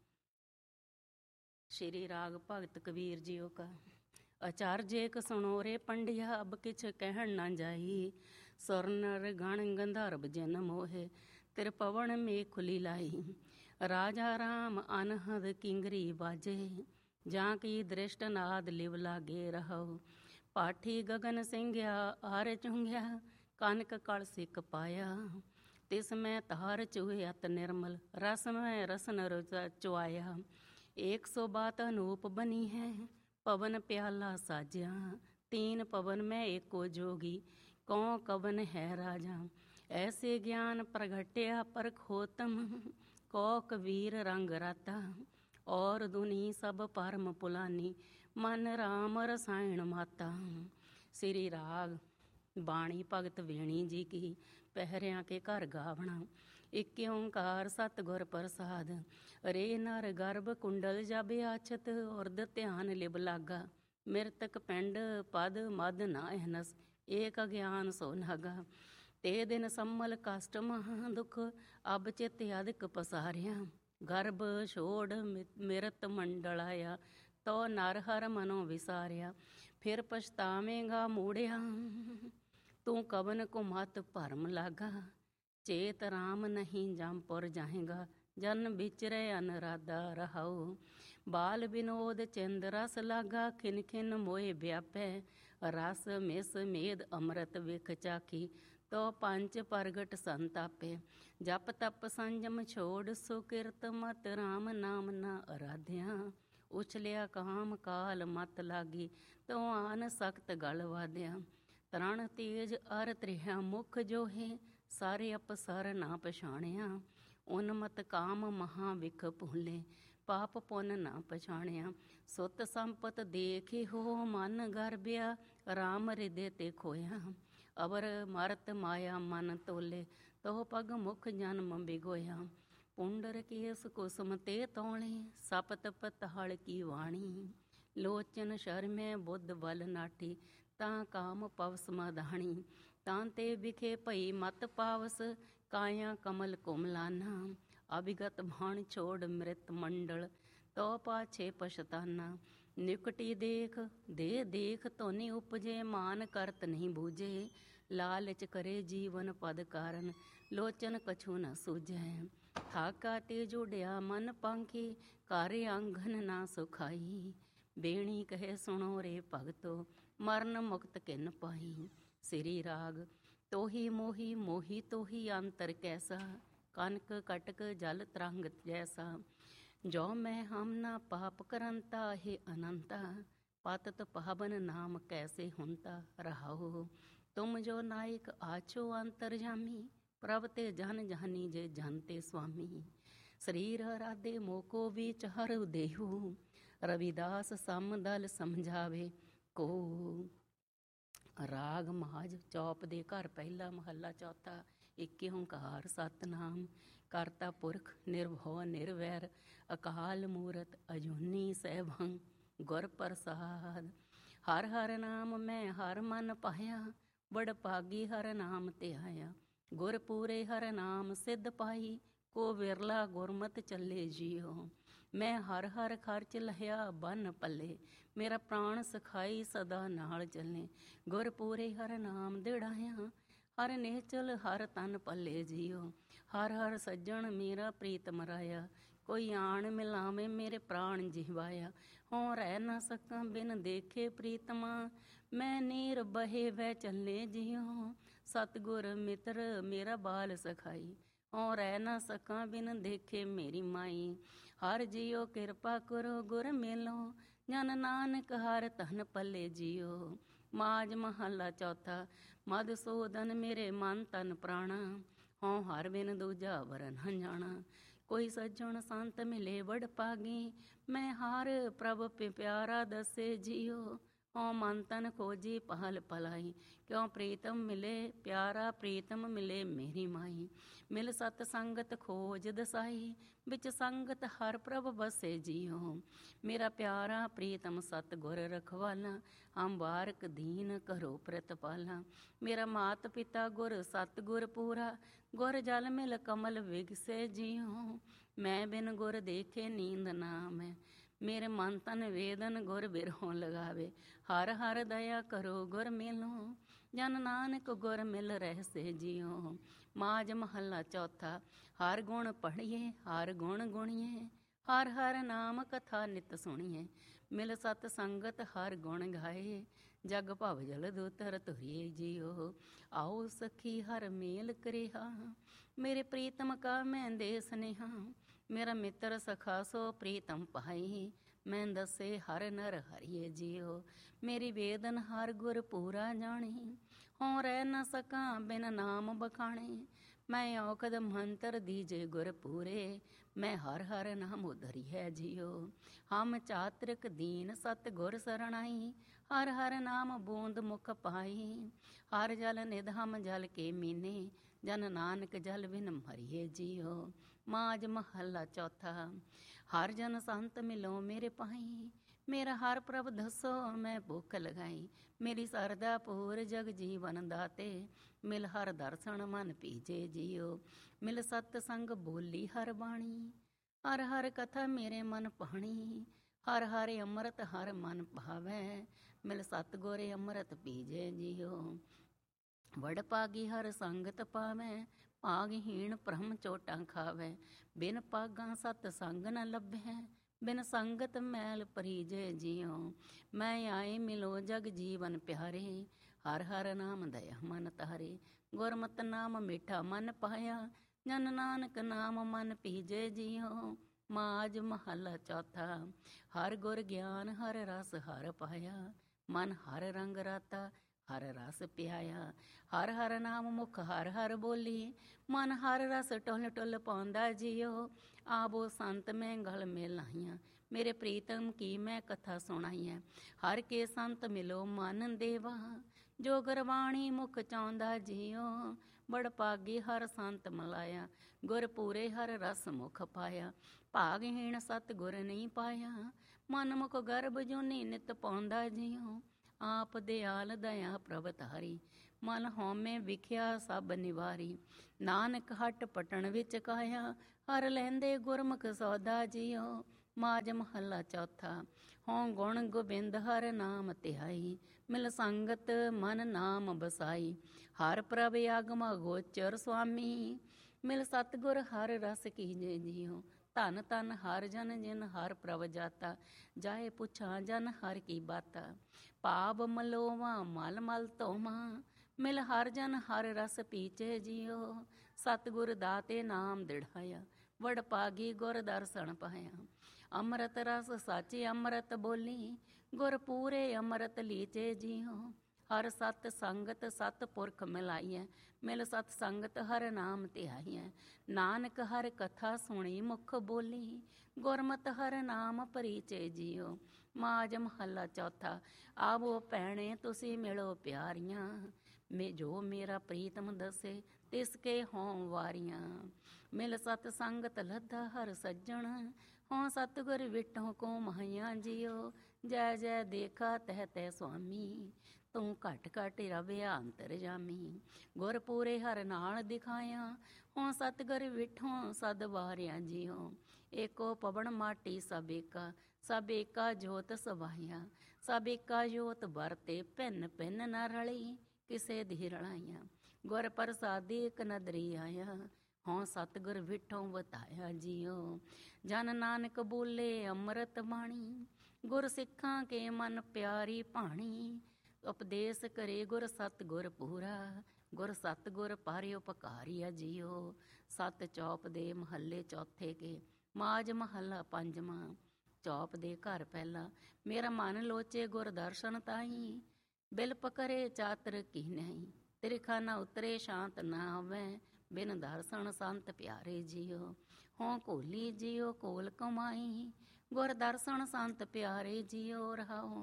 ਸ਼੍ਰੀ ਰਾਗ ਭਗਤ ਕਬੀਰ ਜੀਓ ਕਾ। ਅਚਾਰਜ ਏਕ ਸੁਣੋ ਰੇ ਪੰਡਿਆ, ਅਬ ਕਿਛ ਕਹਿਣ ਨਾ ਜਾਈ। ਸੁਰ ਨਰ ਗਣ ਗੰਧਰਵ ਜਨ ਮੋਹੇ, ਤਿਰ ਪਵਨ ਮੇ ਖੁਲੀ ਲਾਈ। ਰਾਜਾ ਰਾਮ ਅਨਹਦ ਕਿੰਗਰੀ ਬਾਜੇ, ਜਾਂ ਕੀ ਦ੍ਰਿਸ਼ਟ ਨਾਦ ਲਿਵ ਲਾਗੇ। ਰਹੋ ਪਾਠੀ ਗਗਨ ਸਿੰਘਿਆ, ਆਰ ਚੁੰਘਿਆ, ਕਨਕ ਕਲ ਸਿੱਕ ਪਾਇਆ। ਤਿਸ ਮੈਂ ਤਾਰ ਚੂਹੇ ਅਤ ਨਿਰਮਲ, ਰਸ ਮੈਂ ਰਸਨ ਚੁਆਇਆ। ਏਕ ਸੋ ਬਾਤ ਅਨੂਪ ਬਨੀ ਹੈ, ਪਵਨ ਪਿਆਲਾ ਸਾਜਿਆ। ਤੀਨ ਪਵਨ ਮੈਂ ਏਕੋ ਜੋਗੀ, ਕਉ ਕਵਨ ਹੈ ਰਾਜਾ। ਐਸੇ ਗਿਆਨ ਪ੍ਰਗਟਿਆ ਪਰਖੋਤਮ, ਕੋ ਕਬੀਰ ਰੰਗ ਰਾਤਾ। ਔਰ ਦੁਨੀ ਸਭ ਪਰਮ ਪੁਲਾਨੀ, ਮਨ ਰਾਮ ਰਸਾਇਣ ਮਾਤਾ। ਸ੍ਰੀ ਰਾਗ ਬਾਣੀ ਭਗਤ ਵੇਣੀ ਜੀ ਕੀ। ਪਹਿਰਿਆਂ ਕੇ ਘਰ ਗਾਵਣਾ। ਇਕ ਓਂਕਾਰ ਸਤਿਗੁਰ ਪ੍ਰਸਾਦ। ਰੇ ਨਰ ਗਰਭ ਕੁੰਡਲ ਜਬ ਆਛਤ, ਉਰਦ ਧਿਆਨ ਲਿਵ ਲਾਗਾ। ਮਿਰਤਕ ਪਿੰਡ ਪਦ ਮਦ ਨਾ ਅਹਨਸ, ਏਕ ਅਗਿਆਨ ਸੋ ਨਾਗਾ। ਤੇ ਦਿਨ ਸੰਮਲ ਕਸ਼ਟ ਮਹਾ ਦੁਖ, ਅਬ ਚਿਤ ਅਧਿਕ ਪਸਾਰਿਆ। ਗਰਭ ਛੋੜ ਮਿਰਤ ਮੰਡਲਾਇਆ, ਤੋ ਨਰ ਹਰ ਮਨੋ ਵਿਸਾਰਿਆ। ਫਿਰ ਪਛਤਾਵੇਂਗਾ ਮੂੜਿਆ, ਤੂੰ ਕਵਨ ਕੋ ਮਤ ਭਰਮ ਲਾਗਾ। ਚੇਤ ਰਾਮ ਨਹੀਂ ਜੰਪੁਰ ਜਾਹੇਗਾ, ਜਨ ਵਿਚਰੇ ਅਨਰਾਧਾ। ਰਹਾਉ ਬਾਲ ਵਿਨੋਦ ਚਿੰਦ ਰਸ ਲਾਗਾ, ਖਿਨ ਖਿਨ ਮੋਏ ਵਿਆਪੈ। ਰਸ ਮਿਸ ਮੇਦ ਅੰਮ੍ਰਿਤ ਵਿਖ ਚਾਖੀ, ਤੋ ਪੰਚ ਪ੍ਰਗਟ ਸੰਤਾਪੇ। ਜਪ ਤਪ ਸੰਜਮ ਛੋੜ ਸੁਕਿਰਤ, ਮਤ ਰਾਮ ਨਾਮ ਨਾ ਅਰਾਧਿਆ। ਉਛਲਿਆ ਕਾਮ ਕਾਲ ਮਤ ਲਾਗੀ, ਤੋ ਆਨ ਸਖਤ ਗਲ ਵਾਧਿਆ। ਤ੍ਰਣ ਤੇਜ ਅਰ ਤ੍ਰਿਹਾ ਮੁਖ ਜੋਹੇ, ਸਾਰੇ ਅਪਸਰ ਨਾ ਪਛਾਣਿਆ। ਉਨਮਤ ਕਾਮ ਮਹਾ ਵਿਖ ਭੂਲੇ, ਪਾਪ ਪੁੰਨ ਨਾ ਪਛਾਣਿਆ। ਸੁਤ ਸੰਪਤ ਦੇਖੇ ਹੋ ਮਨ ਗਰਬਿਆ, ਰਾਮ ਹਿਰਦੇ ਤੇ ਖੋਇਆ। ਅਵਰ ਮਰਤ ਮਾਇਆ ਮਨ ਤੋਲੇ, ਤੋ ਪਗ ਮੁਖ ਜਨਮ ਬਿਗੋਇਆ। ਪੁੰਡਰ ਕੇਸ ਕੁਸਮ ਤੇ ਤੌਲੇ, ਸਪਤ ਪਤਾਲ ਕੀ ਵਾਣੀ। ਲੋਚਨ ਸ਼ਰਮੈ ਬੁੱਧ ਬਲ ਨਾਠੀ, ਤਾਂ ਕਾਮ ਪਵਸ ਮਧਾਣੀ। ਤਾਂ ਤੇ ਵਿਖੇ ਭਈ ਮਤ ਪਾਵਸ, ਕਾਇਆ ਕਮਲ ਕੁਮਲਾਨਾ। ਅਭਿਗਤ ਭਾਣ ਛੋੜ ਮ੍ਰਿਤ ਮੰਡਲ, ਤੋ ਪਾਛੇ ਪਛਤਾਨਾ। ਨਿਕਟੀ ਦੇਖ ਦੇ ਦੇਖ ਧੁਨੀ ਉਪਜੇ, ਮਾਨ ਕਰਤ ਨਹੀਂ ਬੂਝੇ। ਲਾਲਚ ਕਰੇ ਜੀਵਨ ਪਦ ਕਾਰਨ, ਲੋਚਨ ਕਛੂ ਨ ਸੂਝੈ। ਥਾਕਾ ਤੇ ਜੋੜਿਆ ਮਨ ਪਾਂਖੀ, ਘਰ ਆਂਗਨ ਨਾ ਸੁਖਾਈ। ਬੇਣੀ ਕਹੇ ਸੁਣੋ ਰੇ ਭਗਤੋ, ਮਰਨ ਮੁਕਤ ਕਿਨ ਪਾਈ। ਸ੍ਰੀ ਰਾਗ ਤੋਹੀ ਮੋਹੀ ਮੋਹੀ ਤੋਹੀ ਅੰਤਰ ਕੈਸਾ, ਕਨਕ ਕਟਕ ਜਲ ਤਰੰਗ ਜੈਸਾ। ਜੋ ਮੈਂ ਹਮ ਨਾ ਪਾਪ ਕਰੰਤਾ, ਹੈ ਅਨੰਤਾ। ਪਤਤ ਪਾਵਨ ਨਾਮ ਕੈਸੇ ਹੁੰਤਾ ਰਹਾਓ। ਤੁਮ ਜੋ ਨਾਇਕ ਆਛੋ ਅੰਤਰਜਾਮੀ, ਪ੍ਰਭ ਤੇ ਜਨ ਜਾਨੀ ਜੇ ਜਨ ਤੇ ਸੁਆਮੀ। ਸਰੀਰ ਰਾਧੇ ਮੋਕੋ ਵਿੱਚ ਹਰ ਦੇਹੂ, ਰਵਿਦਾਸ ਸਮਦਲ ਸਮਝਾਵੇ ਕੋ। ਰਾਗ ਮਾਝ ਚੌਪ ਦੇ ਘਰ ਪਹਿਲਾ ਮਹੱਲਾ ਚੌਥਾ। ਏਕ ਓੰਕਾਰ ਸਤਿਨਾਮ, ਕਰਤਾ ਪੁਰਖ ਨਿਰਭਉ ਨਿਰਵੈਰ। ਅਕਾਲ ਮੂਰਤ ਅਜੂਨੀ ਸੈਭੰ, ਗੁਰ ਪ੍ਰਸਾਦ। ਹਰ ਹਰ ਨਾਮ ਮੈਂ ਹਰ ਮਨ ਪਾਇਆ, ਬੜ ਭਾਗੀ ਹਰ ਨਾਮ ਤੇ ਆਇਆ। ਗੁਰ ਪੂਰੇ ਹਰ ਨਾਮ ਸਿੱਧ ਪਾਈ, ਕੋ ਵਿਰਲਾ ਗੁਰਮਤਿ ਚੱਲੇ ਜੀਓ। ਮੈਂ ਹਰ ਹਰ ਖਰਚ ਲਹਿਆ ਬੰਨ ਪੱਲੇ, ਮੇਰਾ ਪ੍ਰਾਣ ਸਖਾਈ ਸਦਾ ਨਾਲ ਚੱਲੇ। ਗੁਰ ਪੂਰੇ ਹਰ ਨਾਮ ਦਿੜਾਇਆ, ਹਰ ਨਿਹਚਲ ਹਰ ਤਨ ਪੱਲੇ ਜੀਓ। ਹਰ ਹਰ ਸੱਜਣ ਮੇਰਾ ਪ੍ਰੀਤਮ ਰਾਇਆ, ਕੋਈ ਆਣ ਮਿਲਾਵੇਂ ਮੇਰੇ ਪ੍ਰਾਣ ਜਿਵਾਇਆ। ਹੋਂ ਰਹਿ ਨਾ ਸਕਾਂ ਬਿਨ ਦੇਖੇ ਪ੍ਰੀਤਮਾ, ਮੈਂ ਨੀਰ ਬਹੇ ਵਹਿ ਚੱਲੇ ਜੀਓ। ਸਤਿਗੁਰ ਮਿੱਤਰ ਮੇਰਾ ਬਾਲ ਸਖਾਈ, ਹੋਂ ਰਹਿ ਨਾ ਸਕਾਂ ਬਿਨ ਦੇਖੇ ਮੇਰੀ ਮਾਈ। ਹਰ ਜੀਓ ਕਿਰਪਾ ਕਰੋ ਗੁਰ ਮੇਲੋ, ਜਨ ਨਾਨਕ ਹਰ ਧਨ ਪੱਲੇ ਜੀਓ। ਮਾਝ ਮਹੱਲਾ ਚੌਥਾ। ਮਧੂਸੂਦਨ ਮੇਰੇ ਮਨ ਤਨ ਪ੍ਰਾਣਾ, ਹੋਂ ਹਰ ਬਿਨ ਦੂਜਾ ਵਰਨ ਜਾਣਾ। ਕੋਈ ਸੱਜਣ ਸੰਤ ਮਿਲੇ ਵਡ ਭਾਗੀ, ਮੈਂ ਹਰ ਪ੍ਰਭ ਪਿਆਰਾ ਦਸੇ ਜੀਓ। ਹੋਂ ਮਨ ਤਨ ਖੋਜੀ ਪਹਲ ਪਲਾਈ, ਕਿਉਂ ਪ੍ਰੀਤਮ ਮਿਲੇ ਪਿਆਰਾ ਪ੍ਰੀਤਮ ਮਿਲੇ ਮੇਰੀ ਮਾਈ। ਮਿਲ ਸਤ ਸੰਗਤ ਖੋਜ ਦਸਾਈ, ਵਿੱਚ ਸੰਗਤ ਹਰ ਪ੍ਰਭ ਬਸੇ ਜੀਓ। ਮੇਰਾ ਪਿਆਰਾ ਪ੍ਰੀਤਮ ਸਤ ਗੁਰ ਰਖਵਾਲਾ, ਹਮ ਬਾਰਕ ਦੀਨ ਕਰੋ ਪ੍ਰਤਪਾਲਾ। ਮੇਰਾ ਮਾਤ ਪਿਤਾ ਗੁਰ ਸਤ ਗੁਰ ਪੂਰਾ, ਗੁਰ ਜਲ ਮਿਲ ਕਮਲ ਵਿਗਸੇ ਜੀਓ। ਮੈਂ ਬਿਨ ਗੁਰ ਦੇਖੇ ਨੀਂਦ ਨਾ ਆਵੈ, ਮੇਰੇ ਮਨ ਤਨ ਵੇਦਨ ਗੁਰ ਬਿਰਹੋਂ ਲਗਾਵੇ। ਹਰ ਹਰ ਦਇਆ ਕਰੋ ਗੁਰ ਮੇਲੋ, ਜਨ ਨਾਨਕ ਗੁਰ ਮਿਲ ਰਹਿਸੇ ਜੀਓ। ਮਾਝ ਮਹੱਲਾ ਚੌਥਾ। ਹਰ ਗੁਣ ਪੜ੍ਹੀਏ ਹਰ ਗੁਣ ਗੁਣੀਏ, ਹਰ ਹਰ ਨਾਮ ਕਥਾ ਨਿਤ ਸੁਣੀਏ। ਮਿਲ ਸਤ ਸੰਗਤ ਹਰ ਗੁਣ ਗਾਏ, ਜਗ ਭਵ ਜਲ ਦੂਤਰ ਧੁਰੀਏ ਜੀਓ। ਆਓ ਸਖੀ ਹਰ ਮੇਲ ਕਰਿਆ, ਮੇਰੇ ਪ੍ਰੀਤਮ ਕਾ ਮੈਂ ਦੇ ਸਨੇਹਾ। ਮੇਰਾ ਮਿੱਤਰ ਸਖਾ ਸੋ ਪ੍ਰੀਤਮ ਪਾਈ, ਮੈਂ ਦਸੇ ਹਰ ਨਰ ਹਰੀਏ ਜੀਓ। ਮੇਰੀ ਵੇਦਨ ਹਰ ਗੁਰ ਪੂਰਾ ਜਾਣੀ, ਹੋਂ ਰਹਿ ਨਾ ਸਕਾਂ ਬਿਨ ਨਾਮ ਬਖਾਣੇ। ਮੈਂ ਔਖਦ ਮੰਤਰ ਦੀਜੇ ਗੁਰ ਪੂਰੇ, ਮੈਂ ਹਰ ਹਰ ਨਾਮ ਉਧਰੀ ਹੈ ਜੀਓ। ਹਮ ਚਾਤ੍ਰਿਕ ਦੀਨ ਸਤ ਗੁਰ ਸਰਣਾਈ, ਹਰ ਹਰ ਨਾਮ ਬੂੰਦ ਮੁਖ ਪਾਈ। ਹਰ ਜਲ ਨਿਧਮ ਜਲ ਕੇ ਮੀਨੇ, ਜਨ ਨਾਨਕ ਜਲ ਬਿਨ ਮਰੀਏ ਜੀਓ। ਮਾਝ ਮਹੱਲਾ ਚੌਥਾ। ਹਰ ਜਨ ਸੰਤ ਮਿਲੋ ਮੇਰੇ ਪਾਈ, ਮੇਰਾ ਹਰ ਪ੍ਰਭ ਦੱਸੋ ਮੈਂ ਭੁੱਖ ਲਗਾਈ। ਮੇਰੀ ਸਰਦਾ ਪੂਰ ਜਗ ਜੀਵਨ ਦਾਤੇ, ਮਿਲ ਹਰ ਦਰਸ਼ਨ ਮਨ ਪੀਜੇ ਜੀਓ। ਮਿਲ ਸਤ ਸੰਗ ਬੋਲੀ ਹਰ ਬਾਣੀ, ਹਰ ਹਰ ਕਥਾ ਮੇਰੇ ਮਨ ਭਾਣੀ। ਹਰ ਹਰ ਅੰਮ੍ਰਿਤ ਹਰ ਮਨ ਭਾਵੈ, ਮਿਲ ਸਤਿਗੁਰ ਅੰਮ੍ਰਿਤ ਪੀਜੇ ਜੀਓ। ਵਡ ਭਾਗੀ ਹਰ ਸੰਗਤ ਪਾਵੈ, ਭਾਗਹੀਣ ਭ੍ਰਮ ਚੋਟਾਂ ਖਾਵੈ। ਬਿਨ ਭਾਗਾਂ ਸਤ ਸੰਗ ਨ ਲੱਭੈ, ਬਿਨ ਸੰਗਤ ਮੈਲ ਪਰੀਜੇ ਜੀਓ। ਮੈਂ ਆਏ ਮਿਲੋ ਜਗ ਜੀਵਨ ਪਿਆਰੇ, ਹਰ ਹਰ ਨਾਮ ਦਇਆ ਮਨ ਤਾਰੇ। ਗੁਰਮਤਿ ਨਾਮ ਮਿੱਠਾ ਮਨ ਪਾਇਆ, ਜਨ ਨਾਨਕ ਨਾਮ ਮਨ ਪੀਜੇ ਜੀਓ। ਮਾਝ ਮਹੱਲਾ ਚੌਥਾ। ਹਰ ਗੁਰ ਗਿਆਨ ਹਰ ਰਸ ਹਰ ਪਾਇਆ, ਮਨ ਹਰ ਰੰਗ ਰਾਤਾ ਹਰ ਰਸ ਪਿਆਇਆ। ਹਰ ਹਰ ਨਾਮ ਮੁਖ ਹਰ ਹਰ ਬੋਲੀ, ਮਨ ਹਰ ਰਸ ਟੁੱਲ ਟੁੱਲ ਪਾਉਂਦਾ ਜੀਓ। ਆਬੋ ਸੰਤ ਮੈਂ ਗਲ ਮਿਲਾਈਆਂ, ਮੇਰੇ ਪ੍ਰੀਤਮ ਕੀ ਮੈਂ ਕਥਾ ਸੁਣਾਈਆਂ। ਹਰ ਕੇ ਸੰਤ ਮਿਲੋ ਮਨ ਦੇਵਾ, ਜੋ ਗੁਰਬਾਣੀ ਮੁਖ ਚਾਹੁੰਦਾ ਜੀਓ। ਬੜ ਭਾਗੀ ਹਰ ਸੰਤ ਮਲਾਇਆ, ਗੁਰ ਪੂਰੇ ਹਰ ਰਸ ਮੁਖ ਪਾਇਆ। ਭਾਗਹੀਣ ਸਤ ਗੁਰ ਨਹੀਂ ਪਾਇਆ, ਮਨ ਮੁਖ ਗਰਭ ਜੂਨੀ ਨਿਤ ਪਾਉਂਦਾ ਜੀਓ। ਆਪ ਦਿਆਲ ਦਇਆ ਪ੍ਰਭ ਧਾਰੀ, ਮਨ ਹਉਮੈ ਵਿਖਿਆ ਸਭ ਨਿਵਾਰੀ। ਨਾਨਕ ਹੱਟ ਪਟਣ ਵਿੱਚ ਕਾਇਆ, ਹਰ ਲੈਂਦੇ ਗੁਰਮੁਖ ਸੌਦਾ ਜੀਓ। ਮਾਝ ਮਹੱਲਾ ਚੌਥਾ। ਹੋਂ ਗੁਣ ਗੋਬਿੰਦ ਹਰ ਨਾਮ ਧਿਆਈ, ਮਿਲ ਸੰਗਤ ਮਨ ਨਾਮ ਬਸਾਈ। ਹਰ ਪ੍ਰਭ ਆਗਮ ਗੋਚਰ ਸੁਆਮੀ, ਮਿਲ ਸਤਿਗੁਰ ਹਰ ਰਸ ਕੀਜੇ ਜੀਓ। ਧਨ ਧਨ ਹਰ ਜਨ ਜਿਨ ਹਰ ਪ੍ਰਭ ਜਾਤਾ, ਜਾਏ ਪੁੱਛਾਂ ਜਨ ਹਰ ਕੀ ਬਾਤਾ। ਪਾਪ ਮਲੋਵਾ ਮਲ ਮਲ ਧੋਵਾਂ, ਮਿਲ ਹਰ ਜਨ ਹਰ ਰਸ ਪੀਚੇ ਜੀਓ। ਸਤਿਗੁਰ ਦਾਤੇ ਨਾਮ ਦਿੜਾਇਆ, ਵਡ ਭਾਗੀ ਗੁਰ ਦਰਸ਼ਨ ਪਾਇਆ। ਅੰਮ੍ਰਿਤ ਰਸ ਸਾਚੀ ਅੰਮ੍ਰਿਤ ਬੋਲੀ, ਗੁਰ ਪੂਰੇ ਅੰਮ੍ਰਿਤ ਲੀਚੇ ਜੀਓ। ਹਰ ਸਤ ਸੰਗਤ ਸਤ ਪੁਰਖ ਮਿਲਾਈਐ, ਮਿਲ ਸਤ ਸੰਗਤ ਹਰ ਨਾਮ ਧਿਆਈਐ। ਨਾਨਕ ਹਰ ਕਥਾ ਸੁਣੀ ਮੁਖ ਬੋਲੀ, ਗੁਰਮਤਿ ਹਰ ਨਾਮ ਪਰੀਚੇ ਜੀਓ। ਮਾਝ ਮਹੱਲਾ ਚੌਥਾ। ਆਵੋ ਭੈਣੇ ਤੁਸੀਂ ਮਿਲੋ ਪਿਆਰੀਆਂ, ਮੇ ਜੋ ਮੇਰਾ ਪ੍ਰੀਤਮ ਦਸੇ ਤਿਸ ਕੇ ਹੋਂ ਵਾਰੀਆਂ। ਮਿਲ ਸਤ ਸੰਗਤ ਲੱਧਾ ਹਰ ਸੱਜਣ, ਹੋਂ ਸਤਿਗੁਰ ਵਿਟੋਂ ਕੋ ਮਹਾਈਆਂ ਜੀਓ। ਜੈ ਜੈ ਦੇਖਾ ਤਹਿ ਤਹਿ ਸੁਆਮੀ, ਤੂੰ ਘਟ ਘਟ ਰਵਿਆ ਅੰਤਰਜਾਮੀ। ਗੁਰ ਪੂਰੇ ਹਰ ਨਾਲ ਦਿਖਾਇਆ, ਹੋਂ ਸਤਿਗੁਰ ਵਿਠੋਂ ਸਦ ਵਾਰਿਆ ਜੀਓ। ਏਕੋ ਪਵਨ ਮਾਟੀ ਸਭ ਏਕਾ, ਸਭ ਏਕਾ ਜੋਤ ਸਵਾਇਆ। ਸਭ ਏਕਾ ਜੋਤ ਵਰਤੇ ਭਿੰਨ ਭਿੰਨ ਨ ਰਲੀ, ਕਿਸੇ ਦੀ ਰਲਾਈਆਂ। ਗੁਰ ਪ੍ਰਸਾਦੀ ਇਕ ਨਦਰੀ ਆਇਆ, ਹੋਂ ਸਤਿਗੁਰ ਵਿਠੋਂ ਵਤਾਇਆ ਜੀਓ। ਜਨ ਨਾਨਕ ਬੋਲੇ ਅੰਮ੍ਰਿਤ ਬਾਣੀ, ਗੁਰ ਸਿੱਖਾਂ ਕੇ ਮਨ ਪਿਆਰੀ ਭਾਣੀ। ਉਪਦੇਸ ਕਰੇ ਗੁਰ ਸਤਿਗੁਰ ਪੂਰਾ, ਗੁਰ ਸਤਿਗੁਰ ਪਾਰਿ ਉਪਕਾਰੀਆ ਜੀਓ। ਸਤ ਚੌਪ ਦੇ ਮਹੱਲੇ ਚੌਥੇ ਕੇ। ਮਾਝ ਮਹੱਲਾ ਪੰਜਵਾਂ। ਚੌਪ ਦੇ ਘਰ ਪਹਿਲਾ। ਮੇਰਾ ਮਨ ਲੋਚੇ ਗੁਰ ਦਰਸ਼ਨ ਤਾਈ, ਬਿਲਪ ਕਰੇ ਚਾਤਰ ਕੀ ਨਹੀਂ। ਤਿਰਖਾ ਨਾ ਉਤਰੇ ਸ਼ਾਂਤ ਨਾ ਆਵੈ, ਬਿਨ ਦਰਸ਼ਨ ਸੰਤ ਪਿਆਰੇ ਜੀਓ। ਹੋਂ ਕੋਲੀ ਜੀਓ ਕੋਲ ਕਮਾਈ, ਗੁਰ ਦਰਸ਼ਨ ਸੰਤ ਪਿਆਰੇ ਜੀਓ। ਰਹਾਓ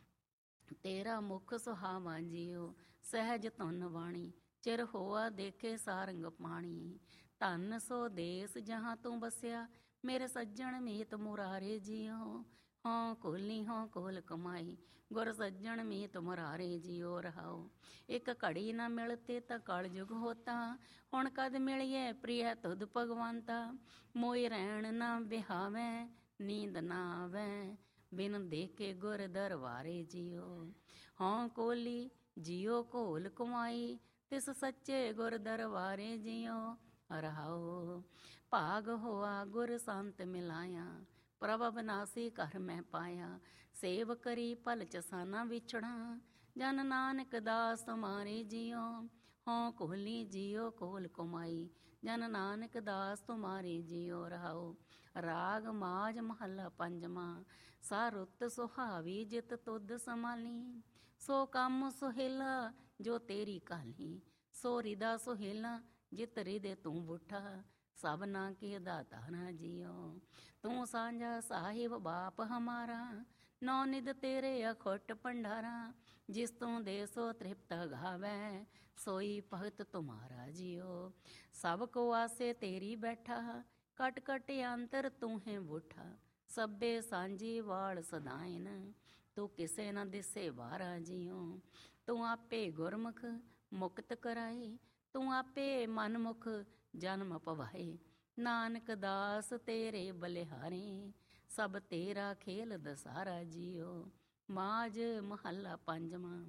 ਤੇਰਾ ਮੁਖ ਸੁਹਾਵਾ ਜੀਓ, ਸਹਿਜ ਧੁਨ ਵਾਣੀ। ਚਿਰ ਹੋਆ ਦੇਖੇ ਸਾਰੰਗ ਪਾਣੀ, ਧਨ ਸੋ ਦੇਸ ਜਹਾਂ ਤੂੰ ਬਸਿਆ। ਮੇਰੇ ਸੱਜਣ ਮੀਤ ਮੁਰਾਰੇ ਜੀਓ। ਹੋਂ ਕੋਲੀ ਹੋਂ ਕੋਲ ਕਮਾਈ, ਗੁਰ ਸੱਜਣ ਮੀਤ ਮੁਰਾਰੇ ਜੀਓ। ਰਹਾਓ ਇੱਕ ਘੜੀ ਨਾ ਮਿਲਤੇ ਤਾਂ ਕਲ ਯੁਗ ਹੋਤਾ, ਹੁਣ ਕਦ ਮਿਲੀਏ ਪ੍ਰਿਯ ਤੁਧ ਭਗਵੰਤਾ। ਮੋਇ ਰਹਿਣ ਨਾ ਬਿਹਾਵੈ, ਨੀਂਦ ਨਾ ਆਵੈ, ਬਿਨ ਦੇਖੇ ਗੁਰ ਦਰਬਾਰੇ ਜੀਓ। ਹੋਂ ਕੋਲੀ ਜੀਓ ਕੋਲ ਕਮਾਈ, ਤਿਸ ਸੱਚੇ ਗੁਰ ਦਰਬਾਰੇ ਜੀਓ। ਰਹਾਓ ਭਾਗ ਹੋਆ ਗੁਰ ਸੰਤ ਮਿਲਾਇਆ, ਪ੍ਰਭ ਅਬਨਾਸੀ ਘਰ ਮੈਂ ਪਾਇਆ। ਸੇਵ ਕਰੀ ਪਲ ਚਸਾਨਾ ਵਿਛੜਾ, ਜਨ ਨਾਨਕ ਦਾਸ ਤੁਮਾਰੇ ਜੀਓ। ਹੋਂ ਕੋਲੀ ਜੀਓ ਕੋਲ ਕਮਾਈ, ਜਨ ਨਾਨਕ ਦਾਸ ਤੁਮਾਰੇ ਜੀਓ। ਰਹਾਓ ਰਾਗ ਮਾਝ ਮਹੱਲਾ ਪੰਜਵਾਂ। ਸਾ ਰੁੱਤ ਸੁਹਾਵੀ ਜਿਤ ਤੁਧ ਸੰਭਾਲੀ, ਸੋ ਕੰਮ ਸੁਹੇਲਾ ਜੋ ਤੇਰੀ ਕਾਲੀ। ਸੋ ਰਿਦਾ ਸੁਹੇਲਾ ਜਿਤ ਰਿਦੇ ਤੂੰ ਬੁੱਠਾ, ਸਭਨਾ ਕੇ ਦਾਤਾ ਨਾ ਜੀਓ। ਤੂੰ ਸਾਂਝਾ ਸਾਹਿਬ ਬਾਪ ਹਮਾਰਾ, ਨੌ ਨਿਧ ਤੇਰੇ ਅਖੁੱਟ ਭੰਡਾਰਾ। ਜਿਸ ਤੂੰ ਦੇ ਸੋ ਤ੍ਰਿਪਤ ਗਾਵੈ, ਸੋਈ ਭਗਤ ਤੁਮਾਰਾ ਜੀਓ। ਸਭ ਕੋ ਆਸੇ ਤੇਰੀ ਬੈਠਾ, ਕਟ ਕਟ ਅੰਤਰ ਤੂੰ ਹੈ ਬੁੱਠਾ। ਸਭੇ ਸਾਂਝੀ ਵਾਲ ਸਦਾਇਨ, ਤੂੰ ਕਿਸੇ ਨਾ ਦਿਸੇ ਵਾਰਾ ਜੀਓ। ਤੂੰ ਆਪੇ ਗੁਰਮੁਖ ਮੁਕਤ ਕਰਾਏ, ਤੂੰ ਆਪੇ ਮਨਮੁਖ ਜਨਮ ਪਵਾਏ। ਨਾਨਕ ਦਾਸ ਤੇਰੇ ਬਲਿਹਾਰੇ, ਸਭ ਤੇਰਾ ਖੇਲ ਦਸਾਰਾ ਜੀਓ। ਮਾਝ ਮਹੱਲਾ ਪੰਜਵਾਂ।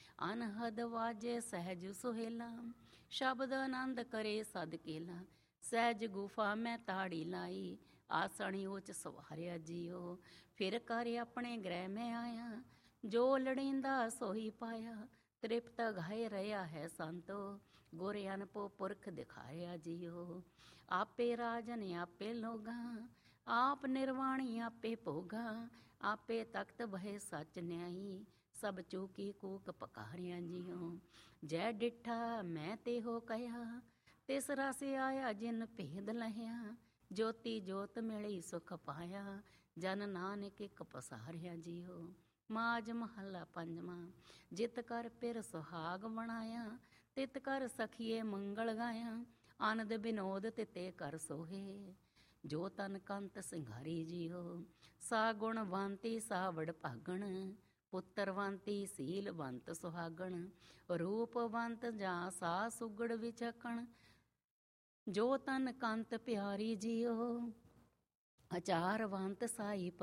ਅਨਹਦ ਵਾਜੇ ਸਹਿਜ ਸੁਹੇਲਾ, ਸ਼ਬਦ ਆਨੰਦ ਕਰੇ ਸਦ ਕੇਲਾ। ਸਹਿਜ ਗੁਫਾ ਮੈਂ ਤਾੜੀ ਲਾਈ, ਆਸਣੀ ਉੱਚ ਸਵਾਰਿਆ ਜੀਓ। ਫਿਰ ਕਰ ਆਪਣੇ ਗ੍ਰਹਿ ਮੈਂ ਆਇਆ, ਜੋ ਲੜੀਂਦਾ ਸੋਈ ਪਾਇਆ। ਤ੍ਰਿਪਤ ਗਾਏ ਰਿਹਾ ਹੈ ਸੰਤੋ, ਗੁਰ ਅਨਪੋ ਪੁਰਖ ਦਿਖਾਇਆ ਜੀਓ। ਆਪੇ ਰਾਜਨ ਆਪੇ ਲੋਗਾ, ਆਪ ਨਿਰਵਾਣੀ ਆਪੇ ਭੋਗਾ। ਆਪੇ ਤਖਤ ਬਹਿ ਸੱਚ ਨਿਆਈ, ਸਭ ਚੂਕੀ ਕੂਕ ਪਕਾਰਿਆ ਜੀਓ। ਜੈ ਡਿਠਾ ਮੈਂ ਤੇ ਹੋ ਕਹਿਆ, ਤਿਸ ਰਸ ਆਇਆ ਜਿਨ ਭੇਦ ਲਹਿਆ। ਜੋਤੀ ਜੋਤ ਮਿਲੀ ਸੁਖ ਪਾਇਆ, ਜਨ ਨਾਨਕ ਇਕ ਪਸਾਰਿਆ ਜੀਓ। ਮਾਜ ਮਹੱਲਾ ਪੰਜਵਾਂ। ਜਿਤ ਕਰ ਪਿਰ ਸੁਹਾਗ ਬਣਾਇਆ, ਤਿਤ ਕਰ ਸਖੀਏ ਮੰਗਲ ਗਾਇਆ। ਆਨੰਦ ਬਿਨੋਦ ਤਿਤੇ ਕਰ ਸੋਹੇ, ਜੋ ਤਨ ਕੰਤ ਸਿੰਗਾਰੀ ਜੀਓ। ਸਾ ਗੁਣਵੰਤੀ ਸਾ ਵਡਭਾਗਣ, ਪੁੱਤਰਵੰਤੀ ਸੀਲਵੰਤ ਸੁਹਾਗਣ। ਰੂਪਵੰਤ ਜਾਂ ਸਾ ਸੁਗੜ ਵਿਚਕਣ, ਜੋ ਤਨ ਕੰਤ ਪਿਆਰੀ ਜੀਓ। ਅਚਾਰਵੰਤ ਸਾਈ